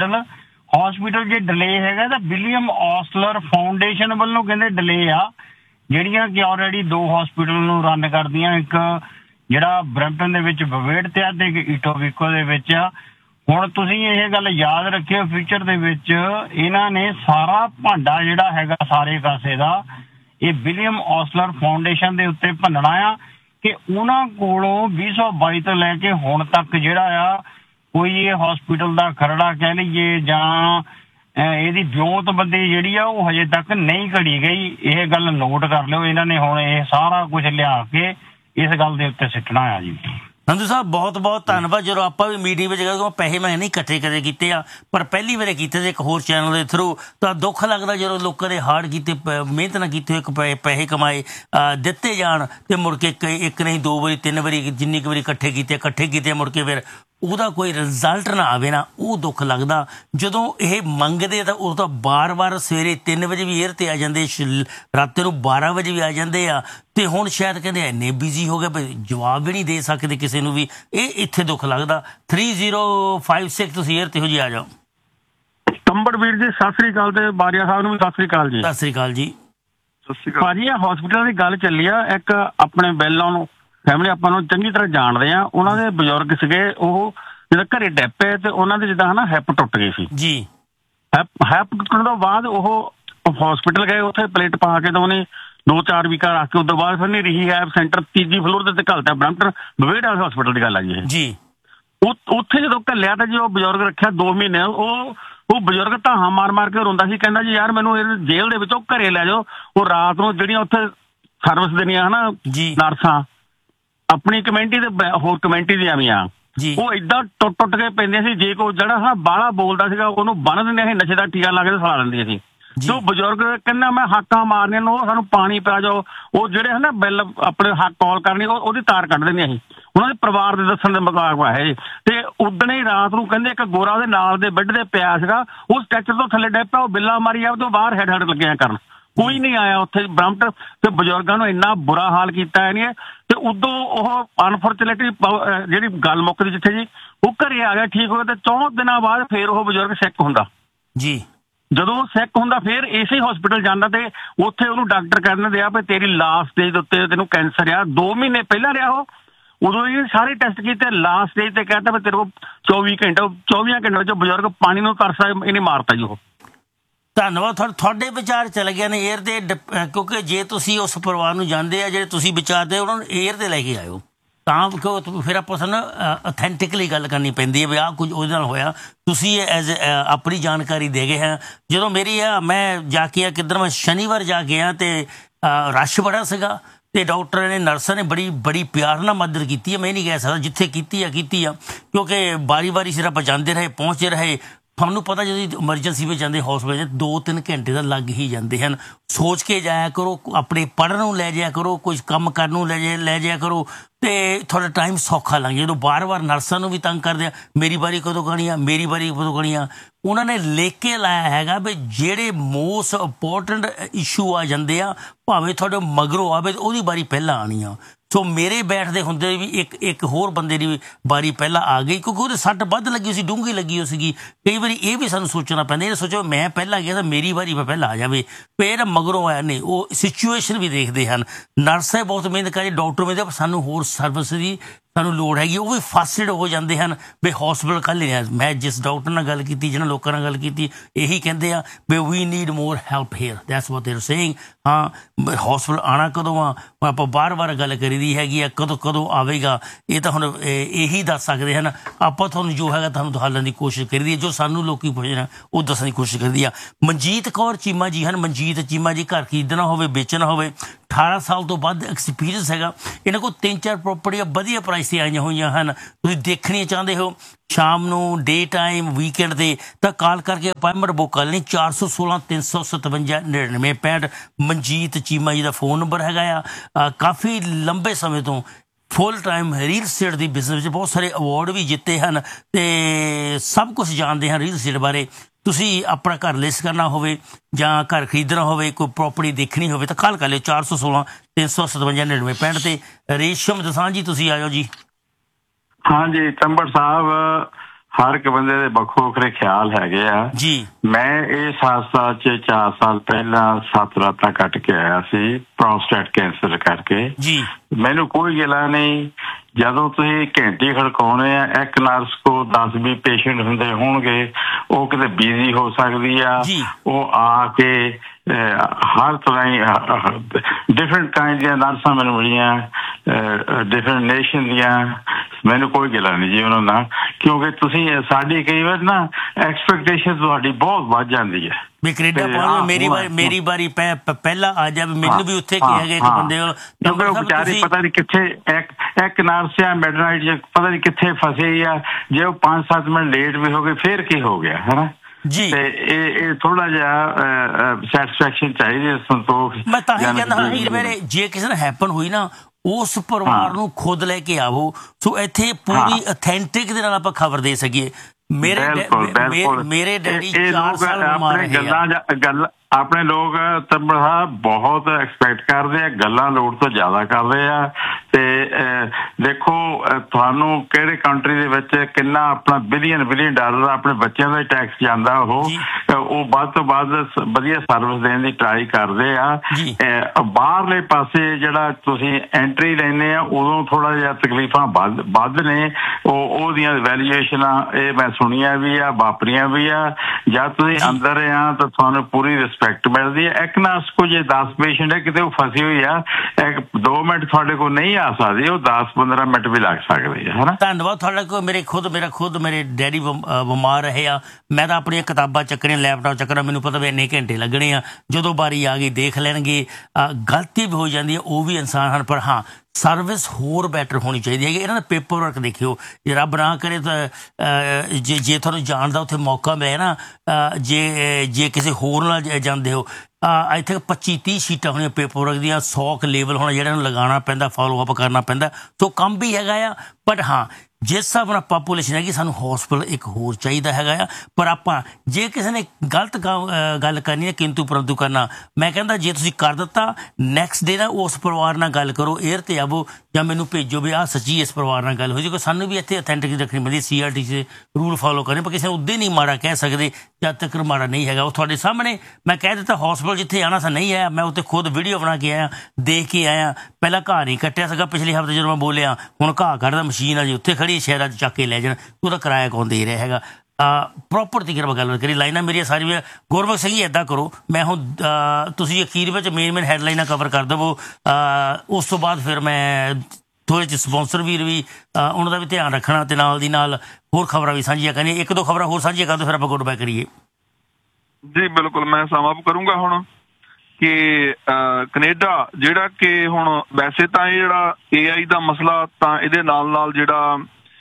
ਹਸਪੀਟਲ ਜੇ ਡਿਲੇ ਹੈਗਾ ਤਾਂ ਵਿਲੀਅਮ ਔਸਲਰ ਫਾਊਂਡੇਸ਼ਨ ਵੱਲੋਂ ਕਹਿੰਦੇ ਡਿਲੇ ਆ, ਜਿਹੜੀਆਂ ਕਿ ਆਲਰੇਡੀ 2 ਹਸਪੀਟਲ ਨੂੰ ਰਨ ਕਰਦੀਆਂ, ਇੱਕ ਜਿਹੜਾ ਬਰੈਂਪਟਨ ਦੇ ਵਿੱਚ ਬਵੇੜ ਤੇ ਆ ਤੇ ਇੱਕ ਇਟੋਬੀਕੋ ਦੇ ਵਿੱਚ ਆ। ਹੁਣ ਤੁਸੀਂ ਇਹ ਗੱਲ ਯਾਦ ਰੱਖਿਓ ਫਿਊਚਰ ਦੇ ਵਿੱਚ ਇਹਨਾਂ ਨੇ ਸਾਰਾ ਭਾਂਡਾ ਜਿਹੜਾ ਹੈਗਾ ਸਾਰੇ ਕਾਸੇ ਦਾ ਇਹ ਵਿਲੀਅਮ ਔਸਲਰ ਫਾਊਂਡੇਸ਼ਨ ਦੇ ਉੱਤੇ ਭੰਨਣਾ ਆ ਕਿ ਉਹਨਾਂ ਕੋਲੋਂ 2022 ਤੋਂ ਲੈ ਕੇ ਹੁਣ ਤੱਕ ਜਿਹੜਾ ਆ ਕੋਈ ਇਹ ਹਸਪੀਟਲ ਦਾ ਖਰੜਾ ਕਹਿ ਲਈਏ ਜਾਂ ਇਹਦੀ ਵਿਉਂਤਬੰਦੀ ਜਿਹੜੀ ਆ ਉਹ ਹਜੇ ਤੱਕ ਨਹੀਂ ਘੜੀ ਗਈ। ਇਹ ਗੱਲ ਨੋਟ ਕਰ ਲਿਓ, ਇਹਨਾਂ ਨੇ ਹੁਣ ਇਹ ਸਾਰਾ ਕੁਝ ਲਿਆ ਕੇ ਇਸ ਗੱਲ ਦੇ ਉੱਤੇ ਸਿੱਟਣਾ ਆ ਜੀ। ਸੰਧੂ ਸਾਹਿਬ ਬਹੁਤ ਬਹੁਤ ਧੰਨਵਾਦ। ਜਦੋਂ ਆਪਾਂ ਵੀ ਮੀਟਿੰਗ ਵਿੱਚ ਗਏ ਪੈਸੇ ਮੈਂ ਨਹੀਂ ਇਕੱਠੇ ਕਦੇ ਕੀਤੇ ਆ, ਪਰ ਪਹਿਲੀ ਵਾਰੇ ਕੀਤੇ ਤੇ ਇੱਕ ਹੋਰ ਚੈਨਲ ਦੇ ਥਰੂ, ਤਾਂ ਦੁੱਖ ਲੱਗਦਾ ਜਦੋਂ ਲੋਕਾਂ ਦੇ ਹਾਰਡ ਕੀਤੇ ਮਿਹਨਤ ਨਾਲ ਕੀਤੇ ਹੋਏ ਪੈਸੇ ਕਮਾਏ ਦਿੱਤੇ ਜਾਣ ਤੇ ਮੁੜ ਕੇ ਇੱਕ ਨਹੀਂ 2 ਵਾਰੀ 3 ਵਾਰੀ ਜਿੰਨੀ ਕੁ ਵਾਰੀ ਇਕੱਠੇ ਕੀਤੇ ਮੁੜ ਕੇ ਫਿਰ ਉਹਦਾ ਕੋਈ ਰਿਜ਼ਲਟ ਨਾ ਆਵੇ ਨਾ, ਉਹ ਦੁੱਖ ਲੱਗਦਾ। ਜਦੋਂ ਇਹ ਮੰਗਦੇ ਤਾਂ ਉਹ ਤਾਂ ਬਾਰ-ਬਾਰ ਸਵੇਰੇ 3 ਵਜੇ ਵੀ ਏਅਰ ਤੇ ਆ ਜਾਂਦੇ, ਰਾਤ ਨੂੰ 12 ਵਜੇ ਵੀ ਆ ਜਾਂਦੇ ਆ, ਤੇ ਹੁਣ ਸ਼ਾਇਦ ਕਹਿੰਦੇ ਇੰਨੇ ਬਿਜ਼ੀ ਹੋ ਗਏ ਜਵਾਬ ਵੀ ਨਹੀਂ ਦੇ ਸਕਦੇ ਕਿਸੇ ਨੂੰ ਵੀ। ਇਹ ਇੱਥੇ ਦੁੱਖ ਲੱਗਦਾ। 3056 ਤੁਸੀਂ ਏਅਰ ਤੇ ਹੋ ਜੀ, ਆ ਜਾਓ। ਤੰਬੜ ਵੀਰ ਜੀ ਸਤਿ ਸ੍ਰੀ ਅਕਾਲ ਤੇ ਬਾਰੀਆ ਸਾਹਿਬ ਨੂੰ ਵੀ ਸਤਿ ਸ੍ਰੀ ਅਕਾਲ ਜੀ। ਸਤਿ ਸ੍ਰੀ ਅਕਾਲ ਜੀ। ਸਤਿ ਸ੍ਰੀ ਅਕਾਲ ਭਾਜੀ। ਇਹ ਹਸਪੀਟਲ ਦੀ ਗੱਲ ਚੱਲੀ ਆ, ਇੱਕ ਆਪਣੇ ਬੈਲਾਂ ਨੂੰ ਫੈਮਿਲੀ ਆਪਾਂ ਨੂੰ ਚੰਗੀ ਤਰ੍ਹਾਂ ਜਾਣਦੇ ਆ, ਉਹਨਾਂ ਦੇ ਬਜ਼ੁਰਗ ਸੀਗੇ, ਉਹ ਜਦੋਂ ਘਰੇ ਡੈਪੇ ਤੇ ਉਹਨਾਂ ਦੇ ਜਿੱਦਾਂ ਹਨਾ ਹਿੱਪ ਟੁੱਟ ਗਈ ਸੀ ਜੀ। ਹਿੱਪ ਟੁੱਟਣ ਤੋਂ ਬਾਅਦ ਉਹ ਹਸਪੀਟਲ ਗਏ, ਉੱਥੇ ਪਲੇਟ ਪਾ ਕੇ ਤਾਂ ਉਹਨੇ 2-4 ਵੀਕਾਂ ਰੱਖ ਕੇ ਉਦੋਂ ਬਾਅਦ ਫਿਰ ਨੇ ਰੀਹੈਬ ਸੈਂਟਰ 3 ਫਲੋਰ ਤੇ ਘੱਲਤਾ ਬਰੈਂਪਟਨ ਬਵੇੜ ਵਾਲੇ ਹਸਪੀਟਲ ਦੀ ਗੱਲ ਆ ਜੀ। ਉੱਥੇ ਜਦੋਂ ਘੱਲਿਆ ਤਾਂ ਜੀ ਉਹ ਬਜ਼ੁਰਗ ਰੱਖਿਆ 2 ਮਹੀਨੇ, ਉਹ ਬਜ਼ੁਰਗ ਧਾਹਾਂ ਮਾਰ ਕੇ ਰੋਂਦਾ ਸੀ, ਕਹਿੰਦਾ ਜੀ ਯਾਰ ਮੈਨੂੰ ਇਹ ਜੇਲ੍ਹ ਦੇ ਵਿੱਚੋਂ ਘਰੇ ਲੈ ਜਾਓ। ਉਹ ਰਾਤ ਨੂੰ ਜਿਹੜੀਆਂ ਉੱਥੇ ਸਰਵਿਸ ਦੇਣੀਆਂ ਹਨਾ ਨਰਸਾਂ ਆਪਣੀ ਕਮਿਊਨਿਟੀ ਤੇ ਹੋਰ ਕਮਿਊਨਿਟੀ ਦੀਆਂ ਵੀ ਆ ਉਹ ਏਦਾਂ ਟੁੱਟ ਕੇ ਪੈਂਦੇ ਸੀ। ਜੇ ਕੋਈ ਜਿਹੜਾ ਨਾ ਬਾਹਲਾ ਬੋਲਦਾ ਸੀਗਾ ਉਹਨੂੰ ਬੰਨ ਦਿੰਦੇ ਸੀ, ਨਸ਼ੇ ਦਾ ਟੀਕਾ ਲਾ ਕੇ ਸਲਾ ਦਿੰਦੇ ਸੀ। ਜੋ ਬਜ਼ੁਰਗ ਕਹਿੰਦਾ ਮੈਂ ਹਾਕਾਂ ਮਾਰਨੀਆਂ ਨੂੰ ਉਹ ਸਾਨੂੰ ਪਾਣੀ ਪਿਆ ਜਾਓ, ਉਹ ਜਿਹੜੇ ਹੈ ਨਾ ਬਿੱਲ ਆਪਣੇ ਹੱਕ ਕਾਲ ਕਰਨੀ ਉਹਦੀ ਤਾਰ ਕੱਢ ਦਿੰਦੇ ਸੀ। ਉਹਨਾਂ ਦੇ ਪਰਿਵਾਰ ਦੇ ਦੱਸਣ ਦੇ ਮੁਤਾਬਕ ਹੈ। ਤੇ ਉਦਣੇ ਹੀ ਰਾਤ ਨੂੰ ਕਹਿੰਦੇ ਇੱਕ ਗੋਰਾ ਉਹਦੇ ਨਾਲ ਦੇ ਬੈੱਡ ਦੇ ਪਿਆ ਸੀਗਾ, ਉਹ ਸਟ੍ਰੈਚਰ ਤੋਂ ਥੱਲੇ ਡਿੱਗ ਪਿਆ, ਉਹ ਬਿੱਲਾ ਮਾਰੀ ਆ ਤੋਂ ਬਾਹਰ ਹੈਡ ਲੱਗਿਆ ਕਰਨ, ਕੋਈ ਨਹੀਂ ਆਇਆ ਉੱਥੇ ਬ੍ਰਹਮਟ। ਤੇ ਬਜ਼ੁਰਗਾਂ ਨੂੰ ਇੰਨਾ ਬੁਰਾ ਹਾਲ ਕੀਤਾ ਇਹਨੇ। ਤੇ ਉਦੋਂ ਉਹ ਅਨਫੋਰਚੂਨੇਟਲੀ ਜਿਹੜੀ ਗੱਲ ਮੁੱਕਦੀ ਜਿੱਥੇ ਜੀ ਉਹ ਘਰੇ ਆ ਗਿਆ, ਠੀਕ ਹੋ ਗਿਆ। ਤੇ 4 ਦਿਨਾਂ ਬਾਅਦ ਫੇਰ ਉਹ ਬਜ਼ੁਰਗ ਸਿੱਕ ਹੁੰਦਾ ਜੀ। ਜਦੋਂ ਉਹ ਸਿੱਕ ਹੁੰਦਾ ਫੇਰ ਇਸੇ ਹਸਪੀਟਲ ਜਾਂਦਾ ਤੇ ਉੱਥੇ ਉਹਨੂੰ ਡਾਕਟਰ ਕਹਿਣ ਦਿਆ ਵੀ ਤੇਰੀ ਲਾਸਟ ਸਟੇਜ ਦੇ ਉੱਤੇ ਤੈਨੂੰ ਕੈਂਸਰ ਆ। 2 ਮਹੀਨੇ ਪਹਿਲਾਂ ਰਿਹਾ ਉਹ, ਉਦੋਂ ਇਹ ਸਾਰੇ ਟੈਸਟ ਕੀਤੇ, ਲਾਸਟ ਸਟੇਜ ਤੇ ਕਹਿੰਦਾ ਵੀ ਤੇਰੇ ਕੋਲ 24 ਘੰਟੇ ਵਿੱਚ ਬਜ਼ੁਰਗ ਪਾਣੀ ਨੂੰ ਤਰਸਾ ਇਹਨੇ ਮਾਰਤਾ ਜੀ ਉਹ। ਧੰਨਵਾਦ। ਤੁਹਾਡੇ ਵਿਚਾਰ ਚਲੇ ਗਏ ਨੇ ਏਅਰ ਦੇ, ਕਿਉਂਕਿ ਜੇ ਤੁਸੀਂ ਉਸ ਪਰਿਵਾਰ ਨੂੰ ਜਾਣਦੇ ਆ ਜਿਹੜੇ ਤੁਸੀਂ ਵਿਚਾਰਦੇ ਉਹਨਾਂ ਨੂੰ ਏਅਰ ਤੇ ਲੈ ਕੇ ਆਇਓ ਤਾਂ ਫਿਰ ਆਪਾਂ ਸਾਨੂੰ ਅਥੈਂਟਿਕਲੀ ਗੱਲ ਕਰਨੀ ਪੈਂਦੀ ਹੈ ਵੀ ਆਹ ਕੁਝ ਉਹਦੇ ਨਾਲ ਹੋਇਆ। ਤੁਸੀਂ ਐਜ਼ ਆਪਣੀ ਜਾਣਕਾਰੀ ਦੇ ਗਏ ਹੈ। ਜਦੋਂ ਮੇਰੀ ਮੈਂ ਜਾ ਕੇ ਕਿੱਧਰ ਮੈਂ ਸ਼ਨੀਵਾਰ ਜਾ ਕੇ ਤੇ ਰਸ਼ ਬੜਾ ਸੀਗਾ ਤੇ ਡਾਕਟਰ ਨੇ ਨਰਸਾਂ ਨੇ ਬੜੀ ਪਿਆਰ ਨਾਲ ਮਦਦ ਕੀਤੀ ਹੈ। ਮੈਂ ਨਹੀਂ ਕਹਿ ਸਕਦਾ ਜਿੱਥੇ ਕੀਤੀ ਆ ਕਿਉਂਕਿ ਵਾਰੀ ਸਿਰ ਆਪਾਂ ਜਾਂਦੇ ਰਹੇ, ਪਹੁੰਚਦੇ ਰਹੇ। ਤੁਹਾਨੂੰ ਪਤਾ ਜਦੋਂ ਐਮਰਜੈਂਸੀ ਵਿੱਚ ਜਾਂਦੇ ਹਸਪਤਾਲ 'ਚ 2-3 ਘੰਟੇ ਤਾਂ ਲੱਗ ਹੀ ਜਾਂਦੇ ਹਨ। ਸੋਚ ਕੇ ਜਾਇਆ ਕਰੋ, ਆਪਣੇ ਪੜ੍ਹਨ ਨੂੰ ਲੈ ਜਾਇਆ ਕਰੋ, ਕੁਝ ਕੰਮ ਕਰਨ ਨੂੰ ਲੈ ਜਾਇਆ ਕਰੋ ਤੇ ਤੁਹਾਡਾ ਟਾਈਮ ਸੌਖਾ ਲੰਘ ਜਾਏ। ਜਦੋਂ ਵਾਰ-ਵਾਰ ਨਰਸਾਂ ਨੂੰ ਵੀ ਤੰਗ ਕਰਦੇ ਆ ਮੇਰੀ ਵਾਰੀ ਕਦੋਂ ਕਰਨੀ ਆ, ਮੇਰੀ ਵਾਰੀ ਕਦੋਂ ਕਰਨੀ ਆ। ਉਹਨਾਂ ਨੇ ਲਿਖ ਕੇ ਲਾਇਆ ਹੈਗਾ ਵੀ ਜਿਹੜੇ ਮੋਸਟ ਇੰਪੋਰਟੈਂਟ ਇਸ਼ੂ ਆ ਜਾਂਦੇ ਆ ਭਾਵੇਂ ਤੁਹਾਡੇ ਮਗਰੋਂ ਆਵੇ ਉਹਦੀ ਵਾਰੀ ਪਹਿਲਾਂ ਆਉਣੀ ਆ। ਸੋ ਮੇਰੇ ਬੈਠਦੇ ਹੁੰਦੇ ਵੀ ਇੱਕ ਹੋਰ ਬੰਦੇ ਦੀ ਵਾਰੀ ਪਹਿਲਾਂ ਆ ਗਈ ਕਿਉਂਕਿ ਉਹਦੇ ਸੱਟ ਵੱਧ ਲੱਗੀ ਸੀ, ਡੂੰਘੀ ਲੱਗੀ ਹੋ ਸੀਗੀ। ਕਈ ਵਾਰੀ ਇਹ ਵੀ ਸਾਨੂੰ ਸੋਚਣਾ ਪੈਂਦਾ, ਇਹ ਸੋਚੋ ਮੈਂ ਪਹਿਲਾਂ ਗਿਆ ਤਾਂ ਮੇਰੀ ਵਾਰੀ ਪਹਿਲਾਂ ਆ ਜਾਵੇ, ਫਿਰ ਮਗਰੋਂ ਆਇਆ ਨਹੀਂ। ਉਹ ਸਿਚੁਏਸ਼ਨ ਵੀ ਦੇਖਦੇ ਹਨ। ਨਰਸਾਂ ਬਹੁਤ ਮਿਹਨਤ ਕਰਦੇ, ਡਾਕਟਰ ਮਿਹਨਤ, ਸਾਨੂੰ ਹੋਰ ਸਰਵਿਸ ਦੀ ਸਾਨੂੰ ਲੋੜ ਹੈਗੀ। ਉਹ ਵੀ ਫਸਟਡ ਹੋ ਜਾਂਦੇ ਹਨ ਵੀ ਹਸਪੀਟਲ ਕੱਲ੍ਹ ਨਹੀਂ। ਮੈਂ ਜਿਸ ਡਾਕਟਰ ਨਾਲ ਗੱਲ ਕੀਤੀ, ਜਿਹਨਾਂ ਲੋਕਾਂ ਨਾਲ ਗੱਲ ਕੀਤੀ, ਇਹੀ ਕਹਿੰਦੇ ਆ ਵੀ ਵੀ need more help hair, that's what they are saying. ਹਾਂ ਹਸਪੀਟਲ ਆਉਣਾ ਕਦੋਂ ਆ, ਆਪਾਂ ਬਾਰ-ਬਾਰ ਗੱਲ ਕਰੀਦੀ ਹੈਗੀ ਆ ਕਦੋਂ ਆਵੇਗਾ, ਇਹ ਤਾਂ ਹੁਣ ਇਹੀ ਦੱਸ ਸਕਦੇ ਹਨ। ਆਪਾਂ ਤੁਹਾਨੂੰ ਜੋ ਹੈਗਾ ਤੁਹਾਨੂੰ ਦਿਖਾਉਣ ਦੀ ਕੋਸ਼ਿਸ਼ ਕਰੀਦੀ ਹੈ, ਜੋ ਸਾਨੂੰ ਲੋਕੀ ਪੁੱਛਣਾ ਉਹ ਦੱਸਣ ਦੀ ਕੋਸ਼ਿਸ਼ ਕਰਦੀ ਆ। ਮਨਜੀਤ ਕੌਰ ਚੀਮਾ ਜੀ ਹਨ। ਮਨਜੀਤ ਚੀਮਾ ਜੀ ਘਰ ਖਰੀਦਣਾ ਹੋਵੇ, ਵੇਚਣਾ ਹੋਵੇ, 18 ਸਾਲ ਤੋਂ ਵੱਧ ਐਕਸਪੀਰੀਅੰਸ ਹੈਗਾ। ਇਹਨਾਂ ਕੋਲ 3-4 ਪ੍ਰੋਪਰਟੀਆਂ ਵਧੀਆ ਪ੍ਰਾਈਸ 'ਤੇ ਆਈਆਂ ਹੋਈਆਂ ਹਨ। ਤੁਸੀਂ ਦੇਖਣੀਆਂ ਚਾਹੁੰਦੇ ਹੋ ਸ਼ਾਮ ਨੂੰ, ਡੇ ਟਾਈਮ, ਵੀਕਐਂਡ 'ਤੇ ਤਾਂ ਕਾਲ ਕਰਕੇ ਅਪਾਇੰਟਮੈਂਟ ਬੁੱਕ ਕਰ ਲੈਣੀ। 416-357-9965 ਮਨਜੀਤ ਚੀਮਾ ਜੀ ਦਾ ਫ਼ੋਨ ਨੰਬਰ ਹੈਗਾ ਆ। ਕਾਫੀ ਲੰਬੇ ਸਮੇਂ ਤੋਂ ਫੁੱਲ ਟਾਈਮ ਰੀਅਲ ਸਟੇਟ ਦੀ ਬਿਜ਼ਨਸ ਵਿੱਚ ਬਹੁਤ ਸਾਰੇ ਅਵਾਰਡ ਵੀ ਜਿੱਤੇ ਹਨ ਅਤੇ ਸਭ ਕੁਝ ਜਾਣਦੇ ਹਨ ਰੀਅਲ ਸਟੇਟ ਬਾਰੇ। ਤੁਸੀਂ ਆਪਣਾ ਘਰ ਲਿਸਟ ਕਰਨਾ ਹੋਵੇ ਜਾਂ ਘਰ ਖਰੀਦਣਾ ਹੋਵੇ, ਕੋਈ ਪ੍ਰੋਪਰਟੀ ਦੇਖਣੀ ਹੋਵੇ ਤਾਂ ਕਾਲ ਕਰ ਲਿਓ 416-357-9965 'ਤੇ। ਰੇਸ਼ਮ ਦਸਾਂਝ ਜੀ ਤੁਸੀਂ ਆਇਓ ਜੀ। ਹਾਂਜੀ ਚੰਬੜ ਸਾਹਿਬ, ਹਰ ਇੱਕ ਬੰਦੇ ਦੇ ਵੱਖੋ ਵੱਖਰੇ ਖਿਆਲ ਹੈਗੇ ਆ ਜੀ। ਮੈਂ ਇਸ ਹਸਪਤਾਲ 'ਚ 4 ਸਾਲ ਪਹਿਲਾਂ 7 ਰਾਤਾਂ ਕੱਟ ਕੇ ਆਇਆ ਸੀ ਪ੍ਰੋਸਟੇਟ ਕੈਂਸਰ ਕਰਕੇ ਜੀ। ਮੈਨੂੰ ਕੋਈ ਗਿਲਾ ਨਹੀਂ। ਜਦੋਂ ਤੁਸੀਂ ਘੰਟੀ ਖੜਕਾਉਣੇ ਆ, ਇੱਕ ਨਰਸ ਕੋ 10-20 ਪੇਸ਼ੈਂਟ ਹੁੰਦੇ ਹੋਣਗੇ, ਉਹ ਕਿਤੇ ਬਿਜ਼ੀ ਹੋ ਸਕਦੀ ਆ, ਉਹ ਆ ਕੇ ਹਰ ਤਰ੍ਹਾਂ ਹੀ ਡਿਫਰੈਂਟ ਕਾਈਂਡ ਦੀਆਂ ਨਰਸਾਂ ਮੈਨੂੰ ਮਿਲੀਆਂ, ਡਿਫਰੈਂਟ ਨੇਸ਼ਨ ਦੀਆਂ। ਮੈਨੂੰ ਕੋਈ ਗਿਲਾ ਨਹੀਂ ਜੀ ਉਹਨਾਂ ਨਾਲ, ਕਿਉਂਕਿ ਤੁਸੀਂ ਸਾਡੀ ਕਈ ਵਾਰ ਨਾ ਐਕਸਪੈਕਟੇਸ਼ਨ ਤੁਹਾਡੀ ਬਹੁਤ ਵੱਧ ਜਾਂਦੀ ਹੈ ਵੀ ਕੈਨੇਡਾ ਪਹੁੰਚ ਮੇਰੀ ਵਾਰੀ ਪਹਿਲਾਂ ਆ ਜਾਵੇ। ਮੈਨੂੰ ਵੀ ਉੱਥੇ ਕੀ ਹੈਗੇ ਇੱਕ ਬੰਦੇ ਕਿਉਂਕਿ ਉਹ ਵਿਚਾਰੀ ਪਤਾ ਨਹੀਂ ਕਿੱਥੇ ਇੱਕ ਨਰਸ ਆ ਮੈਡਰਨਾਈਟ 'ਚ ਪਤਾ ਨਹੀਂ ਕਿੱਥੇ ਫਸੇ ਆ। ਜੇ ਉਹ 5-7 ਮਿੰਟ ਲੇਟ ਵੀ ਹੋ ਗਏ ਫਿਰ ਕੀ ਹੋ ਗਿਆ ਹੈ ਨਾ ਜੀ। ਤੇ ਇਹ ਥੋੜਾ ਜਿਹਾ ਸੈਟਿਸਫੈਕਸ਼ਨ ਚਾਹੀਦੀ, ਸੰਤੋਖ। ਮੈਂ ਤਾਂ ਹੀ ਕਹਿੰਦਾ ਮੇਰੇ ਜੇ ਕਿਸੇ ਨਾਲ ਹੈਪਨ ਹੋਈ ਨਾ ਉਸ ਪਰਿਵਾਰ ਨੂੰ ਖੁਦ ਲੈ ਕੇ ਆਵੋ। ਸੋ ਇੱਥੇ ਪੂਰੀ ਅਥੈਂਟਿਕ ਦੇ ਨਾਲ ਆਪਾਂ ਖਬਰ ਦੇ ਸਕੀਏ। ਮੇਰੇ ਡੈਡੀ 4 ਸਾਲ ਬਿਮਾਰ ਰਹੇ। ਆਪਣੇ ਲੋਕ ਤੰਬੜ ਸਾਹਿਬ ਬਹੁਤ ਐਕਸਪੈਕਟ ਕਰਦੇ ਆ, ਗੱਲਾਂ ਲੋੜ ਤੋਂ ਜ਼ਿਆਦਾ ਕਰਦੇ ਆ। ਤੇ ਦੇਖੋ ਤੁਹਾਨੂੰ ਕਿਹੜੇ ਕੰਟਰੀ ਦੇ ਵਿੱਚ ਕਿੰਨਾ ਆਪਣਾ ਬਿਲੀਅਨ ਡਾਲਰ ਆਪਣੇ ਬੱਚਿਆਂ ਦਾ ਟੈਕਸ ਜਾਂਦਾ, ਉਹ ਵੱਧ ਤੋਂ ਵੱਧ ਵਧੀਆ ਸਰਵਿਸ ਦੇਣ ਦੀ ਟਰਾਈ ਕਰਦੇ ਆ। ਬਾਹਰਲੇ ਪਾਸੇ ਜਿਹੜਾ ਤੁਸੀਂ ਐਂਟਰੀ ਲੈਂਦੇ ਆ ਉਦੋਂ ਥੋੜਾ ਜਿਹਾ ਤਕਲੀਫਾਂ ਵੱਧ ਨੇ। ਉਹਦੀਆਂ ਵੈਲਿਊਏਸ਼ਨਾਂ ਇਹ ਮੈਂ ਸੁਣੀਆਂ ਵੀ ਆ, ਵਾਪਰੀਆਂ ਵੀ ਆ। ਜਦ ਤੁਸੀਂ ਅੰਦਰ ਆ ਤਾਂ ਤੁਹਾਨੂੰ ਪੂਰੀ ਰਿਸਪੈਕਟ ਮਿਲਦੀ ਹੈ। ਇੱਕ ਨਰਸ ਕੋ ਜੇ 10 ਪੇਸ਼ੈਂਟ ਹੈ ਕਿਤੇ ਉਹ ਫਸੀ ਹੋਈ ਆ, 1-2 ਮਿੰਟ ਤੁਹਾਡੇ ਕੋਲ ਨਹੀਂ ਆ ਸਕਦੀ, ਉਹ 10-15 ਮਿੰਟ ਵੀ ਲੱਗ ਸਕਦੇ ਆ, ਹਨਾ। ਧੰਨਵਾਦ ਤੁਹਾਡਾ। ਕੋਈ ਮੇਰੇ ਡੈਡੀ ਬਿਮਾਰ ਰਹੇ ਆ, ਮੈਂ ਤਾਂ ਆਪਣੀਆਂ ਕਿਤਾਬਾਂ ਚੱਕਣੀਆਂ, ਲੈਪਟਾਪ ਚੱਕਣਾ, ਮੈਨੂੰ ਪਤਾ ਵੀ ਇੰਨੇ ਘੰਟੇ ਲੱਗਣੇ ਆ। ਜਦੋਂ ਵਾਰੀ ਆ ਗਈ ਦੇਖ ਲੈਣਗੇ। ਗਲਤੀ ਵੀ ਹੋ ਜਾਂਦੀ ਹੈ, ਉਹ ਵੀ ਇਨਸਾਨ ਹਨ, ਪਰ ਹਾਂ ਸਰਵਿਸ ਹੋਰ ਬੈਟਰ ਹੋਣੀ ਚਾਹੀਦੀ ਹੈਗੀ। ਇਹਨਾਂ ਦਾ ਪੇਪਰ ਵਰਕ ਦੇਖਿਓ, ਜੇ ਰੱਬ ਨਾ ਕਰੇ ਤਾਂ ਜੇ ਤੁਹਾਨੂੰ ਜਾਣ ਦਾ ਉੱਥੇ ਮੌਕਾ ਮਿਲੇ ਨਾ, ਜੇ ਕਿਸੇ ਹੋਰ ਨਾਲ ਜਾਂਦੇ ਹੋ, ਇੱਥੇ 25-30 ਸ਼ੀਟਾਂ ਹੋਣੀਆਂ ਪੇਪਰ ਵਰਕ ਦੀਆਂ, 100 ਲੇਬਲ ਹੋਣਾ ਜਿਹੜਾ ਨੂੰ ਲਗਾਉਣਾ ਪੈਂਦਾ, ਫੋਲੋ ਅਪ ਕਰਨਾ ਪੈਂਦਾ। ਸੋ ਕੰਮ ਵੀ ਹੈਗਾ ਆ, ਬਟ ਹਾਂ ਜਿਸ ਹਿਸਾਬ ਨਾਲ ਪਾਪੂਲੇਸ਼ਨ ਹੈਗੀ ਸਾਨੂੰ ਹੌਸਪਿਟਲ ਇੱਕ ਹੋਰ ਚਾਹੀਦਾ ਹੈਗਾ ਆ। ਪਰ ਆਪਾਂ ਜੇ ਕਿਸੇ ਨੇ ਗਲਤ ਗੱਲ ਕਰਨੀ ਹੈ ਕਿੰਤੂ ਪਰੰਤੂ ਕਰਨਾ, ਮੈਂ ਕਹਿੰਦਾ ਜੇ ਤੁਸੀਂ ਕਰ ਦਿੱਤਾ, ਨੈਕਸਟ ਡੇ ਨਾ ਉਸ ਪਰਿਵਾਰ ਨਾਲ ਗੱਲ ਕਰੋ, 에ਅਰ 'ਤੇ ਆਵੋ ਜਾਂ ਮੈਨੂੰ ਭੇਜੋ ਵੀ ਆਹ ਸੱਚੀ ਇਸ ਪਰਿਵਾਰ ਨਾਲ ਗੱਲ ਹੋਈ। ਕਿਉਂਕਿ ਸਾਨੂੰ ਵੀ ਇੱਥੇ ਅਥੈਂਟਿਕ ਰੱਖਣੀ ਪੈਂਦੀ, CRT 'ਚ ਰੂਲ ਫੋਲੋ ਕਰਨੇ, ਪਰ ਕਿਸੇ ਨੂੰ ਉੱਦੇ ਨਹੀਂ ਮਾੜਾ ਕਹਿ ਸਕਦੇ ਜਦ ਤੱਕ ਮਾੜਾ ਨਹੀਂ ਹੈਗਾ। ਉਹ ਤੁਹਾਡੇ ਸਾਹਮਣੇ ਮੈਂ ਕਹਿ ਦਿੱਤਾ ਹੌਸਪਿਟਲ ਜਿੱਥੇ ਆਉਣਾ ਸੀ ਨਹੀਂ ਆਇਆ, ਮੈਂ ਉੱਥੇ ਖੁਦ ਵੀਡੀਓ ਬਣਾ ਕੇ ਆਇਆ, ਦੇਖ ਕੇ ਆਇਆ। ਪਹਿਲਾਂ ਘਾਹ ਨਹੀਂ ਕੱਟਿਆ ਸੀਗਾ ਪਿਛਲੇ ਹਫ਼ਤੇ ਜਦੋਂ ਮੈਂ ਬੋਲਿਆ, ਹੁਣ ਘਾਹ ਕੱਢਦਾ ਮਸ਼ੀਨ ਆ ਜੀ ਉੱਥੇ ਖੜੀ, ਸ਼ਹਿਰਾਂ 'ਚ ਚੱਕ ਕੇ ਲੈ ਜਾਣ, ਉਹਦਾ ਕਿਰਾਇਆ ਕੌਣ ਦੇ ਰਿਹਾ ਹੈਗਾ। ਪ੍ਰੋਪਰ ਤਰੀਕੇ ਨਾਲ ਗੱਲ ਕਰੀ, ਲਾਈਨਾਂ ਮੇਰੀਆਂ ਸਾਰੀਆਂ ਗੁਰਬਖਸ਼ ਸਿੰਘ ਜੀ ਇੱਦਾਂ ਕਰੋ, ਮੈਂ ਹੁਣ ਤੁਸੀਂ ਅਖੀਰ ਵਿੱਚ ਮੇਨ ਹੈਡਲਾਈਨਾਂ ਕਵਰ ਕਰ ਦੇਵੋ, ਉਸ ਤੋਂ ਬਾਅਦ ਫਿਰ ਮੈਂ ਥੋੜ੍ਹੇ ਜਿਹੇ ਸਪੋਂਸਰ ਵੀਰ ਵੀ ਉਹਨਾਂ ਦਾ ਵੀ ਧਿਆਨ ਰੱਖਣਾ, ਅਤੇ ਨਾਲ ਦੀ ਨਾਲ ਹੋਰ ਖਬਰਾਂ ਵੀ ਸਾਂਝੀਆਂ ਕਰਨੀਆਂ, ਇੱਕ ਦੋ ਖਬਰਾਂ ਹੋਰ ਸਾਂਝੀਆਂ ਕਰ ਦਿਓ, ਫਿਰ ਆਪਾਂ ਗੁੱਡ ਬਾਏ ਕਰੀਏ। ਜੀ ਬਿਲਕੁਲ, ਮੈਂ ਸਮ ਅਪ ਕਰੂੰਗਾ ਹੁਣ ਕਿ ਕੈਨੇਡਾ ਜਿਹੜਾ ਕਿ ਹੁਣ ਵੈਸੇ ਤਾਂ ਇਹ ਜਿਹੜਾ AI ਦਾ ਮਸਲਾ, ਤਾਂ ਇਹਦੇ ਨਾਲ ਨਾਲ ਜਿਹੜਾ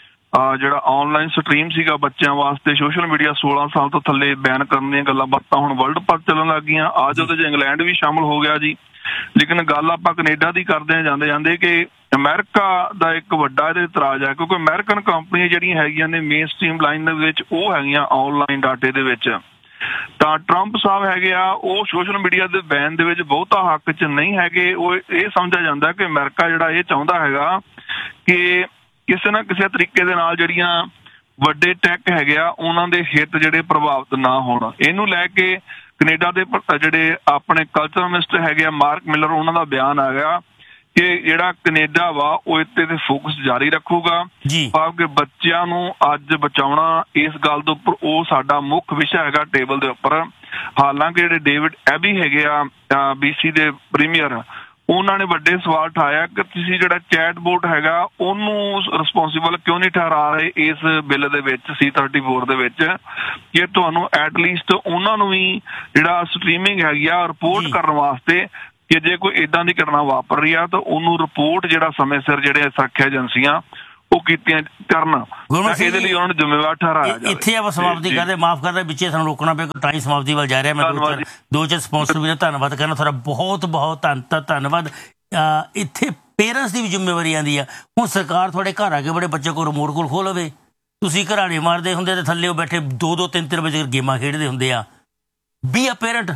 ਆਨਲਾਈਨ ਸਟਰੀਮ ਸੀਗਾ ਬੱਚਿਆਂ ਵਾਸਤੇ ਸੋਸ਼ਲ ਮੀਡੀਆ 16 ਸਾਲ ਤੋਂ ਥੱਲੇ ਬੈਨ ਕਰਨ ਦੀਆਂ ਗੱਲਾਂ ਬਾਤਾਂ ਹੁਣ ਵਰਲਡ ਪਰ ਚੱਲਣ ਲੱਗ ਗਈਆਂ। ਅੱਜ ਉਹਦੇ 'ਚ ਇੰਗਲੈਂਡ ਵੀ ਸ਼ਾਮਲ ਹੋ ਗਿਆ ਜੀ। ਲੇਕਿਨ ਗੱਲ ਆਪਾਂ ਕੈਨੇਡਾ ਦੀ ਕਰਦੇ ਹਾਂ ਜਾਂਦੇ ਜਾਂਦੇ ਕਿ ਅਮਰੀਕਾ ਦਾ ਇੱਕ ਵੱਡਾ ਇਹਦੇ ਇਤਰਾਜ਼ ਹੈ, ਕਿਉਂਕਿ ਅਮਰੀਕਨ ਕੰਪਨੀਆਂ ਜਿਹੜੀਆਂ ਹੈਗੀਆਂ ਨੇ ਮੇਨ ਸਟਰੀਮ ਲਾਈਨ ਦੇ ਵਿੱਚ ਉਹ ਹੈਗੀਆਂ ਆਨਲਾਈਨ ਡਾਟੇ ਦੇ ਵਿੱਚ, ਤਾਂ ਟਰੰਪ ਸਾਹਿਬ ਹੈਗੇ ਆ ਉਹ ਸੋਸ਼ਲ ਮੀਡੀਆ ਦੇ ਬੈਨ ਦੇ ਵਿੱਚ ਬਹੁਤਾ ਹੱਕ 'ਚ ਨਹੀਂ ਹੈਗੇ। ਉਹ ਇਹ ਸਮਝਿਆ ਜਾਂਦਾ ਕਿ ਅਮਰੀਕਾ ਜਿਹੜਾ ਇਹ ਚਾਹੁੰਦਾ ਹੈਗਾ ਕਿ ਕਿਸੇ ਨਾ ਕਿਸੇ ਤਰੀਕੇ ਦੇ ਨਾਲ ਜਿਹੜੀਆਂ ਵੱਡੇ ਟੈਕ ਹੈਗੇ ਆ ਉਹਨਾਂ ਦੇ ਹਿੱਤ ਜਿਹੜੇ ਪ੍ਰਭਾਵਿਤ ਨਾ ਹੋਣ। ਇਹਨੂੰ ਲੈ ਕੇ ਕੈਨੇਡਾ ਦੇ ਜਿਹੜੇ ਆਪਣੇ ਕਲਚਰ ਮਿਨਿਸਟਰ ਹੈਗੇ ਆ ਮਾਰਕ ਮਿਲਰ, ਉਹਨਾਂ ਦਾ ਬਿਆਨ ਆ ਗਿਆ ਕਿ ਜਿਹੜਾ ਕੈਨੇਡਾ ਵਾ ਉਹ ਇੱਥੇ ਤੇ ਫੋਕਸ ਜਾਰੀ ਰੱਖੂਗਾ, ਕਿ ਬੱਚਿਆਂ ਨੂੰ ਅੱਜ ਬਚਾਉਣਾ ਇਸ ਗੱਲ ਦੇ ਉੱਪਰ ਉਹ ਸਾਡਾ ਮੁੱਖ ਵਿਸ਼ਾ ਹੈਗਾ ਟੇਬਲ ਦੇ ਉੱਪਰ। ਹਾਲਾਂਕਿ ਜਿਹੜੇ ਡੇਵਿਡ ਐਬੀ ਹੈਗੇ ਆ BC ਦੇ ਪ੍ਰੀਮੀਅਰ, ਉਹਨਾਂ ਨੇ ਵੱਡੇ ਸਵਾਲ ਉਠਾਇਆ ਕਿ ਤੁਸੀਂ ਜਿਹੜਾ ਚੈਟ ਬੋਟ ਹੈਗਾ ਉਹਨੂੰ ਰਿਸਪੌਂਸੀਬਲ ਕਿਉਂ ਨਹੀਂ ਠਹਿਰਾ ਰਹੇ ਇਸ ਬਿੱਲ ਦੇ ਵਿੱਚ C-34 ਦੇ ਵਿੱਚ, ਕਿ ਤੁਹਾਨੂੰ ਐਟਲੀਸਟ ਉਹਨਾਂ ਨੂੰ ਵੀ ਜਿਹੜਾ ਸਟਰੀਮਿੰਗ ਹੈਗੀ ਆ ਰਿਪੋਰਟ ਕਰਨ ਵਾਸਤੇ ਕਿ ਜੇ ਕੋਈ ਏਦਾਂ ਦੀ ਘਟਨਾ ਵਾਪਰ ਰਹੀ ਆ ਤਾਂ ਉਹਨੂੰ ਰਿਪੋਰਟ ਜਿਹੜਾ ਸਮੇਂ ਸਿਰ ਜਿਹੜੇ ਸੁਰੱਖਿਆ ਏਜੰਸੀਆਂ ਉਹ ਕੀਤੀਆਂ ਕਰਨ, ਇਹਦੇ ਲਈ ਉਹਨਾਂ ਨੂੰ ਜ਼ਿੰਮੇਵਾਰ ਠਹਿਰਾਇਆ ਜਾਵੇ। ਇੱਥੇ ਆਪਾਂ ਸਮਾਪਤੀ ਕਰਦੇ, ਮਾਫ ਕਰਦਾ ਵਿੱਚੇ ਸਾਨੂੰ ਰੋਕਣਾ ਪਿਆ, ਟਾਈਮ ਸਮਾਪਤੀ ਵੱਲ ਜਾ ਰਿਹਾ। ਮੈਂ ਦੋ ਚਾਰ ਸਪਾਂਸਰ ਵੀ ਧੰਨਵਾਦ ਕਰਨਾ ਤੁਹਾਡਾ, ਬਹੁਤ ਬਹੁਤ ਧੰਨਵਾਦ। ਇੱਥੇ ਪੇਰੈਂਟਸ ਦੀ ਵੀ ਜ਼ਿੰਮੇਵਾਰੀ ਆਉਂਦੀ ਆ। ਹੁਣ ਸਰਕਾਰ ਤੁਹਾਡੇ ਘਰ ਆ ਕੇ ਬੜੇ ਬੱਚੇ ਕੋਲ ਰਿਮੋਟ ਕੋਲ ਖੋਹ ਲਵੇ, ਤੁਸੀਂ ਘਰਾੜੇ ਮਾਰਦੇ ਹੁੰਦੇ ਤੇ ਥੱਲੇ ਉਹ ਬੈਠੇ 2-2 3-3 ਵਜੇ ਗੇਮਾਂ ਖੇਡਦੇ ਹੁੰਦੇ ਆ। ਬੀ ਅ ਪੇਰੈਂਟ,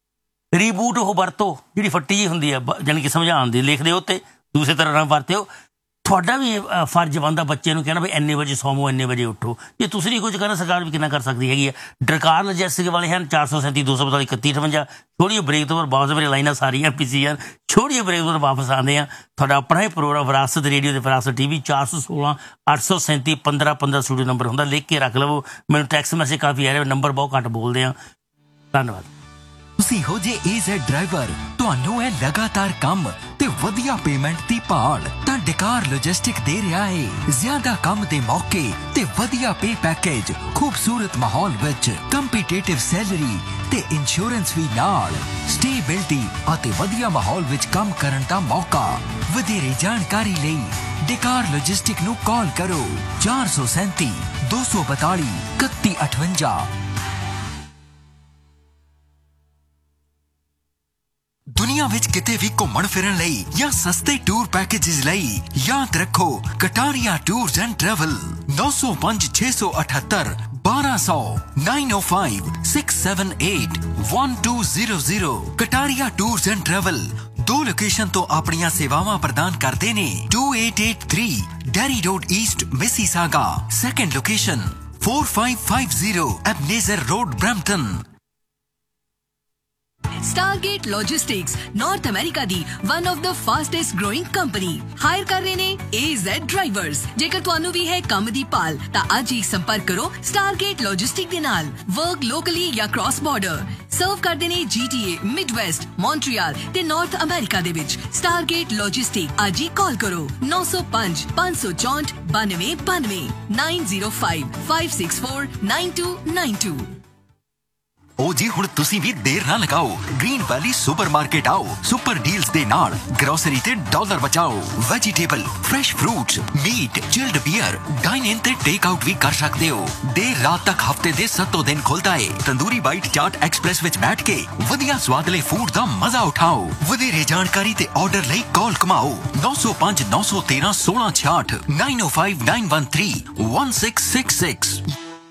ਰੀਬੂਟ ਉਹ ਵਰਤੋ ਜਿਹੜੀ ਫੱਟੀ ਜਿਹੀ ਹੁੰਦੀ ਆ, ਜਾਣੀ ਕਿ ਸਮਝਾਉਣ ਦੀ ਲਿਖਦੇ ਹੋ ਤੇ ਦੂਸਰੇ ਤਰ੍ਹਾਂ ਨਾਲ ਵਰਤਿਓ। ਤੁਹਾਡਾ ਵੀ ਫਰਜ਼ ਬਣਦਾ ਬੱਚੇ ਨੂੰ ਕਹਿਣਾ ਵੀ ਇੰਨੇ ਵਜੇ ਸੌਵੋ, ਇੰਨੇ ਵਜੇ ਉੱਠੋ। ਜੇ ਤੁਸੀਂ ਨਹੀਂ ਕੁਝ ਕਰਨਾ, ਸਰਕਾਰ ਵੀ ਕਿੰਨਾ ਕਰ ਸਕਦੀ ਹੈਗੀ ਆ। ਡਰਕਾਰ ਲਜੈਸਟਿਕ ਵਾਲੇ ਹਨ 437 242 3158। ਛੋੜੀਏ ਬ੍ਰੇਕ ਤੋਂ ਬਾਅਦ ਮੇਰੀ ਲਾਈਨਾਂ ਸਾਰੀਆਂ ਪਿੱਛੇ ਹਨ, ਛੋੜੀਏ ਬ੍ਰੇਕ ਤੋਂ ਵਾਪਸ ਆਉਂਦੇ ਹਾਂ। ਤੁਹਾਡਾ ਆਪਣਾ ਹੀ ਪ੍ਰੋਗਰਾਮ ਵਿਰਾਸਤ ਰੇਡੀਓ ਤੇ ਵਿਰਾਸਤ TV 416 837 1515 ਸਟੂਡੀਓ ਨੰਬਰ ਹੁੰਦਾ, ਲਿਖ ਕੇ ਰੱਖ ਲਵੋ। ਮੈਨੂੰ ਟੈਕਸਟ ਮੈਸੇਜ ਕਾਫੀ ਆ ਰਿਹਾ, ਨੰਬਰ ਬਹੁਤ ਘੱਟ ਬੋਲਦੇ ਆ। ਧੰਨਵਾਦ। ਤੁਸੀਂ ਹੋ ਜੇ AZ ਡਰਾਈਵਰ, ਤੁਹਾਨੂੰ ਹੈ ਲਗਾਤਾਰ ਕੰਮ ਤੇ ਵਧੀਆ ਪੇਮੈਂਟ ਦੀ ਭਾਲ, ਤਾਂ ਡਕਾਰ ਲੌਜਿਸਟਿਕ ਦੇ ਰਿਹਾ ਹੈ ਜ਼ਿਆਦਾ ਕੰਮ ਦੇ ਮੌਕੇ ਤੇ ਵਧੀਆ ਪੇ ਪੈਕੇਜ, ਖੂਬਸੂਰਤ ਮਾਹੌਲ ਵਿੱਚ ਕੰਪੀਟੀਟਿਵ ਸੈਲਰੀ ਤੇ ਇੰਸ਼ੋਰੈਂਸ ਵੀ ਨਾਲ, ਸਟੇਬਿਲਿਟੀ ਅਤੇ ਵਧੀਆ ਮਾਹੌਲ ਵਿੱਚ ਕੰਮ ਕਰਨ ਦਾ ਮੌਕਾ। ਵਧੇਰੇ ਜਾਣਕਾਰੀ ਲਈ ਡਕਾਰ ਲੌਜਿਸਟਿਕ ਨੂੰ ਕਾਲ ਕਰੋ 437 242 3158। ਦੁਨੀਆ ਵਿੱਚ ਕਿਤੇ ਵੀ ਘੁੰਮਣ ਫਿਰਨ ਲਈ ਜਾਂ ਸਸਤੇ ਟੂਰ ਪੈਕੇਜਸ ਲਈ ਯਾਦ ਰੱਖੋ Kataria tours and travel 905 678 1200 905 678 1200। Kataria tours and travel 2 location ਤੋਂ ਆਪਣੀਆਂ ਸੇਵਾਵਾਂ ਪ੍ਰਦਾਨ ਕਰਦੇ ਨੇ। 2883 dairy road East Mississauga, second location 4550 ਐਬਨੇਜ਼ਰ road Brampton. Stargate Logistics North America the one of the fastest growing company hire ਕਰ ਰਹੇ ਨੇ AZ ਡਰਾਈਵਰਸ। ਜੇਕਰ ਤੁਹਾਨੂੰ ਵੀ ਹੈ ਕੰਮ ਦੀ ਭਾਲ ਤਾਂ ਅੱਜ ਹੀ ਸੰਪਰਕ ਕਰੋ Stargate Logistics ਦੇ ਨਾਲ। ਵਰਕ ਲੋਕਲੀ ਜਾਂ ਕ੍ਰਾਸ ਬਾਰਡਰ, ਸਰਵ ਕਰਦੇ ਨੇ GTA, ਮਿਡਵੈਸਟ, ਮੌਂਟਰੀਅਲ ਤੇ ਨਾਰਥ ਅਮਰੀਕਾ ਦੇ ਵਿੱਚ। Stargate Logistics ਅੱਜ ਹੀ ਕਾਲ ਕਰੋ 905 564 9292 905 564 9292। ਉਹ ਜੀ ਹੁਣ ਤੁਸੀਂ ਵੀ ਦੇਰ ਨਾ ਲਗਾਓ, ਗ੍ਰੀਨ ਵੈਲੀ ਸੁਪਰਮਾਰਕੀਟ ਆਓ। ਸੁਪਰ ਡੀਲਸ ਦੇ ਨਾਲ ਗਰੋਸਰੀ ਤੇ ਡਾਲਰ ਬਚਾਓ। Vegetable, fresh fruits, meat, chilled beer, dine ਇਨ ਤੇ ਟੇਕ ਆਊਟ ਵੀ ਕਰ ਸਕਦੇ ਹੋ। ਦੇਰ ਰਾਤ ਤੱਕ ਹਫਤੇ ਦੇ 7 ਦਿਨ ਖੁੱਲਦਾ ਏ। ਤੰਦੂਰੀ ਬਾਈਟ ਚਾਟ ਐਕਸਪ੍ਰੈਸ ਵਿੱਚ ਬੈਠ ਕੇ ਵਧੀਆ ਸਵਾਦਲੇ ਫੂਡ ਦਾ ਮਜ਼ਾ ਉਠਾਓ। ਵਧੇਰੇ ਜਾਣਕਾਰੀ ਤੇ ਆਰਡਰ ਲਈ ਕਾਲ ਕਮਾਓ 905 913 1666 905 913 1666।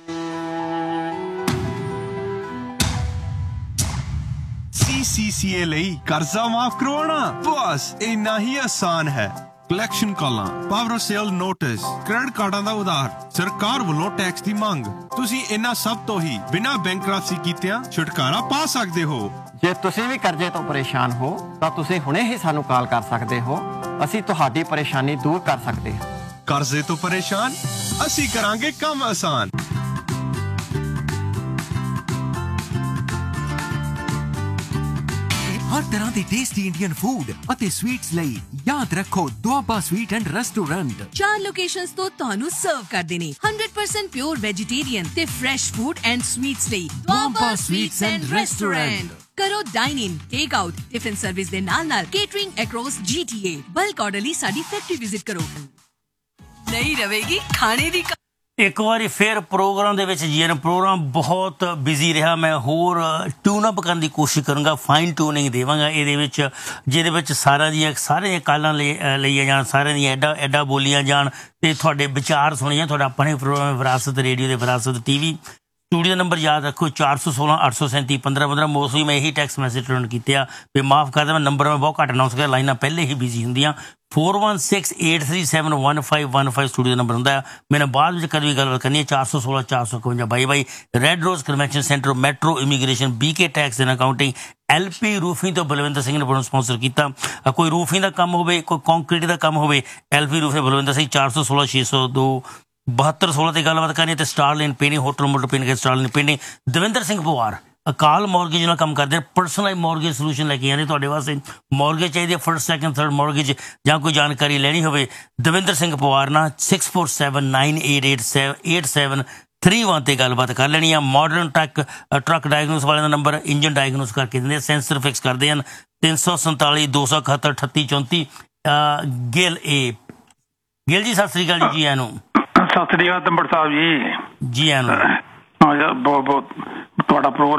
CCCA ਲਈ ਕਰਜ਼ਾ ਮਾਫ ਕਰਵਾਉਣਾ ਬਸ ਇੰਨਾ ਹੀ ਆਸਾਨ ਹੈ। ਕਲੈਕਸ਼ਨ ਕਾਲਾਂ, power of sale notice, credit ਕਾਰਡਾਂ ਦਾ ਉਧਾਰ, ਸਰਕਾਰ ਵੱਲੋਂ ਟੈਕਸ ਦੀ ਮੰਗ, ਤੁਸੀਂ ਇਹਨਾਂ ਸਭ ਤੋਂ ਹੀ ਬਿਨਾਂ ਬੈਂਕਰਪਸੀ ਕੀਤਿਆਂ ਛੁਟਕਾਰਾ ਪਾ ਸਕਦੇ ਹੋ। ਜੇ ਤੁਸੀਂ ਵੀ ਕਰਜ਼ੇ ਤੋਂ ਪਰੇਸ਼ਾਨ ਹੋ ਤਾਂ ਤੁਸੀਂ ਹੁਣੇ ਹੀ ਸਾਨੂੰ ਕਾਲ ਕਰ ਸਕਦੇ ਹੋ। ਅਸੀਂ ਤੁਹਾਡੀ ਪਰੇਸ਼ਾਨੀ ਦੂਰ ਕਰ ਸਕਦੇ ਹਾਂ। ਕਰਜ਼ੇ ਤੋਂ ਪਰੇਸ਼ਾਨ, ਅਸੀਂ ਕਰਾਂਗੇ ਕੰਮ ਆਸਾਨ। ਹਰ ਤਰ੍ਹਾਂ ਦੇ ਟੇਸਟੀ ਇੰਡੀਅਨ ਫੂਡ ਅਤੇ ਸਵੀਟਸ ਲਈ ਯਾਦ ਰੱਖੋ Doaba sweet and restaurant. 4 locations ਤੋਂ ਤੁਹਾਨੂੰ ਸਰਵ ਕਰਦੇ ਨੇ 100% ਪਿਓਰ ਵੈਜੀਟੇਰੀਅਨ ਤੇ ਫਰੈਸ਼ ਫੂਡ ਐਂਡ ਸਵੀਟਸ ਲਈ ਦੁਆਬਾ ਸਵੀਟਸ ਐਂਡ ਰੈਸਟੋਰੈਂਟ। ਕਰੋ ਡਾਈਨ ਇਨ, ਟੇਕ ਆਊਟ, ਟਿਫਿਨ ਸਰਵਿਸ ਦੇ ਨਾਲ ਕੇਟਰਿੰਗ ਅਕ੍ਰੋਸ GTA। ਬਲਕ ਆਰਡਰ ਲਈ ਸਾਡੀ ਫੈਕਟਰੀ ਵਿਜ਼ਿਟ ਕਰੋ। ਨਹੀਂ ਰਵੇਗੀ ਖਾਣੇ ਦੀ। ਇੱਕ ਵਾਰੀ ਫਿਰ ਪ੍ਰੋਗਰਾਮ ਦੇ ਵਿੱਚ ਜੀ ਪ੍ਰੋਗਰਾਮ ਬਹੁਤ ਬਿਜ਼ੀ ਰਿਹਾ। ਮੈਂ ਹੋਰ ਟਿਊਨ ਅਪ ਕਰਨ ਦੀ ਕੋਸ਼ਿਸ਼ ਕਰੂੰਗਾ, ਫਾਈਨ ਟਿਊਨਿੰਗ ਦੇਵਾਂਗਾ ਇਹਦੇ ਵਿੱਚ, ਜਿਹਦੇ ਵਿੱਚ ਸਾਰੀਆਂ ਕਾਲਾਂ ਲਈਆਂ ਜਾਣ, ਸਾਰਿਆਂ ਦੀਆਂ ਐਡਾ ਬੋਲੀਆਂ ਜਾਣ ਤੇ ਤੁਹਾਡੇ ਵਿਚਾਰ ਸੁਣੇ ਜਾਣ। ਤੁਹਾਡਾ ਆਪਣੇ ਪ੍ਰੋਗਰਾਮ ਵਿਰਾਸਤ ਰੇਡੀਓ ਦੇ ਵਿਰਾਸਤ TV। ਸਟੂਡੀਓ ਨੰਬਰ ਯਾਦ ਰੱਖੋ 416 837 1515। ਮੋਸਟਲੀ ਮੈਂ ਇਹੀ ਟੈਕਸਟ ਮੈਸੇਜ ਟਰਨ ਕੀਤੇ ਆ ਵੀ ਮਾਫ ਕਰ ਦੇਵਾਂ, ਨੰਬਰ ਮੈਂ ਬਹੁਤ ਘੱਟ ਅਨਾਉਂਸ ਕਰਿਆ, ਲਾਈਨਾਂ ਪਹਿਲੇ ਹੀ ਬਿਜ਼ੀ ਹੁੰਦੀਆਂ। 4168371515 ਸਟੂਡੀਓ ਨੰਬਰ ਹੁੰਦਾ ਆ। ਮੈਨੇ ਬਾਅਦ ਵਿੱਚ ਕਦੇ ਵੀ ਗੱਲਬਾਤ ਕਰਨੀ ਹੈ 416 451 22 red rose convention centre, metro immigration, BK tax and accounting, LP roofing ਤੋਂ ਬਲਵਿੰਦਰ ਸਿੰਘ ਨੇ ਬੜਾ ਸਪਾਂਸਰ ਕੀਤਾ। ਕੋਈ ਰੂਫਿੰਗ ਦਾ ਕੰਮ ਹੋਵੇ, ਕੋਈ ਕੰਕਰੀਟ ਦਾ ਕੰਮ ਹੋਵੇ, LP ਰੂਫਿੰਗ ਬਲਵਿੰਦਰ ਸਿੰਘ 416 602 7216 ਤੇ ਗੱਲਬਾਤ ਕਰਨੀ। ਤੇ ਸਟਾਰਲਾਈਨ painting, hotel motor painting, ਸਟਾਰਲਾਈਨ painting, Davinder Singh Pawar ਅਕਾਲ ਮੌਰਗੇਜ ਨਾਲ ਕੰਮ ਕਰਦੇ, ਪਰਸਨਲਾਈਜ਼ ਮੌਰਗੇਜ ਸੋਲੂਸ਼ਨ ਲੈ ਕੇ ਆਉਂਦੇ ਤੁਹਾਡੇ ਵਾਸਤੇ। ਮੌਰਗੇਜ ਚਾਹੀਦੀ ਹੈ, ਫਸਟ ਸੈਕਿੰਡ ਥਰਡ ਮੌਰਗੇਜ, ਜਾਂ ਕੋਈ ਜਾਣਕਾਰੀ ਲੈਣੀ ਹੋਵੇ ਦਵਿੰਦਰ ਸਿੰਘ ਪਵਾਰ ਨਾਲ 6479888731 ਤੇ ਗੱਲਬਾਤ ਕਰ ਲੈਣੀ ਆ। ਮਾਡਰਨ ਟਰੱਕ ਡਾਇਗਨੋਸ ਵਾਲਿਆਂ ਦਾ ਨੰਬਰ, ਇੰਜਨ ਡਾਇਗਨੋਸ ਕਰਕੇ ਦਿੰਦੇ, ਸੈਂਸਰ ਫਿਕਸ ਕਰਦੇ ਹਨ। 347 271 38 34। ਗਿੱਲ ਜੀ ਸਤਿ ਸ੍ਰੀ ਅਕਾਲ ਜੀ। ਆਇਆਂ ਨੂੰ। ਸਤਿ ਸ੍ਰੀ ਅਕਾਲ ਤੰਬੜ ਸਾਹਿਬ ਜੀ। ਜੀ ਆਇਆਂ ਨੂੰ। ਬਹੁਤ ਤੁਹਾਡਾ ਪ੍ਰੋਗਰਾਮ